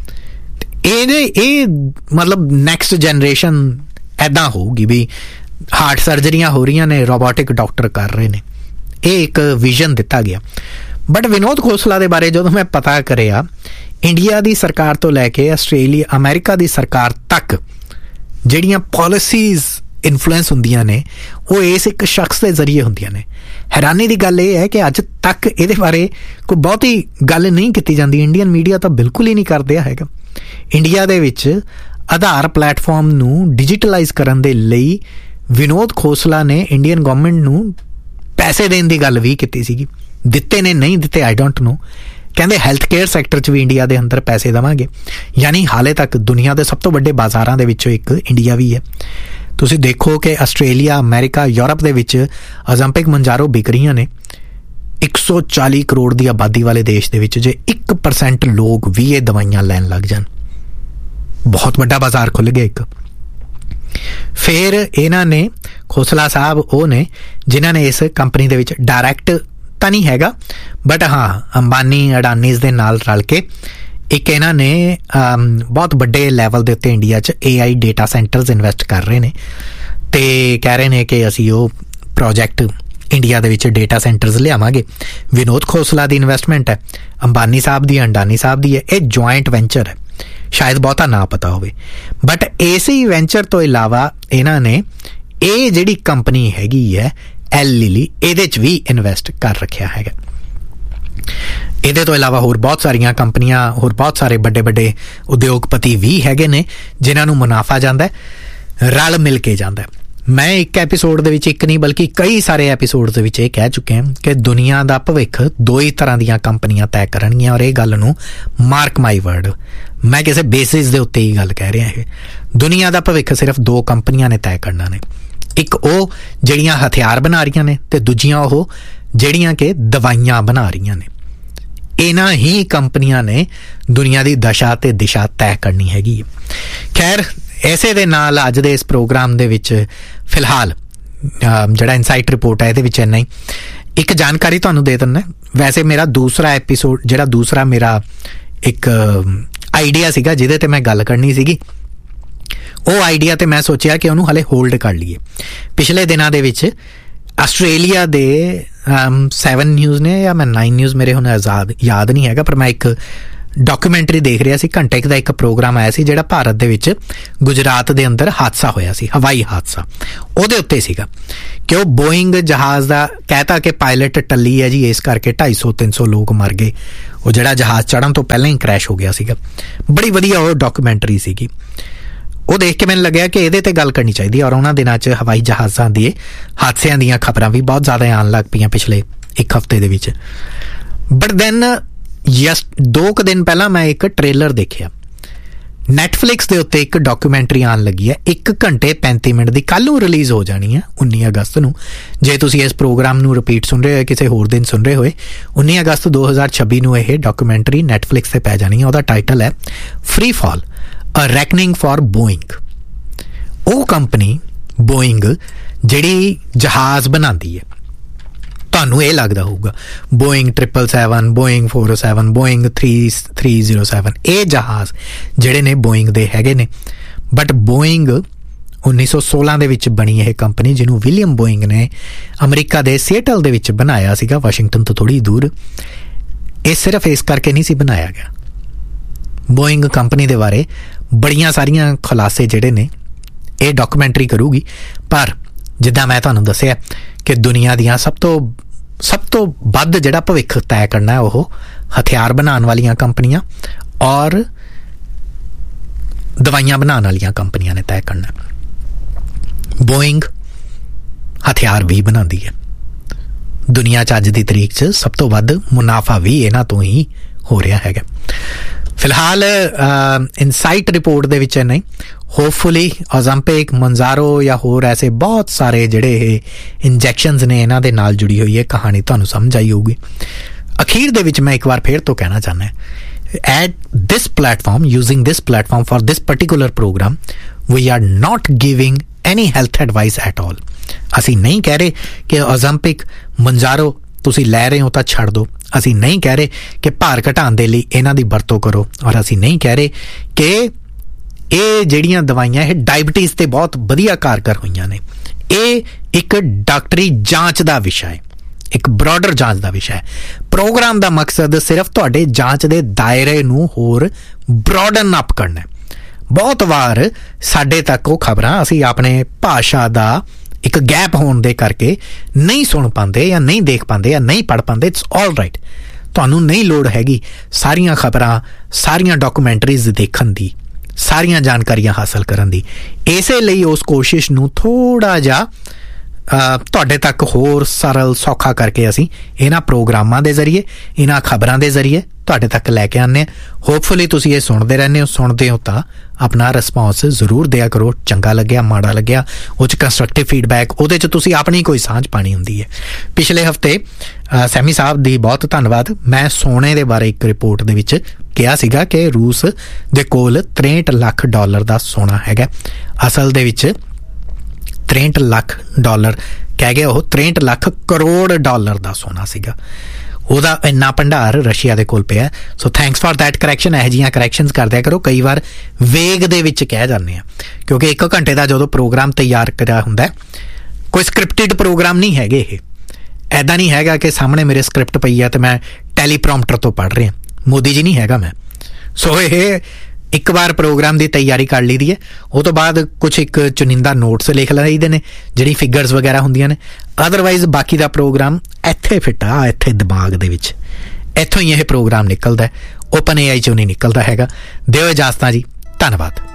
S1: ਇਹ ਮਤਲਬ ਨੈਕਸਟ ਜਨਰੇਸ਼ਨ ਐਦਾਂ ਹੋਊਗੀ ਵੀ ਹਾਰਟ ਸਰਜਰੀਆਂ ਹੋ ਰਹੀਆਂ ਨੇ, ਰੋਬੋਟਿਕ ਡਾਕਟਰ ਕਰ ਰਹੇ ਨੇ। ਇਹ ਇੱਕ ਵਿਜ਼ਨ ਦਿੱਤਾ ਗਿਆ। ਬਟ ਵਿਨੋਦ ਖੋਸਲਾ ਦੇ ਬਾਰੇ ਜਦੋਂ ਮੈਂ ਪਤਾ ਕਰਿਆ, ਇੰਡੀਆ ਦੀ ਸਰਕਾਰ ਤੋਂ ਲੈ ਕੇ ਆਸਟ੍ਰੇਲੀਆ, ਅਮਰੀਕਾ ਦੀ ਸਰਕਾਰ ਤੱਕ ਜਿਹੜੀਆਂ ਪਾਲਿਸੀਜ਼ ਇਨਫਲੂਐਂਸ ਹੁੰਦੀਆਂ ਨੇ, ਉਹ ਇਸ ਇੱਕ ਸ਼ਖਸ ਦੇ ਜ਼ਰੀਏ ਹੁੰਦੀਆਂ ਨੇ। ਹੈਰਾਨੀ ਦੀ ਗੱਲ ਇਹ ਹੈ ਕਿ ਅੱਜ ਤੱਕ ਇਹਦੇ ਬਾਰੇ ਕੋਈ ਬਹੁਤੀ ਗੱਲ ਨਹੀਂ ਕੀਤੀ ਜਾਂਦੀ। ਇੰਡੀਅਨ ਮੀਡੀਆ ਤਾਂ ਬਿਲਕੁਲ ਹੀ ਨਹੀਂ ਕਰਦਿਆ ਹੈਗਾ। ਇੰਡੀਆ ਦੇ ਵਿੱਚ ਆਧਾਰ ਪਲੇਟਫਾਰਮ ਨੂੰ ਡਿਜੀਟਲਾਈਜ਼ ਕਰਨ ਦੇ ਲਈ ਵਿਨੋਦ ਖੋਸਲਾ ਨੇ ਇੰਡੀਅਨ ਗਵਰਨਮੈਂਟ ਨੂੰ ਪੈਸੇ ਦੇਣ ਦੀ ਗੱਲ ਵੀ ਕੀਤੀ ਸੀਗੀ। ਦਿੱਤੇ ਨੇ, ਨਹੀਂ ਦਿੱਤੇ, ਆਈ ਡੋਂਟ ਨੋ। ਕਹਿੰਦੇ ਹੈਲਥ ਕੇਅਰ ਸੈਕਟਰ 'ਚ ਵੀ ਇੰਡੀਆ ਦੇ ਅੰਦਰ ਪੈਸੇ ਦੇਵਾਂਗੇ। ਯਾਨੀ ਹਾਲੇ ਤੱਕ ਦੁਨੀਆ ਦੇ ਸਭ ਤੋਂ ਵੱਡੇ ਬਾਜ਼ਾਰਾਂ ਦੇ ਵਿੱਚੋਂ ਇੱਕ ਇੰਡੀਆ ਵੀ ਹੈ। ਤੁਸੀਂ ਦੇਖੋ ਕਿ ਆਸਟ੍ਰੇਲੀਆ, ਅਮਰੀਕਾ, ਯੂਰਪ ਦੇ ਵਿੱਚ ਓਜ਼ੈਂਪਿਕ ਮੰਜਾਰੋ ਵਿਕ ਰਹੀਆਂ ਨੇ। 140 ਕਰੋੜ ਦੀ ਆਬਾਦੀ ਵਾਲੇ ਦੇਸ਼ ਦੇ ਵਿੱਚ ਜੇ 1% ਲੋਕ ਵੀ ਇਹ ਦਵਾਈਆਂ ਲੈਣ ਲੱਗ ਜਾਣ, ਬਹੁਤ ਵੱਡਾ ਬਾਜ਼ਾਰ ਖੁੱਲ੍ਹ ਗਿਆ ਇੱਕ। ਫਿਰ ਇਹਨਾਂ ਨੇ, ਖੋਸਲਾ ਸਾਹਿਬ ਉਹ ਨੇ ਜਿਨ੍ਹਾਂ ਨੇ ਇਸ ਕੰਪਨੀ ਦੇ ਵਿੱਚ ਡਾਇਰੈਕਟ ਤਾਂ ਨਹੀਂ ਹੈਗਾ, ਬਟ ਹਾਂ ਅੰਬਾਨੀ ਅਡਾਨੀਜ਼ ਦੇ ਨਾਲ ਰਲ ਕੇ ਇੱਕ ਇਹਨਾਂ ਨੇ ਬਹੁਤ ਵੱਡੇ ਲੈਵਲ ਦੇ ਉੱਤੇ ਇੰਡੀਆ 'ਚ AI ਡੇਟਾ ਸੈਂਟਰਸ ਇਨਵੈਸਟ ਕਰ ਰਹੇ ਨੇ, ਅਤੇ ਕਹਿ ਰਹੇ ਨੇ ਕਿ ਅਸੀਂ ਉਹ ਪ੍ਰੋਜੈਕਟ ਇੰਡੀਆ ਦੇ ਵਿੱਚ ਡੇਟਾ ਸੈਂਟਰਸ ਲਿਆਵਾਂਗੇ। ਵਿਨੋਦ ਖੋਸਲਾ ਦੀ ਇਨਵੈਸਟਮੈਂਟ ਹੈ, ਅੰਬਾਨੀ ਸਾਹਿਬ ਦੀ, ਅਡਾਨੀ ਸਾਹਿਬ ਦੀ ਹੈ। ਇਹ ਜੁਆਇੰਟ ਵੈਂਚਰ ਹੈ, ਸ਼ਾਇਦ ਬਹੁਤਾ ਨਾ ਪਤਾ ਹੋਵੇ। ਬਟ ਇਸੇ ਵੈਂਚਰ ਤੋਂ ਇਲਾਵਾ ਇਹਨਾਂ ਨੇ ਇਹ ਜਿਹੜੀ ਕੰਪਨੀ ਹੈਗੀ ਹੈ Lilly, ਇਹਦੇ 'ਚ ਵੀ ਇਨਵੈਸਟ ਕਰ ਰੱਖਿਆ ਹੈਗਾ। ਇਹਦੇ ਤੋਂ ਇਲਾਵਾ ਹੋਰ ਬਹੁਤ ਸਾਰੀਆਂ ਕੰਪਨੀਆਂ, ਹੋਰ ਬਹੁਤ ਸਾਰੇ ਵੱਡੇ ਵੱਡੇ ਉਦਯੋਗਪਤੀ ਵੀ ਹੈਗੇ ਨੇ ਜਿਨ੍ਹਾਂ ਨੂੰ ਮੁਨਾਫਾ ਜਾਂਦਾ, ਰਲ ਮਿਲ ਕੇ ਜਾਂਦਾ। ਮੈਂ ਇੱਕ ਐਪੀਸੋਡ ਦੇ ਵਿੱਚ, ਇੱਕ ਨਹੀਂ ਬਲਕਿ ਕਈ ਸਾਰੇ ਐਪੀਸੋਡ ਦੇ ਵਿੱਚ ਇਹ ਕਹਿ ਚੁੱਕੇ ਹਾਂ ਕਿ ਦੁਨੀਆ ਦਾ ਭਵਿੱਖ 2 ਹੀ ਤਰ੍ਹਾਂ ਦੀਆਂ ਕੰਪਨੀਆਂ ਤੈਅ ਕਰਨਗੀਆਂ, ਔਰ ਇਹ ਗੱਲ ਨੂੰ ਮਾਰਕ ਮਾਈ ਵਰਡ, ਮੈਂ ਕਿਸੇ ਬੇਸਿਸ ਦੇ ਉੱਤੇ ਹੀ ਗੱਲ ਕਹਿ ਰਿਹਾ। ਇਹ ਦੁਨੀਆ ਦਾ ਭਵਿੱਖ ਸਿਰਫ 2 ਕੰਪਨੀਆਂ ਨੇ ਤੈਅ ਕਰਨਾ ਨੇ। ਇੱਕ ਉਹ ਜਿਹੜੀਆਂ ਹਥਿਆਰ ਬਣਾ ਰਹੀਆਂ ਨੇ, ਤੇ ਦੂਜੀਆਂ ਉਹ ਜਿਹੜੀਆਂ ਕਿ ਦਵਾਈਆਂ ਬਣਾ ਰਹੀਆਂ ਨੇ। ਇਹਨਾਂ ਹੀ ਕੰਪਨੀਆਂ ਨੇ ਦੁਨੀਆ ਦੀ ਦਸ਼ਾ ਤੇ ਦਿਸ਼ਾ ਤੈਅ ਕਰਨੀ ਹੈਗੀ। ਖੈਰ, ਇਸੇ ਦੇ ਨਾਲ ਅੱਜ ਦੇ ਇਸ ਪ੍ਰੋਗਰਾਮ ਦੇ ਵਿੱਚ ਫਿਲਹਾਲ ਜਿਹੜਾ ਇਨਸਾਈਟ ਰਿਪੋਰਟ ਹੈ ਇਹਦੇ ਵਿੱਚ ਇੰਨਾ ਹੀ। ਇੱਕ ਜਾਣਕਾਰੀ ਤੁਹਾਨੂੰ ਦੇ ਦਿੰਦਾ, ਵੈਸੇ ਮੇਰਾ ਦੂਸਰਾ ਐਪੀਸੋਡ, ਜਿਹੜਾ ਦੂਸਰਾ ਮੇਰਾ ਇੱਕ ਆਈਡੀਆ ਸੀਗਾ ਜਿਹਦੇ ਤੇ ਮੈਂ ਗੱਲ ਕਰਨੀ ਸੀਗੀ। ਉਹ ਆਈਡੀਆ ਤੇ ਮੈਂ ਸੋਚਿਆ ਕਿ ਉਹਨੂੰ ਹਲੇ ਹੋਲਡ ਕਰ ਲਈਏ। ਪਿਛਲੇ ਦਿਨਾਂ ਦੇ ਵਿੱਚ ਆਸਟ੍ਰੇਲੀਆ ਦੇ 7 ਨਿਊਜ਼ ਨੇ ਜਾਂ ਮੈਂ 9 ਨਿਊਜ਼, ਮੇਰੇ ਹੁਣ ਯਾਦ ਨਹੀਂ ਹੈਗਾ, ਪਰ ਮੈਂ ਇੱਕ ਡਾਕੂਮੈਂਟਰੀ ਦੇਖ ਰਿਹਾ ਸੀ। ਘੰਟੇ ਦਾ ਇੱਕ ਪ੍ਰੋਗਰਾਮ ਆਇਆ ਸੀ ਜਿਹੜਾ ਭਾਰਤ ਦੇ ਵਿੱਚ ਗੁਜਰਾਤ ਦੇ ਅੰਦਰ ਹਾਦਸਾ ਹੋਇਆ ਸੀ, ਹਵਾਈ ਹਾਦਸਾ। ਉਹਦੇ ਉੱਤੇ ਸੀਗਾ ਕਿ ਉਹ ਬੋਇੰਗ ਜਹਾਜ਼ ਦਾ ਕਹਿਤਾ ਕਿ ਪਾਇਲਟ ਟੱਲੀ ਹੈ ਜੀ, ਇਸ ਕਰਕੇ 250-300 ਲੋਕ ਮਰ ਗਏ। ਉਹ ਜਿਹੜਾ ਜਹਾਜ਼ ਚੜ੍ਹਨ ਤੋਂ ਪਹਿਲਾਂ ਹੀ ਕਰੈਸ਼ ਹੋ ਗਿਆ ਸੀਗਾ। ਬੜੀ ਵਧੀਆ ਉਹ ਡਾਕੂਮੈਂਟਰੀ ਸੀਗੀ। ਉਹ ਦੇਖ ਕੇ ਮੈਨੂੰ ਲੱਗਿਆ ਕਿ ਇਹਦੇ ਤੇ ਗੱਲ ਕਰਨੀ ਚਾਹੀਦੀ। ਔਰ ਉਹਨਾਂ ਦਿਨਾਂ 'ਚ ਹਵਾਈ ਜਹਾਜ਼ਾਂ ਦੇ ਹਾਦਸਿਆਂ ਦੀਆਂ ਖਬਰਾਂ ਵੀ ਬਹੁਤ ਜ਼ਿਆਦਾ ਆਉਣ ਲੱਗ ਪਈਆਂ ਪਿਛਲੇ ਇੱਕ ਹਫ਼ਤੇ ਦੇ ਵਿੱਚ। ਬਟ ਦੈਨ 2 ਕੁ ਦਿਨ ਪਹਿਲਾਂ ਮੈਂ ਇੱਕ ਟ੍ਰੇਲਰ ਦੇਖਿਆ ਨੈਟਫਲਿਕਸ ਦੇ ਉੱਤੇ। ਇੱਕ ਡਾਕੂਮੈਂਟਰੀ ਆਉਣ ਲੱਗੀ ਹੈ 1 ਘੰਟੇ 35 ਮਿੰਟ ਦੀ, ਕੱਲ੍ਹ ਨੂੰ ਰਿਲੀਜ਼ ਹੋ ਜਾਣੀ ਹੈ 19 ਅਗਸਤ ਨੂੰ। ਜੇ ਤੁਸੀਂ ਇਸ ਪ੍ਰੋਗਰਾਮ ਨੂੰ ਰਿਪੀਟ ਸੁਣ ਰਹੇ ਹੋਏ, ਕਿਸੇ ਹੋਰ ਦਿਨ ਸੁਣ ਰਹੇ ਹੋਏ, 19 ਅਗਸਤ 2026 ਨੂੰ ਇਹ ਡਾਕੂਮੈਂਟਰੀ ਨੈਟਫਲਿਕਸ ਤੇ ਪੈ ਜਾਣੀ ਹੈ। ਉਹਦਾ ਟਾਈਟਲ ਹੈ free fall, a ਰੈਕਨਿੰਗ for Boeing. ਉਹ ਕੰਪਨੀ ਬੋਇੰਗ ਜਿਹੜੀ ਜਹਾਜ਼ ਬਣਾਉਂਦੀ ਹੈ, ਤੁਹਾਨੂੰ ਇਹ ਲੱਗਦਾ ਹੋਊਗਾ ਬੋਇੰਗ 777, ਬੋਇੰਗ 407, ਬੋਇੰਗ 307, ਇਹ ਜਹਾਜ਼ ਜਿਹੜੇ ਨੇ ਬੋਇੰਗ ਦੇ ਹੈਗੇ ਨੇ। ਬਟ ਬੋਇੰਗ 1916 ਦੇ ਵਿੱਚ ਬਣੀ ਇਹ ਕੰਪਨੀ, ਜਿਹਨੂੰ ਵਿਲੀਅਮ ਬੋਇੰਗ ਨੇ ਅਮਰੀਕਾ ਦੇ ਸੀਐਟਲ ਦੇ ਵਿੱਚ ਬਣਾਇਆ ਸੀਗਾ, ਵਾਸ਼ਿੰਗਟਨ ਤੋਂ ਥੋੜ੍ਹੀ ਦੂਰ। ਇਹ ਸਿਰਫ ਇਸ ਕਰਕੇ ਨਹੀਂ ਸੀ ਬਣਾਇਆ ਗਿਆ। ਬੋਇੰਗ ਕੰਪਨੀ ਦੇ ਬਾਰੇ ਬੜੀਆਂ ਸਾਰੀਆਂ ਖੁਲਾਸੇ ਜਿਹੜੇ ਨੇ ਇਹ ਡਾਕੂਮੈਂਟਰੀ ਕਰੂਗੀ। ਪਰ ਜਿੱਦਾਂ ਮੈਂ ਤੁਹਾਨੂੰ ਦੱਸਿਆ ਕਿ ਦੁਨੀਆ ਦੀਆਂ ਸਭ ਤੋਂ ਵੱਧ ਜਿਹੜਾ ਭਵਿੱਖ ਤੈਅ ਕਰਨਾ ਉਹ ਹਥਿਆਰ ਬਣਾਉਣ ਵਾਲੀਆਂ ਕੰਪਨੀਆਂ ਔਰ ਦਵਾਈਆਂ ਬਣਾਉਣ ਵਾਲੀਆਂ ਕੰਪਨੀਆਂ ਨੇ ਤੈਅ ਕਰਨਾ। ਬੋਇੰਗ ਹਥਿਆਰ ਵੀ ਬਣਾਉਂਦੀ ਹੈ। ਦੁਨੀਆ 'ਚ ਅੱਜ ਦੀ ਤਰੀਕ 'ਚ ਸਭ ਤੋਂ ਵੱਧ ਮੁਨਾਫਾ ਵੀ ਇਹਨਾਂ ਤੋਂ ਹੀ ਹੋ ਰਿਹਾ ਹੈਗਾ। ਫਿਲਹਾਲ ਇਨਸਾਈਟ ਰਿਪੋਰਟ ਦੇ ਵਿੱਚ ਨਹੀਂ, ਹੋਪਫੁਲੀ ਓਜ਼ੈਂਪਿਕ, ਮੰਜ਼ਾਰੋ ਜਾਂ ਹੋਰ ਐਸੇ ਬਹੁਤ ਸਾਰੇ ਜਿਹੜੇ ਇਹ ਇੰਜੈਕਸ਼ਨਸ ਨੇ ਇਹਨਾਂ ਦੇ ਨਾਲ ਜੁੜੀ ਹੋਈ ਹੈ ਕਹਾਣੀ ਤੁਹਾਨੂੰ ਸਮਝ ਆਈ ਹੋਊਗੀ। ਅਖੀਰ ਦੇ ਵਿੱਚ ਮੈਂ ਇੱਕ ਵਾਰ ਫਿਰ ਤੋਂ ਕਹਿਣਾ ਚਾਹੁੰਦਾ, at this platform, using this platform for this particular program, we are not giving any health advice at all. ਅਸੀਂ ਨਹੀਂ ਕਹਿ ਰਹੇ ਕਿ ਓਜ਼ੈਂਪਿਕ, ਮੰਜ਼ਾਰੋ ਤੁਸੀਂ ਲੈ ਰਹੇ ਹੋ ਤਾਂ ਛੱਡ ਦਿਓ। ਅਸੀਂ ਨਹੀਂ ਕਹਿ ਰਹੇ ਕਿ ਭਾਰ ਘਟਾਉਣ ਦੇ ਲਈ ਇਹਨਾਂ ਦੀ ਵਰਤੋਂ ਕਰੋ। ਔਰ ਅਸੀਂ ਨਹੀਂ ਕਹਿ ਰਹੇ ਕਿ ਇਹ ਜਿਹੜੀਆਂ ਦਵਾਈਆਂ ਇਹ ਡਾਇਬਟੀਜ਼ ਤੇ ਬਹੁਤ ਵਧੀਆ ਕਾਰਗਰ ਹੋਈਆਂ ਨੇ। ਇਹ ਇੱਕ ਡਾਕਟਰੀ ਜਾਂਚ ਦਾ ਵਿਸ਼ਾ ਹੈ, ਇੱਕ ਬ੍ਰੌਡਰ ਜਾਂਚ ਦਾ ਵਿਸ਼ਾ ਹੈ। ਪ੍ਰੋਗਰਾਮ ਦਾ ਮਕਸਦ ਸਿਰਫ ਤੁਹਾਡੇ ਜਾਂਚ ਦੇ ਦਾਇਰੇ ਨੂੰ ਹੋਰ ਬ੍ਰੌਡਨ ਅਪ ਕਰਨਾ। ਬਹੁਤ ਵਾਰ ਸਾਡੇ ਤੱਕ ਉਹ ਖਬਰਾਂ ਅਸੀਂ ਆਪਣੇ ਭਾਸ਼ਾ ਦਾ ਇੱਕ ਗੈਪ ਹੋਣ ਦੇ ਕਰਕੇ ਨਹੀਂ ਸੁਣ ਪਾਉਂਦੇ ਜਾਂ ਨਹੀਂ ਦੇਖ ਪਾਉਂਦੇ ਜਾਂ ਨਹੀਂ ਪੜ੍ਹ ਪਾਉਂਦੇ। ਇਟਸ ਆਲ ਰਾਈਟ, ਤੁਹਾਨੂੰ ਨਹੀਂ ਲੋੜ ਹੈਗੀ ਸਾਰੀਆਂ ਖਬਰਾਂ, ਸਾਰੀਆਂ ਡਾਕੂਮੈਂਟਰੀਜ਼ ਦੇਖਣ ਦੀ, ਸਾਰੀਆਂ ਜਾਣਕਾਰੀਆਂ ਹਾਸਲ ਕਰਨ ਦੀ। ਇਸੇ ਲਈ ਉਸ ਕੋਸ਼ਿਸ਼ ਨੂੰ ਥੋੜ੍ਹਾ ਜਿਹਾ ਤੁਹਾਡੇ ਤੱਕ ਹੋਰ ਸਰਲ ਸੌਖਾ ਕਰਕੇ ਅਸੀਂ ਇਹਨਾਂ ਪ੍ਰੋਗਰਾਮਾਂ ਦੇ ਜ਼ਰੀਏ, ਇਹਨਾਂ ਖਬਰਾਂ ਦੇ ਜ਼ਰੀਏ ਤੁਹਾਡੇ ਤੱਕ ਲੈ ਕੇ ਆਉਂਦੇ ਹਾਂ। ਹੋਪਫੁਲੀ ਤੁਸੀਂ ਇਹ ਸੁਣਦੇ ਰਹਿੰਦੇ ਹੋ। ਸੁਣਦੇ ਹੋ ਤਾਂ ਆਪਣਾ ਰਿਸਪੌਂਸ ਜ਼ਰੂਰ ਦਿਆ ਕਰੋ। ਚੰਗਾ ਲੱਗਿਆ, ਮਾੜਾ ਲੱਗਿਆ, ਉਹ 'ਚ ਕੰਸਟਰਕਟਿਵ ਫੀਡਬੈਕ, ਉਹਦੇ 'ਚ ਤੁਸੀਂ ਆਪਣੀ ਕੋਈ ਸਾਂਝ ਪਾਣੀ ਹੁੰਦੀ ਹੈ। ਪਿਛਲੇ ਹਫ਼ਤੇ ਸੈਮੀ ਸਾਹਿਬ ਦੀ ਬਹੁਤ ਧੰਨਵਾਦ। ਮੈਂ ਸੋਨੇ ਦੇ ਬਾਰੇ ਇੱਕ ਰਿਪੋਰਟ ਦੇ ਵਿੱਚ ਕਿਹਾ ਸੀਗਾ ਕਿ ਰੂਸ ਦੇ ਕੋਲ $63 ਲੱਖ ਦਾ ਸੋਨਾ ਹੈਗਾ। ਅਸਲ ਦੇ ਵਿੱਚ $63 ਲੱਖ ਕਹਿ ਗਏ, ਉਹ $63 ਲੱਖ ਕਰੋੜ ਦਾ ਸੋਨਾ ਸੀਗਾ। ਉਹਦਾ ਇੰਨਾ ਭੰਡਾਰ ਰਸ਼ੀਆ ਦੇ ਕੋਲ ਪਿਆ। So thanks for that correction. ਇਹੋ ਜਿਹੀਆਂ ਕਰੈਕਸ਼ਨਸ ਕਰਦਿਆ ਕਰੋ। ਕਈ ਵਾਰ ਵੇਗ ਦੇ ਵਿੱਚ ਕਹਿ ਜਾਂਦੇ ਆ, ਕਿਉਂਕਿ 1 ਘੰਟੇ ਦਾ ਜਦੋਂ ਪ੍ਰੋਗਰਾਮ ਤਿਆਰ ਕਰਿਆ ਹੁੰਦਾ, ਕੋਈ ਸਕ੍ਰਿਪਟਡ ਪ੍ਰੋਗਰਾਮ ਨਹੀਂ ਹੈਗੇ ਇਹ। ਐਦਾਂ ਨਹੀਂ ਹੈਗਾ ਕਿ ਸਾਹਮਣੇ ਮੇਰੇ ਸਕ੍ਰਿਪਟ ਪਈ ਆ ਤੇ ਮੈਂ ਟੈਲੀਪ੍ਰੋਂਪਟਰ ਤੋਂ ਪੜ੍ਹ ਰਿਹਾ। ਮੋਦੀ ਜੀ ਨਹੀਂ ਹੈਗਾ ਮੈਂ। ਸੋ ਇਹ ਇੱਕ ਵਾਰ ਪ੍ਰੋਗਰਾਮ ਦੀ ਤਿਆਰੀ ਕਰ ਲਈ ਦੀ ਹੈ, ਉਹ ਤੋਂ ਬਾਅਦ ਕੁਛ ਇੱਕ ਚੁਣਿੰਦਾ ਨੋਟਸ ਲਿਖ ਲਈਦੇ ਨੇ ਜਿਹੜੀ ਫਿਗਰਸ ਵਗੈਰਾ ਹੁੰਦੀਆਂ ਨੇ। ਅਦਰਵਾਈਜ਼ ਬਾਕੀ ਦਾ ਪ੍ਰੋਗਰਾਮ ਇੱਥੇ ਫਿੱਟ ਆ, ਇੱਥੇ ਦਿਮਾਗ ਦੇ ਵਿੱਚ, ਇੱਥੋਂ ਹੀ ਇਹ ਪ੍ਰੋਗਰਾਮ ਨਿਕਲਦਾ। ਓਪਨ AI 'ਚੋਂ ਨਹੀਂ ਨਿਕਲਦਾ ਹੈਗਾ। ਦਿਓ ਇਜਾਜ਼ਤਾਂ ਜੀ, ਧੰਨਵਾਦ।